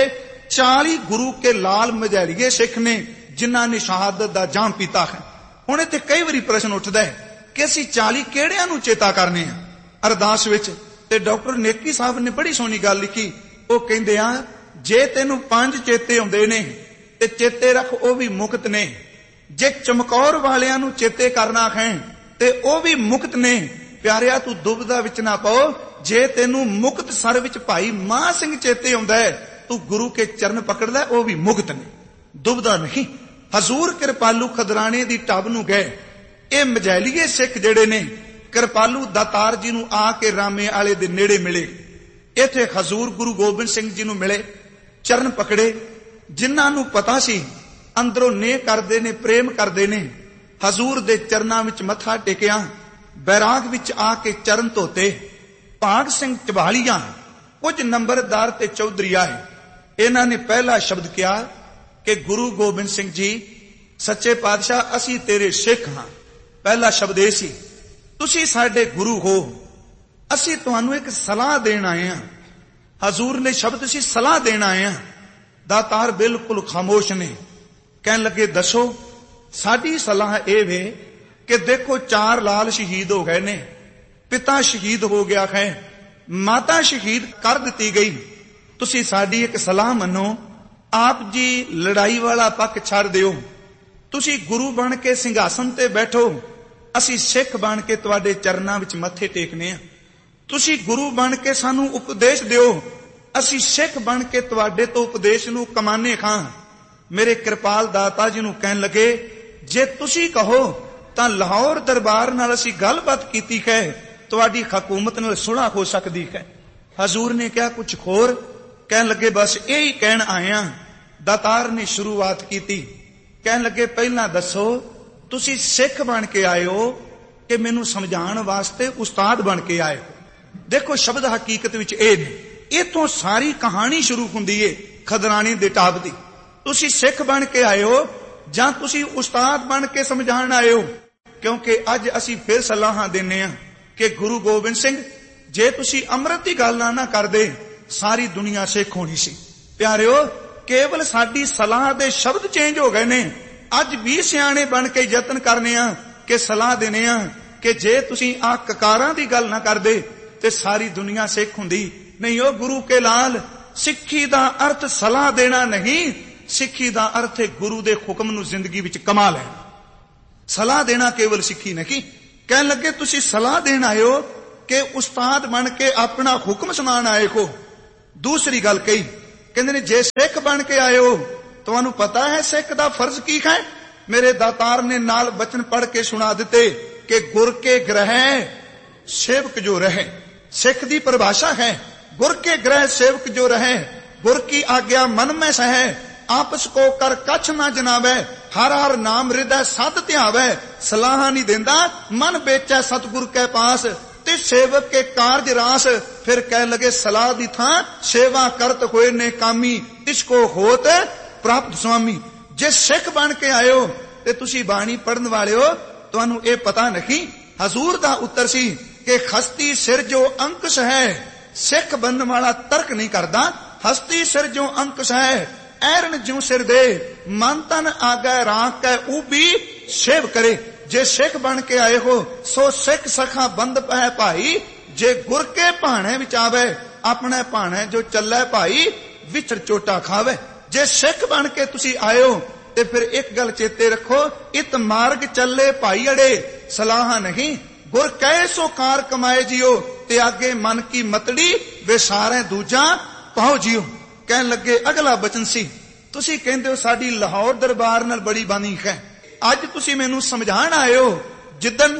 40 ਗੁਰੂ ਕੇ ਲਾਲ ਮਝੈਲੀਏ ਸਿੱਖ ਨੇ ਜਿਨ੍ਹਾਂ ਨੇ ਸ਼ਹਾਦਤ ਦਾ ਜਾਮ ਪੀਤਾ ਹੈ। ਹੁਣ ਇੱਥੇ ਕਈ ਵਾਰੀ ਪ੍ਰਸ਼ਨ ਉੱਠਦਾ ਹੈ ਕਿ ਅਸੀਂ 40 ਕਿਹੜਿਆਂ ਨੂੰ ਚੇਤਾ ਕਰਨੇ ਆ। ਅਰਦਾਸ ਵਿੱਚ ਤੇ ਡਾਕਟਰ ਨੇਕੀ ਸਾਹਿਬ ਨੇ ਬੜੀ ਸੋਹਣੀ ਗੱਲ ਲਿਖੀ। ਉਹ ਕਹਿੰਦੇ ਆ ਜੇ ਤੈਨੂੰ 5 ਚੇਤੇ ਆਉਂਦੇ ਨੇ ਤੇ ਚੇਤੇ ਰੱਖ ਉਹ ਵੀ ਮੁਕਤ ਨੇ। ਜੇ ਚਮਕੌਰ ਵਾਲਿਆਂ ਨੂੰ ਚੇਤੇ ਕਰਨਾ ਹੈ ਤੇ ਉਹ ਵੀ ਮੁਕਤ ਨੇ। ਪਿਆਰਿਆ ਤੂੰ ਦੁਬਿਧਾ ਵਿੱਚ ਨਾ ਪਾਓ, ਜੇ ਤੈਨੂੰ ਮੁਕਤ ਸਰ ਵਿੱਚ ਭਾਈ ਮਾਹ ਸਿੰਘ ਚੇਤੇ ਆਉਂਦਾ ਹੈ, ਤੂੰ ਗੁਰੂ ਕੇ ਚਰਨ ਪਕੜਦਾ, ਉਹ ਵੀ ਮੁਕਤ ਨੇ, ਦੁਬਿਧਾ ਨਹੀਂ। ਹਜ਼ੂਰ ਕਿਰਪਾਲੂ ਖਦਰਾਣੇ ਦੀ ਢਬ ਨੂੰ ਗਏ। ਇਹ ਮਜੈਲੀਏ ਸਿੱਖ ਜਿਹੜੇ ਨੇ ਕਿਰਪਾਲੂ ਦਾਤਾਰ ਜੀ ਨੂੰ ਆ ਕੇ ਰਾਮੇ ਵਾਲੇ ਦੇ ਨੇੜੇ ਮਿਲੇ। ਇੱਥੇ ਹਜ਼ੂਰ ਗੁਰੂ ਗੋਬਿੰਦ ਸਿੰਘ ਜੀ ਨੂੰ ਮਿਲੇ, ਚਰਨ ਪਕੜੇ। ਜਿਨ੍ਹਾਂ ਨੂੰ ਪਤਾ ਸੀ ਅੰਦਰੋਂ ਨੇਹ ਕਰਦੇ ਨੇ, ਪ੍ਰੇਮ ਕਰਦੇ ਨੇ, ਹਜ਼ੂਰ ਦੇ ਚਰਨਾਂ ਵਿੱਚ ਮੱਥਾ ਟੇਕਿਆ, ਬੈਰਾਗ ਵਿੱਚ ਆ ਕੇ ਚਰਨ ਧੋਤੇ। ਭਾਗ ਸਿੰਘ ਝਬਾਲੀਆਂ, ਕੁਝ ਨੰਬਰਦਾਰ ਤੇ ਚੌਧਰੀ ਆਏ। ਇਹਨਾਂ ਨੇ ਪਹਿਲਾ ਸ਼ਬਦ ਕਿਹਾ ਕਿ ਗੁਰੂ ਗੋਬਿੰਦ ਸਿੰਘ ਜੀ ਸੱਚੇ ਪਾਤਸ਼ਾਹ ਅਸੀਂ ਤੇਰੇ ਸਿੱਖ ਹਾਂ। ਪਹਿਲਾ ਸ਼ਬਦ ਇਹ ਸੀ, ਤੁਸੀਂ ਸਾਡੇ ਗੁਰੂ ਹੋ, ਅਸੀਂ ਤੁਹਾਨੂੰ ਇੱਕ ਸਲਾਹ ਦੇਣ ਆਏ ਹਾਂ। ਹਜ਼ੂਰ ਨੇ ਸ਼ਬਦ ਸੀ ਸਲਾਹ ਦੇਣ ਆਏ ਹਾਂ। ਦਾਤਾਰ ਬਿਲਕੁਲ ਖਾਮੋਸ਼ ਨੇ। ਕਹਿਣ ਲੱਗੇ ਦੱਸੋ। ਸਾਡੀ ਸਲਾਹ ਇਹ ਵੇ ਕਿ ਦੇਖੋ 4 ਲਾਲ ਸ਼ਹੀਦ ਹੋ ਗਏ ਨੇ, ਪਿਤਾ ਸ਼ਹੀਦ ਹੋ ਗਿਆ ਹੈ, ਮਾਤਾ ਸ਼ਹੀਦ ਕਰ ਦਿੱਤੀ ਗਈ। ਤੁਸੀਂ ਸਾਡੀ ਇੱਕ ਸਲਾਹ ਮੰਨੋ, ਆਪ ਜੀ ਲੜਾਈ ਵਾਲਾ ਪੱਖ ਛੱਡ ਦਿਓ, ਤੁਸੀਂ ਗੁਰੂ ਬਣ ਕੇ ਸਿੰਘਾਸਨ ਤੇ ਬੈਠੋ, ਅਸੀਂ ਸਿੱਖ ਬਣ ਕੇ ਤੁਹਾਡੇ ਚਰਨਾਂ ਵਿੱਚ ਮੱਥੇ ਟੇਕਨੇ ਆ। ਤੁਸੀਂ ਗੁਰੂ ਬਣ ਕੇ ਸਾਨੂੰ ਉਪਦੇਸ਼ ਦਿਓ, ਅਸੀਂ ਸਿੱਖ ਬਣ ਕੇ ਤੁਹਾਡੇ ਤੋਂ ਉਪਦੇਸ਼ ਨੂੰ ਕਮਾਨੇ ਖਾਂ। ਮੇਰੇ ਕਿਰਪਾਲ ਦਾਤਾ ਜੀ ਨੂੰ ਕਹਿਣ ਲੱਗੇ ਜੇ ਤੁਸੀਂ ਕਹੋ ਤਾਂ ਲਾਹੌਰ ਦਰਬਾਰ ਨਾਲ ਅਸੀਂ ਗੱਲਬਾਤ ਕੀਤੀ ਹੈ, ਤੁਹਾਡੀ ਹਕੂਮਤ ਨਾਲ ਸੁਲ੍ਹਾ ਹੋ ਸਕਦੀ ਹੈ। ਹਜ਼ੂਰ ਨੇ ਕਿਹਾ ਕੁਝ ਹੋਰ। ਕਹਿਣ ਲੱਗੇ ਬਸ ਇਹੀ ਕਹਿਣ ਆਏ ਆ। ਦਾਤਾਰ ਨੇ ਸ਼ੁਰੂਆਤ ਕੀਤੀ। ਕਹਿਣ ਲੱਗੇ ਪਹਿਲਾਂ ਦੱਸੋ ਤੁਸੀਂ ਸਿੱਖ ਬਣ ਕੇ ਆਏ ਹੋ ਕਿ ਮੈਨੂੰ ਸਮਝਾਉਣ ਵਾਸਤੇ ਉਸਤਾਦ ਬਣ ਕੇ ਆਏ ਹੋ। ਦੇਖੋ ਸ਼ਬਦ ਹਕੀਕਤ ਵਿੱਚ ਇਹ ਨੇ। ਇਥੋਂ ਸਾਰੀ ਕਹਾਣੀ ਸ਼ੁਰੂ ਹੁੰਦੀ ਏ ਖਦਰਾਣੇ ਦੇ ਟਾਪ ਦੀ। ਤੁਸੀਂ ਸਿੱਖ ਬਣ ਕੇ ਆਏ ਹੋ ਜਾਂ ਤੁਸੀਂ ਉਸਤਾਦ ਬਣ ਕੇ ਸਮਝਾਉਣ ਆਏ ਹੋ? ਕਿਉਂਕਿ ਅੱਜ ਅਸੀਂ ਫਿਰ ਸਲਾਹਾਂ ਦਿੰਨੇ ਆ ਕਿ ਗੁਰੂ ਗੋਬਿੰਦ ਸਿੰਘ ਜੇ ਤੁਸੀਂ ਅੰਮ੍ਰਿਤ ਦੀ ਗੱਲ ਨਾ ਕਰਦੇ ਸਾਰੀ ਦੁਨੀਆ ਸਿੱਖ ਹੋਣੀ ਸੀ। ਪਿਆਰਿਓ ਕੇਵਲ ਸਾਡੀ ਸਲਾਹ ਦੇ ਸ਼ਬਦ ਚੇਂਜ ਹੋ ਗਏ ਨੇ। ਅੱਜ ਵੀ ਸਿਆਣੇ ਬਣ ਕੇ ਯਤਨ ਕਰਨੇ ਆ ਕਿ ਸਲਾਹ ਦੇਣੇ ਆ ਕਿ ਜੇ ਤੁਸੀਂ ਆ ਕਕਾਰਾਂ ਦੀ ਗੱਲ ਨਾ ਕਰਦੇ ਤੇ ਸਾਰੀ ਦੁਨੀਆ ਸਿੱਖ ਹੁੰਦੀ। ਨਹੀਂ ਉਹ ਗੁਰੂ ਕੇ ਲਾਲ, ਸਿੱਖੀ ਦਾ ਅਰਥ ਸਲਾਹ ਦੇਣਾ ਨਹੀਂ, ਸਿੱਖੀ ਦਾ ਅਰਥ ਹੈ ਗੁਰੂ ਦੇ ਹੁਕਮ ਨੂੰ ਜ਼ਿੰਦਗੀ ਵਿੱਚ ਕਮਾ ਲੈਣਾ। ਸਲਾਹ ਦੇਣਾ ਕੇਵਲ ਸਿੱਖੀ ਨਹੀਂ। ਕਹਿਣ ਲੱਗੇ ਤੁਸੀਂ ਸਲਾਹ ਦੇਣ ਆਏ ਹੋ ਕਿ ਉਸਤਾਦ ਬਣ ਕੇ ਆਪਣਾ ਹੁਕਮ ਸੁਣਾਉਣ ਆਏ ਹੋ। ਦੂਸਰੀ ਗੱਲ ਕਹੀ, ਕਹਿੰਦੇ ਨੇ ਜੇ ਸਿੱਖ ਬਣ ਕੇ ਆਏ ਹੋ, ਤੁਹਾਨੂੰ ਪਤਾ ਹੈ ਸਿੱਖ ਦਾ ਫਰਜ਼ ਕੀ ਹੈ? ਮੇਰੇ ਦਾਤਾਰ ਨੇ ਨਾਲ ਬਚਨ ਪੜ੍ਹ ਕੇ ਸੁਣਾ ਦਿੱਤੇ ਕਿ ਗੁਰ ਕੇ ਗ੍ਰਹਿ ਸੇਵਕ ਜੋ ਰਹੇ। ਸਿੱਖ ਦੀ ਪਰਿਭਾਸ਼ਾ ਹੈ गुर के ग्रह सेवक जो रहे, गुर की आज्ञा मन में सहे, आपस को कर कछ ना जनावे, हर हर नाम हृदय सत ध्यावे, सलाह नहीं देंदा मन बेचे सतगुर के पास, ते सेवक के कार्य रास। फिर कह लगे सलाह दी थां सेवा करत होए ने कामी, इसको होत प्राप्त स्वामी। जे सिख बन के आए हो ते तुसी बाणी पढ़न वाले हो, तुहानू ये पता नहीं। हजूर दा उत्तर सी कि हस्ती सिर जो अंकुश है, सिख बनने वाला तर्क नहीं करता। हस्ती सिर जो अंकुश है, ऐरन ज्यों सिर दे, मन तन आगे राख के ऊबी सेव करे। जे सिख बन के आए हो सो सिख सखा बंद पै भाई, जे गुर के भाणे विच आवे, अपने भाणे जो चले भाई, विचर चोटा खावे। जे सिख बन के तुसी आए हो ते फिर एक गल चेते रखो, इत मार्ग चले भाई अड़े, सलाह नहीं गुर कहे सो कार कमाए जियो, ते आगे मन की मतड़ी वे सारे दूजा पाओ जियो। कहन लगे अगला बचन सी, तुसी कहंदे हो साडी लाहौर दरबार नाल बड़ी बानी है, अज तुसी मैनू समझाण आए हो जिदन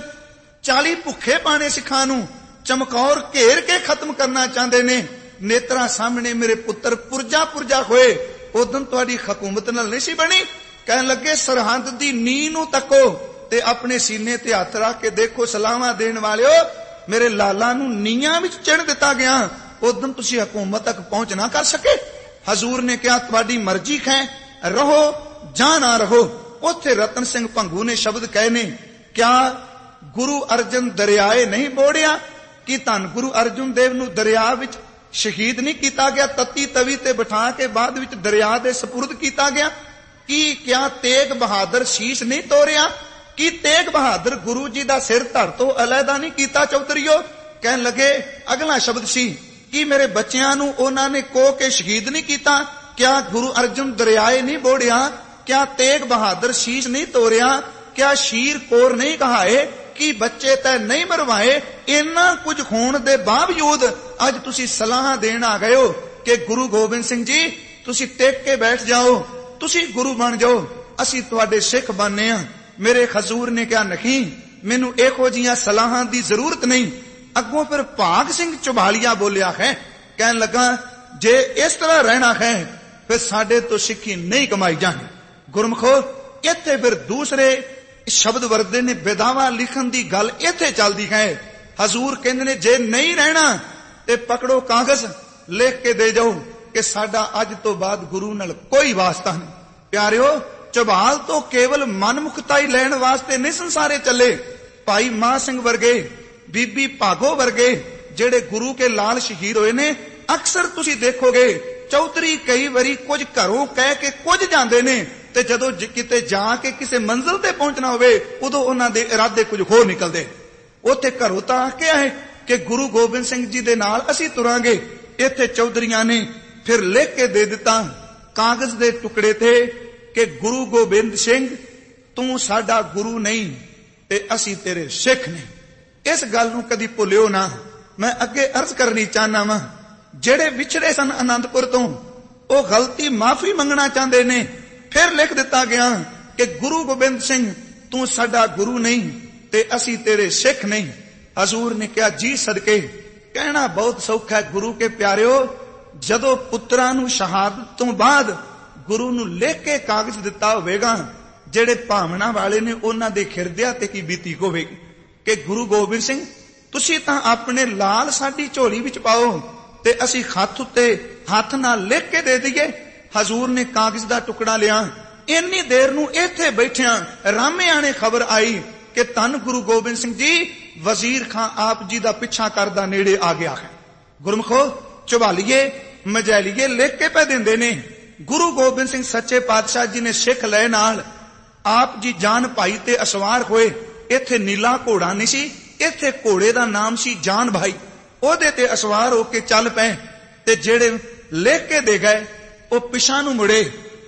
40 भुखे पाने सिखां नू चमकौर घेर के खत्म करना चाहते ने, नेत्रा सामने मेरे पुत्र पुरजा पुरजा होए, उदन तुहाडी हुकूमत नाल नहीं सी बनी। कहन लगे सरहद दी नींह नू तको ते अपने सीने ते हथ रख के देखो, सलावा देण वालिओ मेरे लाला नू नीयां विच चिण दिता गया, उदन तुसी हुकूमत तक पहुंच ना कर सके। हजूर ने कहा तुहाडी मर्जी है, रहो जां ना रहो। उत्थे रतन सिंह भंगू ने शब्द कहे ने, क्या गुरु अर्जन दरियाए नहीं बोड़िया? कि धन गुरु अर्जुन देव नू दरिया विच शहीद नहीं किया गया, तत्ती तवी ते बिठा के बाद विच दरिया दे सपुर्द किया गया? कि क्या तेग बहादुर शीश नहीं तोड़िया? कि तेग बहादुर गुरु जी दा सिर धर तो अलहदा नहीं कीता चौधरीओ? कहन लगे अगला शब्द सी कि मेरे बच्चियां नू उन्हां ने को के शहीद नहीं कीता? क्या गुरु अर्जुन दरियाए नहीं बोड़िया? क्या तेग बहादुर शीश नहीं तोड़िया? क्या शीर कोर नहीं कहाए? कि बच्चे तै नहीं मरवाए? इन्ना कुछ होण दे बावजूद अज तुसी सलाह देण आ गए हो कि गुरु गोबिंद सिंह जी तुसी टेक के बैठ जाओ, तुसी गुरु बन जाओ, असी तुहाडे सिख बनने आ। मेरे हजूर ने कहा नहीं, मैनू इहो जिहियां सलाहां दी जरूरत नहीं। अगों फिर भाग सिंह चुभालिया बोलिया है, कहन लगा जे इस तरह रहना है फिर साडे तो सिक्खी नहीं कमाई जानी। गुरमुखो इत्थे फिर दूसरे शब्द वरदे ने, बेदावा लिखन दी गल इत्थे चलदी है। हजूर कहंदे ने जे नहीं रहना ते पकड़ो कागज, लिख के दे जाओ कि साडा अज तो बाद गुरु नाल कोई वास्ता नहीं। प्यारिओ चौभाल तो केवल मनमुखताई लैण वास्ते नहीं संसारे चले। भाई मां सिंह वर्गे, बीबी भागो वर्गे जेड़े गुरु के लाल शहीद होए ने, अक्सर तुसी देखोगे चौधरी कई बारी कुछ घरों कह के कुछ जांदे ने, ते जदों किते जाके किसी मंजिल ते पहुंचना होवे उदों उन्हां दे इरादे कुछ होर निकलदे। उत्थे घरों तां के आए कि गुरु गोबिंद सिंह जी दे नाल असीं तुरांगे। इत्थे चौधरीआं ने फिर लिख के दे दिता कागज दे टुकड़े ते कि गुरु गोबिंद सिंह तू साडा गुरु नहीं ते असीं तेरे सिख नहीं। इस गल नूं कदी भुलिओ ना। मैं अगे अर्ज करनी चाहना वा, जेड़े विछड़े सन आनंदपुर तो वो गलती माफी मंगना चाहते ने। फिर लिख दिता गया कि गुरु गोबिंद सिंह तू साडा गुरु नहीं ते असीं तेरे सिख नहीं। हजूर ने कहा जी सदके, कहना बहुत सौखा है गुरु के प्यारिओ, जदों पुत्रां नूं शहादत तो बाद गुरु नूं लिख के कागज दिता होवेगा, जेड़े भावना वाले ने उन्हां दे खिरदिया ते की बीती होवेगी कि गुरु गोबिंद सिंह तुसी तां अपने लाल साडी झोली विच पाओ ते असीं हथ उत्ते हथ नाल लिख के दे दईए। हजूर ने कागज दा टुकड़ा लिया। इन्नी देर नूं इत्थे बैठिया रामे आने खबर आई कि धन गुरु गोबिंद सिंह जी वजीर खां आप जी दा पिछा करदा नेड़े आ गया है। गुरमुखो चौभालीए मजैलीए लिख के पै दिंदे ने। गुरु गोबिंद सिंह सच्चे पातशाह जी ने सिख लय नाल आप जी जान भाई ते असवार होए। इत्थे नीला घोड़ा नहीं सी, इत्थे घोड़े दा नाम सी जान भाई। ओदे ते असवार होके चल पए ते जेड़े लिख के दे गए ओ पिछा नूं मुड़े।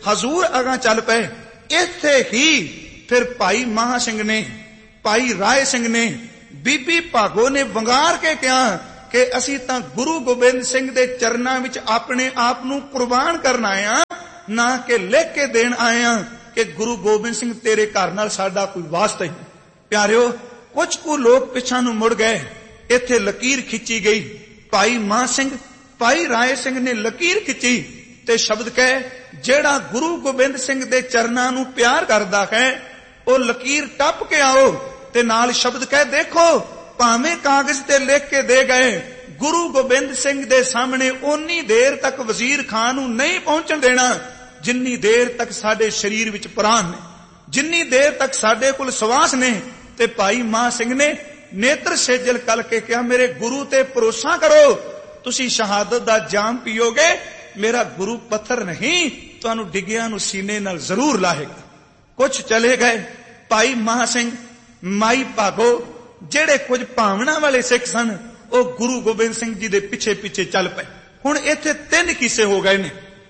ਹਜ਼ੂਰ ਅਗਾਂ ਚੱਲ ਪਏ। ਇੱਥੇ ਹੀ ਫਿਰ ਭਾਈ ਮਹਾ ਸਿੰਘ ਨੇ, ਭਾਈ ਰਾਏ ਸਿੰਘ ਨੇ, ਬੀਬੀ ਭਾਗੋ ਨੇ ਵੰਗਾਰ ਕੇ ਕਿਹਾ ਕਿ ਅਸੀਂ ਤਾਂ ਗੁਰੂ ਗੋਬਿੰਦ ਸਿੰਘ ਦੇ ਚਰਨਾਂ ਵਿੱਚ ਆਪਣੇ ਆਪ ਨੂੰ ਕੁਰਬਾਨ ਕਰਨ ਆਏ ਆ, ਨਾ ਕਿ ਲਿਖ ਕੇ ਦੇਣ ਆਏ ਆ ਕਿ ਗੁਰੂ ਗੋਬਿੰਦ ਸਿੰਘ ਤੇਰੇ ਘਰ ਨਾਲ ਸਾਡਾ ਕੋਈ ਵਾਸਤਾ ਹੀ। ਪਿਆਰਿਓ, ਕੁਝ ਕੁ ਲੋਕ ਪਿਛਾਂ ਨੂੰ ਮੁੜ ਗਏ। ਇੱਥੇ ਲਕੀਰ ਖਿੱਚੀ ਗਈ। ਭਾਈ ਮਹਾਂ ਸਿੰਘ, ਭਾਈ ਰਾਏ ਸਿੰਘ ਨੇ ਲਕੀਰ ਖਿੱਚੀ ਤੇ ਸ਼ਬਦ ਕਹੇ, ਜਿਹੜਾ ਗੁਰੂ ਗੋਬਿੰਦ ਸਿੰਘ ਦੇ ਚਰਨਾਂ ਨੂੰ ਪਿਆਰ ਕਰਦਾ ਹੈ ਉਹ ਲਕੀਰ ਟੱਪ ਕੇ ਆਓ। ਤੇ ਨਾਲ ਸ਼ਬਦ ਕਹੇ, ਦੇਖੋ ਭਾਵੇਂ ਕਾਗਜ਼ ਤੇ ਲਿਖ ਕੇ ਦੇ ਗਏ, ਗੁਰੂ ਗੋਬਿੰਦ ਸਿੰਘ ਦੇ ਸਾਹਮਣੇ ਓਨੀ ਦੇਰ ਤੱਕ ਵਜ਼ੀਰ ਖਾਨ ਨੂੰ ਨਹੀਂ ਪਹੁੰਚਣ ਦੇਣਾ ਜਿੰਨੀ ਦੇਰ ਤੱਕ ਸਾਡੇ ਸਰੀਰ ਵਿੱਚ ਪ੍ਰਾਣ ਨੇ, ਜਿੰਨੀ ਦੇਰ ਤੱਕ ਸਾਡੇ ਕੋਲ ਸਵਾਸ ਨੇ। ਤੇ ਭਾਈ ਮਹਾਂ ਸਿੰਘ ਨੇ ਨੇਤਰ ਸੇਜਲ ਕਲ ਕੇ ਕਿਹਾ, ਮੇਰੇ ਗੁਰੂ ਤੇ ਭਰੋਸਾ ਕਰੋ, ਤੁਸੀਂ ਸ਼ਹਾਦਤ ਦਾ ਜਾਮ ਪੀਓਗੇ, ਮੇਰਾ ਗੁਰੂ ਪੱਥਰ ਨਹੀਂ, ਤੁਹਾਨੂੰ ਡਿੱਗਿਆਂ ਨੂੰ ਸੀਨੇ ਨਾਲ ਜ਼ਰੂਰ ਲਾਹੇਗਾ। ਕੁਝ ਚਲੇ ਗਏ। ਭਾਈ ਮਹਾਂ ਸਿੰਘ, ਮਾਈ ਭਾਗੋ, ਜਿਹੜੇ ਕੁਝ ਭਾਵਨਾ ਵਾਲੇ ਸਿੱਖ ਸਨ, ਉਹ ਗੁਰੂ ਗੋਬਿੰਦ ਸਿੰਘ ਜੀ ਦੇ ਪਿੱਛੇ ਪਿੱਛੇ ਚੱਲ ਪਏ। ਹੁਣ ਇੱਥੇ 3 ਕਿੱਸੇ ਹੋ ਗਏ ਨੇ।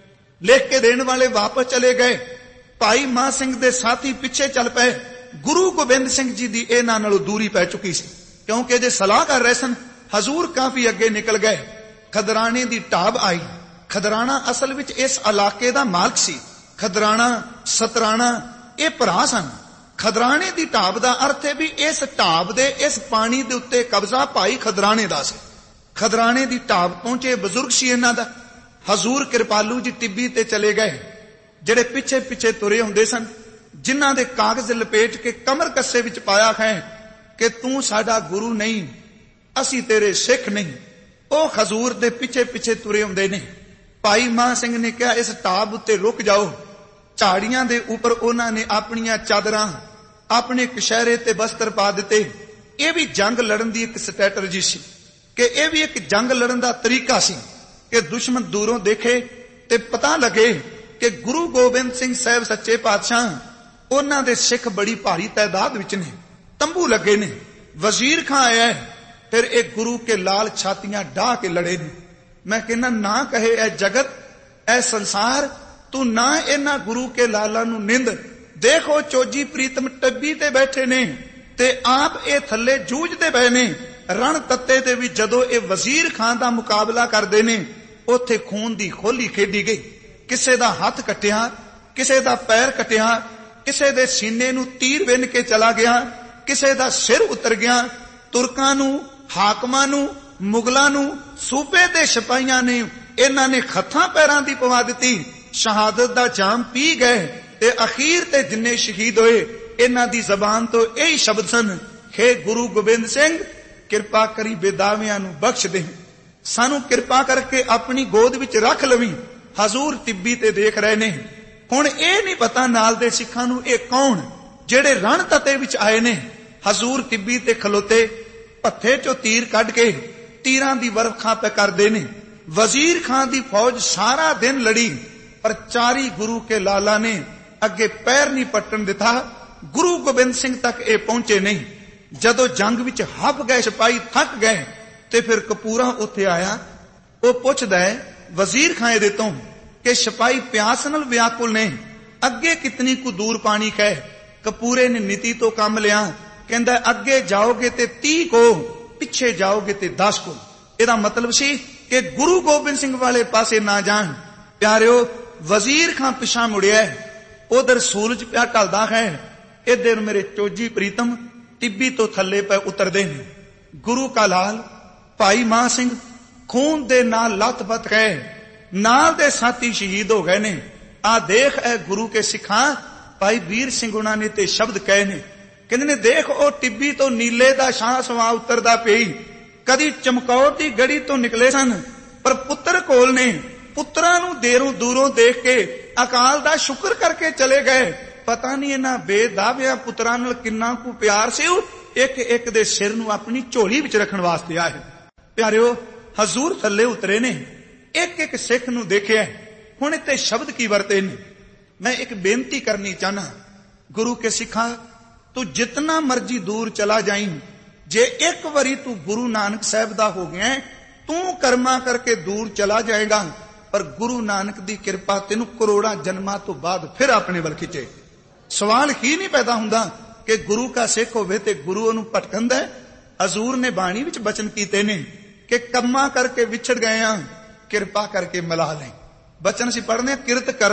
ਲਿਖ ਕੇ ਦੇਣ ਵਾਲੇ ਵਾਪਸ ਚਲੇ ਗਏ। ਭਾਈ ਮਹਾਂ ਸਿੰਘ ਦੇ ਸਾਥੀ ਪਿੱਛੇ ਚੱਲ ਪਏ। ਗੁਰੂ ਗੋਬਿੰਦ ਸਿੰਘ ਜੀ ਦੀ ਇਹਨਾਂ ਨਾਲੋਂ ਦੂਰੀ ਪੈ ਚੁੱਕੀ ਸੀ, ਕਿਉਂਕਿ ਜੇ ਸਲਾਹ ਕਰ ਰਹੇ ਸਨ। ਹਜ਼ੂਰ ਕਾਫੀ ਅੱਗੇ ਨਿਕਲ ਗਏ। ਖਦਰਾਣੇ ਦੀ ਢਾਬ ਆਈ। ਖਦਰਾਣਾ ਅਸਲ ਵਿੱਚ ਇਸ ਇਲਾਕੇ ਦਾ ਮਾਲਕ ਸੀ। ਖਦਰਾਣਾ, ਸਤਰਾਣਾ ਇਹ ਭਰਾ ਸਨ। ਖਦਰਾਣੇ ਦੀ ਢਾਬ ਦਾ ਅਰਥ ਹੈ ਵੀ ਇਸ ਢਾਬ ਦੇ, ਇਸ ਪਾਣੀ ਦੇ ਉੱਤੇ ਕਬਜ਼ਾ ਭਾਈ ਖਦਰਾਣੇ ਦਾ ਸੀ। ਖਦਰਾਣੇ ਦੀ ਢਾਬ ਪਹੁੰਚੇ, ਬਜ਼ੁਰਗ ਸੀ ਇਹਨਾਂ ਦਾ। ਹਜ਼ੂਰ ਕਿਰਪਾਲੂ ਜੀ ਟਿੱਬੀ ਤੇ ਚਲੇ ਗਏ। ਜਿਹੜੇ ਪਿੱਛੇ ਪਿੱਛੇ ਤੁਰੇ ਹੁੰਦੇ ਸਨ, ਜਿਨ੍ਹਾਂ ਦੇ ਕਾਗਜ਼ ਲਪੇਟ ਕੇ ਕਮਰ ਕੱਸੇ ਵਿੱਚ ਪਾਇਆ ਹੈ ਕਿ ਤੂੰ ਸਾਡਾ ਗੁਰੂ ਨਹੀਂ, ਅਸੀਂ ਤੇਰੇ ਸਿੱਖ ਨਹੀਂ, ਉਹ ਹਜ਼ੂਰ ਦੇ ਪਿੱਛੇ ਪਿੱਛੇ ਤੁਰੇ ਹੁੰਦੇ ਨੇ। ਭਾਈ ਮਹਾਂ ਸਿੰਘ ਨੇ ਕਿਹਾ, ਇਸ ਢਾਬ ਉੱਤੇ ਰੁਕ ਜਾਓ। ਝਾੜੀਆਂ ਦੇ ਉੱਪਰ ਉਹਨਾਂ ਨੇ ਆਪਣੀਆਂ ਚਾਦਰਾਂ, ਆਪਣੇ ਕਸ਼ਹਿਰੇ ਤੇ ਬਸਤਰ ਪਾ ਦਿੱਤੇ। ਇਹ ਵੀ ਜੰਗ ਲੜਨ ਦੀ ਇੱਕ ਸਟ੍ਰੈਟਜੀ ਸੀ, ਕਿ ਇਹ ਵੀ ਇੱਕ ਜੰਗ ਲੜਨ ਦਾ ਤਰੀਕਾ ਸੀ ਕਿ ਦੁਸ਼ਮਣ ਦੂਰੋਂ ਦੇਖੇ ਤੇ ਪਤਾ ਲੱਗੇ ਕਿ ਗੁਰੂ ਗੋਬਿੰਦ ਸਿੰਘ ਸਾਹਿਬ ਸੱਚੇ ਪਾਤਸ਼ਾਹ, ਉਹਨਾਂ ਦੇ ਸਿੱਖ ਬੜੀ ਭਾਰੀ ਤਾਦਾਦ ਵਿੱਚ ਨੇ। ਤੰਬੂ ਲੱਗੇ ਨੇ, ਵਜ਼ੀਰ ਖਾਂ ਆਇਆ ਹੈ। ਫਿਰ ਇਹ ਗੁਰੂ ਕੇ ਲਾਲ ਛਾਤੀਆਂ ਢਾਹ ਕੇ ਲੜੇ ਨੇ। ਮੈਂ ਕਹਿੰਦਾ, ਨਾ ਕਹੇ ਇਹ ਜਗਤ, ਇਹ ਸੰਸਾਰ, ਤੂੰ ਨਾ ਇਹਨਾਂ ਗੁਰੂ ਕੇ ਲਾਲਾਂ ਨੂੰ ਨਿੰਦ। ਦੇਖੋ ਚੋਜੀ ਪ੍ਰੀਤਮ ਟੱਬੀ ਤੇ ਬੈਠੇ ਨੇ ਤੇ ਆਪ ਇਹ ਥੱਲੇ ਜੂਝਦੇ ਪਏ ਨੇ। ਰਣ ਤੱਤੇ ਦੇ ਵਿੱਚ ਜਦੋਂ ਇਹ ਵਜ਼ੀਰ ਖਾਨ ਦਾ ਮੁਕਾਬਲਾ ਕਰਦੇ ਨੇ, ਉੱਥੇ ਖੂਨ ਦੀ ਹੋਲੀ ਖੇਡੀ ਗਈ। ਕਿਸੇ ਦਾ ਹੱਥ ਕੱਟਿਆ, ਕਿਸੇ ਦਾ ਪੈਰ ਕੱਟਿਆ, ਕਿਸੇ ਦੇ ਸੀਨੇ ਨੂੰ ਤੀਰ ਵਿੰਨ ਕੇ ਚਲਾ ਗਿਆ, ਕਿਸੇ ਦਾ ਸਿਰ ਉਤਰ ਗਿਆ। ਤੁਰਕਾਂ ਨੂੰ, ਹਾਕਮਾਂ ਨੂੰ, ਮੁਗਲਾਂ ਨੂੰ, ਸੂਬੇ ਦੇ ਸਿਪਾਹੀਆਂ ਨੇ ਇਹਨਾਂ ਨੇ ਹੱਥਾਂ ਪੈਰਾਂ ਦੀ ਪਵਾ ਦਿੱਤੀ। ਸ਼ਹਾਦਤ ਦਾ ਜਾਮ ਪੀ ਗਏ ਤੇ ਅਖੀਰ ਤੇ ਜਿੰਨੇ ਸ਼ਹੀਦ ਹੋਏ, ਇਹਨਾਂ ਦੀ ਜ਼ਬਾਨ ਤੋਂ ਇਹੀ ਸ਼ਬਦ ਸਨ, ਹੇ ਗੁਰੂ ਗੋਬਿੰਦ ਸਿੰਘ, ਕਿਰਪਾ ਕਰੀ ਬੇਦਾਵਿਆਂ ਨੂੰ ਬਖਸ਼ ਦੇ, ਸਾਨੂੰ ਕਿਰਪਾ ਕਰਕੇ ਆਪਣੀ ਗੋਦ ਵਿੱਚ ਰੱਖ ਲਵੀਂ। ਹਜ਼ੂਰ ਟਿੱਬੀ ਤੇ ਦੇਖ ਰਹੇ ਨੇ। ਹੁਣ ਇਹ ਨਹੀਂ ਪਤਾ ਨਾਲ ਦੇ ਸਿੱਖਾਂ ਨੂੰ ਇਹ ਕੌਣ, ਜਿਹੜੇ ਰਣ ਤਤੇ ਵਿੱਚ ਆਏ ਨੇ। ਹਜ਼ੂਰ ਟਿੱਬੀ ਤੇ ਖਲੋਤੇ, ਪੱਥੇ ਚੋਂ ਤੀਰ ਕੱਢ ਕੇ ਤੀਰਾਂ ਦੀ ਵਰਖਾ ਪੈ ਕਰਦੇ ਨੇ। ਵਜ਼ੀਰ ਖਾਨ ਦੀ ਫੌਜ ਸਾਰਾ ਦਿਨ ਲੜੀ, ਪਰ ਚਾਰੀ ਗੁਰੂ ਕੇ ਲਾਲਾ ਨੇ ਅੱਗੇ ਪੈਰ ਨਹੀਂ ਪੱਟਣ ਦਿੱਤਾ। ਗੁਰੂ ਗੋਬਿੰਦ ਸਿੰਘ ਤੱਕ ਇਹ ਪਹੁੰਚੇ ਨਹੀਂ। ਜਦੋਂ ਜੰਗ ਵਿੱਚ ਹੱਫ ਗਏ, ਸਿਪਾਹੀ ਥੱਕ ਗਏ, ਤੇ ਫਿਰ ਕਪੂਰਾ ਉੱਥੇ ਆਇਆ। ਉਹ ਪੁੱਛਦਾ ਹੈ ਵਜ਼ੀਰ ਖਾਂ ਦੇ ਤੋਂ ਕਿ ਸਿਪਾਹੀ ਪਿਆਸ ਨਾਲ ਵਿਆਕੁਲ ਨੇ, ਅੱਗੇ ਕਿਤਨੀ ਕੁ ਦੂਰ ਪਾਣੀ ਹੈ। ਕਪੂਰੇ ਨੇ ਨੀਤੀ ਤੋਂ ਕੰਮ ਲਿਆ। ਕਹਿੰਦਾ, ਅੱਗੇ ਜਾਓਗੇ ਤੇ 30 ਕੋ, ਪਿੱਛੇ ਜਾਓਗੇ ਤੇ 10 ਕੋ। ਇਹਦਾ ਮਤਲਬ ਸੀ ਕਿ ਗੁਰੂ ਗੋਬਿੰਦ ਸਿੰਘ ਵਾਲੇ ਪਾਸੇ ਨਾ ਜਾਣ। ਪਿਆਰਿਓ, ਵਜ਼ੀਰ ਖਾਂ ਪਿਛਾਂ ਮੁੜਿਆ। ਉਧਰ ਸੂਰਜ ਪਿਆ ਢਲਦਾ ਹੈ, ਇਧਰ ਮੇਰੇ ਚੋਜੀ ਪ੍ਰੀਤਮ ਟਿੱਬੀ ਤੋਂ ਥੱਲੇ ਪੈ ਉਤਰਦੇ ਨੇ। ਗੁਰੂ ਕਾ ਲਾਲ ਭਾਈ ਮਹਾਂ ਸਿੰਘ ਖੂਨ ਦੇ ਨਾਲ ਲੱਥ-ਪੱਥ ਗਏ, ਨਾਲ ਦੇ ਸਾਥੀ ਸ਼ਹੀਦ ਹੋ ਗਏ ਨੇ। ਆ ਦੇਖ, ਇਹ ਗੁਰੂ ਕੇ ਸਿੱਖਾਂ ਭਾਈ ਵੀਰ ਸਿੰਘ ਉਹਨਾਂ ਨੇ ਤੇ ਸ਼ਬਦ ਕਹੇ ਨੇ। ਕਹਿੰਦੇ ਨੇ, ਦੇਖ ਉਹ ਟਿੱਬੀ ਤੋਂ ਨੀਲੇ ਦਾ ਸ਼ਾਹ ਸਵਾ ਉਤਰਦਾ ਪਈ। ਕਦੀ ਚਮਕੌਰ ਦੀ ਗੜੀ ਤੋਂ ਨਿਕਲੇ ਸਨ, ਪਰ ਪੁੱਤਰ ਕੋਲ ਨੇ। ਪੁੱਤਰਾਂ ਨੂੰ ਦੇਰੋਂ ਦੂਰੋਂ ਦੇਖ ਕੇ ਅਕਾਲ ਦਾ ਸ਼ੁਕਰ ਕਰਕੇ ਚਲੇ ਗਏ। ਪਤਾ ਨਹੀਂ ਇਹਨਾਂ ਬੇਦਾਵਿਆਂ ਪੁੱਤਰਾਂ ਨਾਲ ਕਿੰਨਾ ਕੁ ਪਿਆਰ ਸੀ। ਇੱਕ ਇੱਕ ਦੇ ਸਿਰ ਨੂੰ ਆਪਣੀ ਝੋਲੀ ਵਿੱਚ ਰੱਖਣ ਵਾਸਤੇ ਆਏ। ਪਿਆਰਿਓ, ਹਜ਼ੂਰ ਥੱਲੇ ਉਤਰੇ ਨੇ, ਇੱਕ ਇੱਕ ਸਿੱਖ ਨੂੰ ਦੇਖਿਆ। ਹੁਣ ਇੱਥੇ ਸ਼ਬਦ ਕੀ ਵਰਤੇ ਨੇ। ਮੈਂ ਇੱਕ ਬੇਨਤੀ ਕਰਨੀ ਚਾਹਨਾ, ਗੁਰੂ ਕੇ ਸਿੱਖਾਂ, ਤੂੰ ਜਿਤਨਾ ਮਰਜੀ ਦੂਰ ਚਲਾ ਜਾਈਂ, ਜੇ ਇੱਕ ਵਾਰੀ ਤੂੰ ਗੁਰੂ ਨਾਨਕ ਸਾਹਿਬ ਦਾ ਹੋ ਗਿਆ, ਤੂੰ ਕਰਮਾ ਕਰਕੇ ਦੂਰ ਚਲਾ ਜਾਏਗਾ, ਪਰ ਗੁਰੂ ਨਾਨਕ ਦੀ ਕਿਰਪਾ ਤੈਨੂੰ ਕਰੋੜਾਂ ਜਨਮਾਂ ਤੋਂ ਬਾਅਦ ਫਿਰ ਆਪਣੇ ਵੱਲ ਖਿੱਚੇ। ਸਵਾਲ ਹੀ ਨਹੀਂ ਪੈਦਾ ਹੁੰਦਾ ਕਿ ਗੁਰੂ ਕਾ ਸਿੱਖ ਹੋਵੇ ਤੇ ਗੁਰੂ ਉਹਨੂੰ ਭਟਕੰਦਾ ਹੈ। ਹਜ਼ੂਰ ਨੇ ਬਾਣੀ ਵਿੱਚ ਬਚਨ ਕੀਤੇ ਨੇ ਕਿ ਕੰਮਾਂ ਕਰਕੇ ਵਿਛੜ ਗਏ ਆ, ਕਿਰਪਾ ਕਰਕੇ ਮਿਲਾ ਲੈ। ਬਚਨ ਅਸੀਂ ਪੜ੍ਹਨੇ ਕਿਰਤ ਕਰ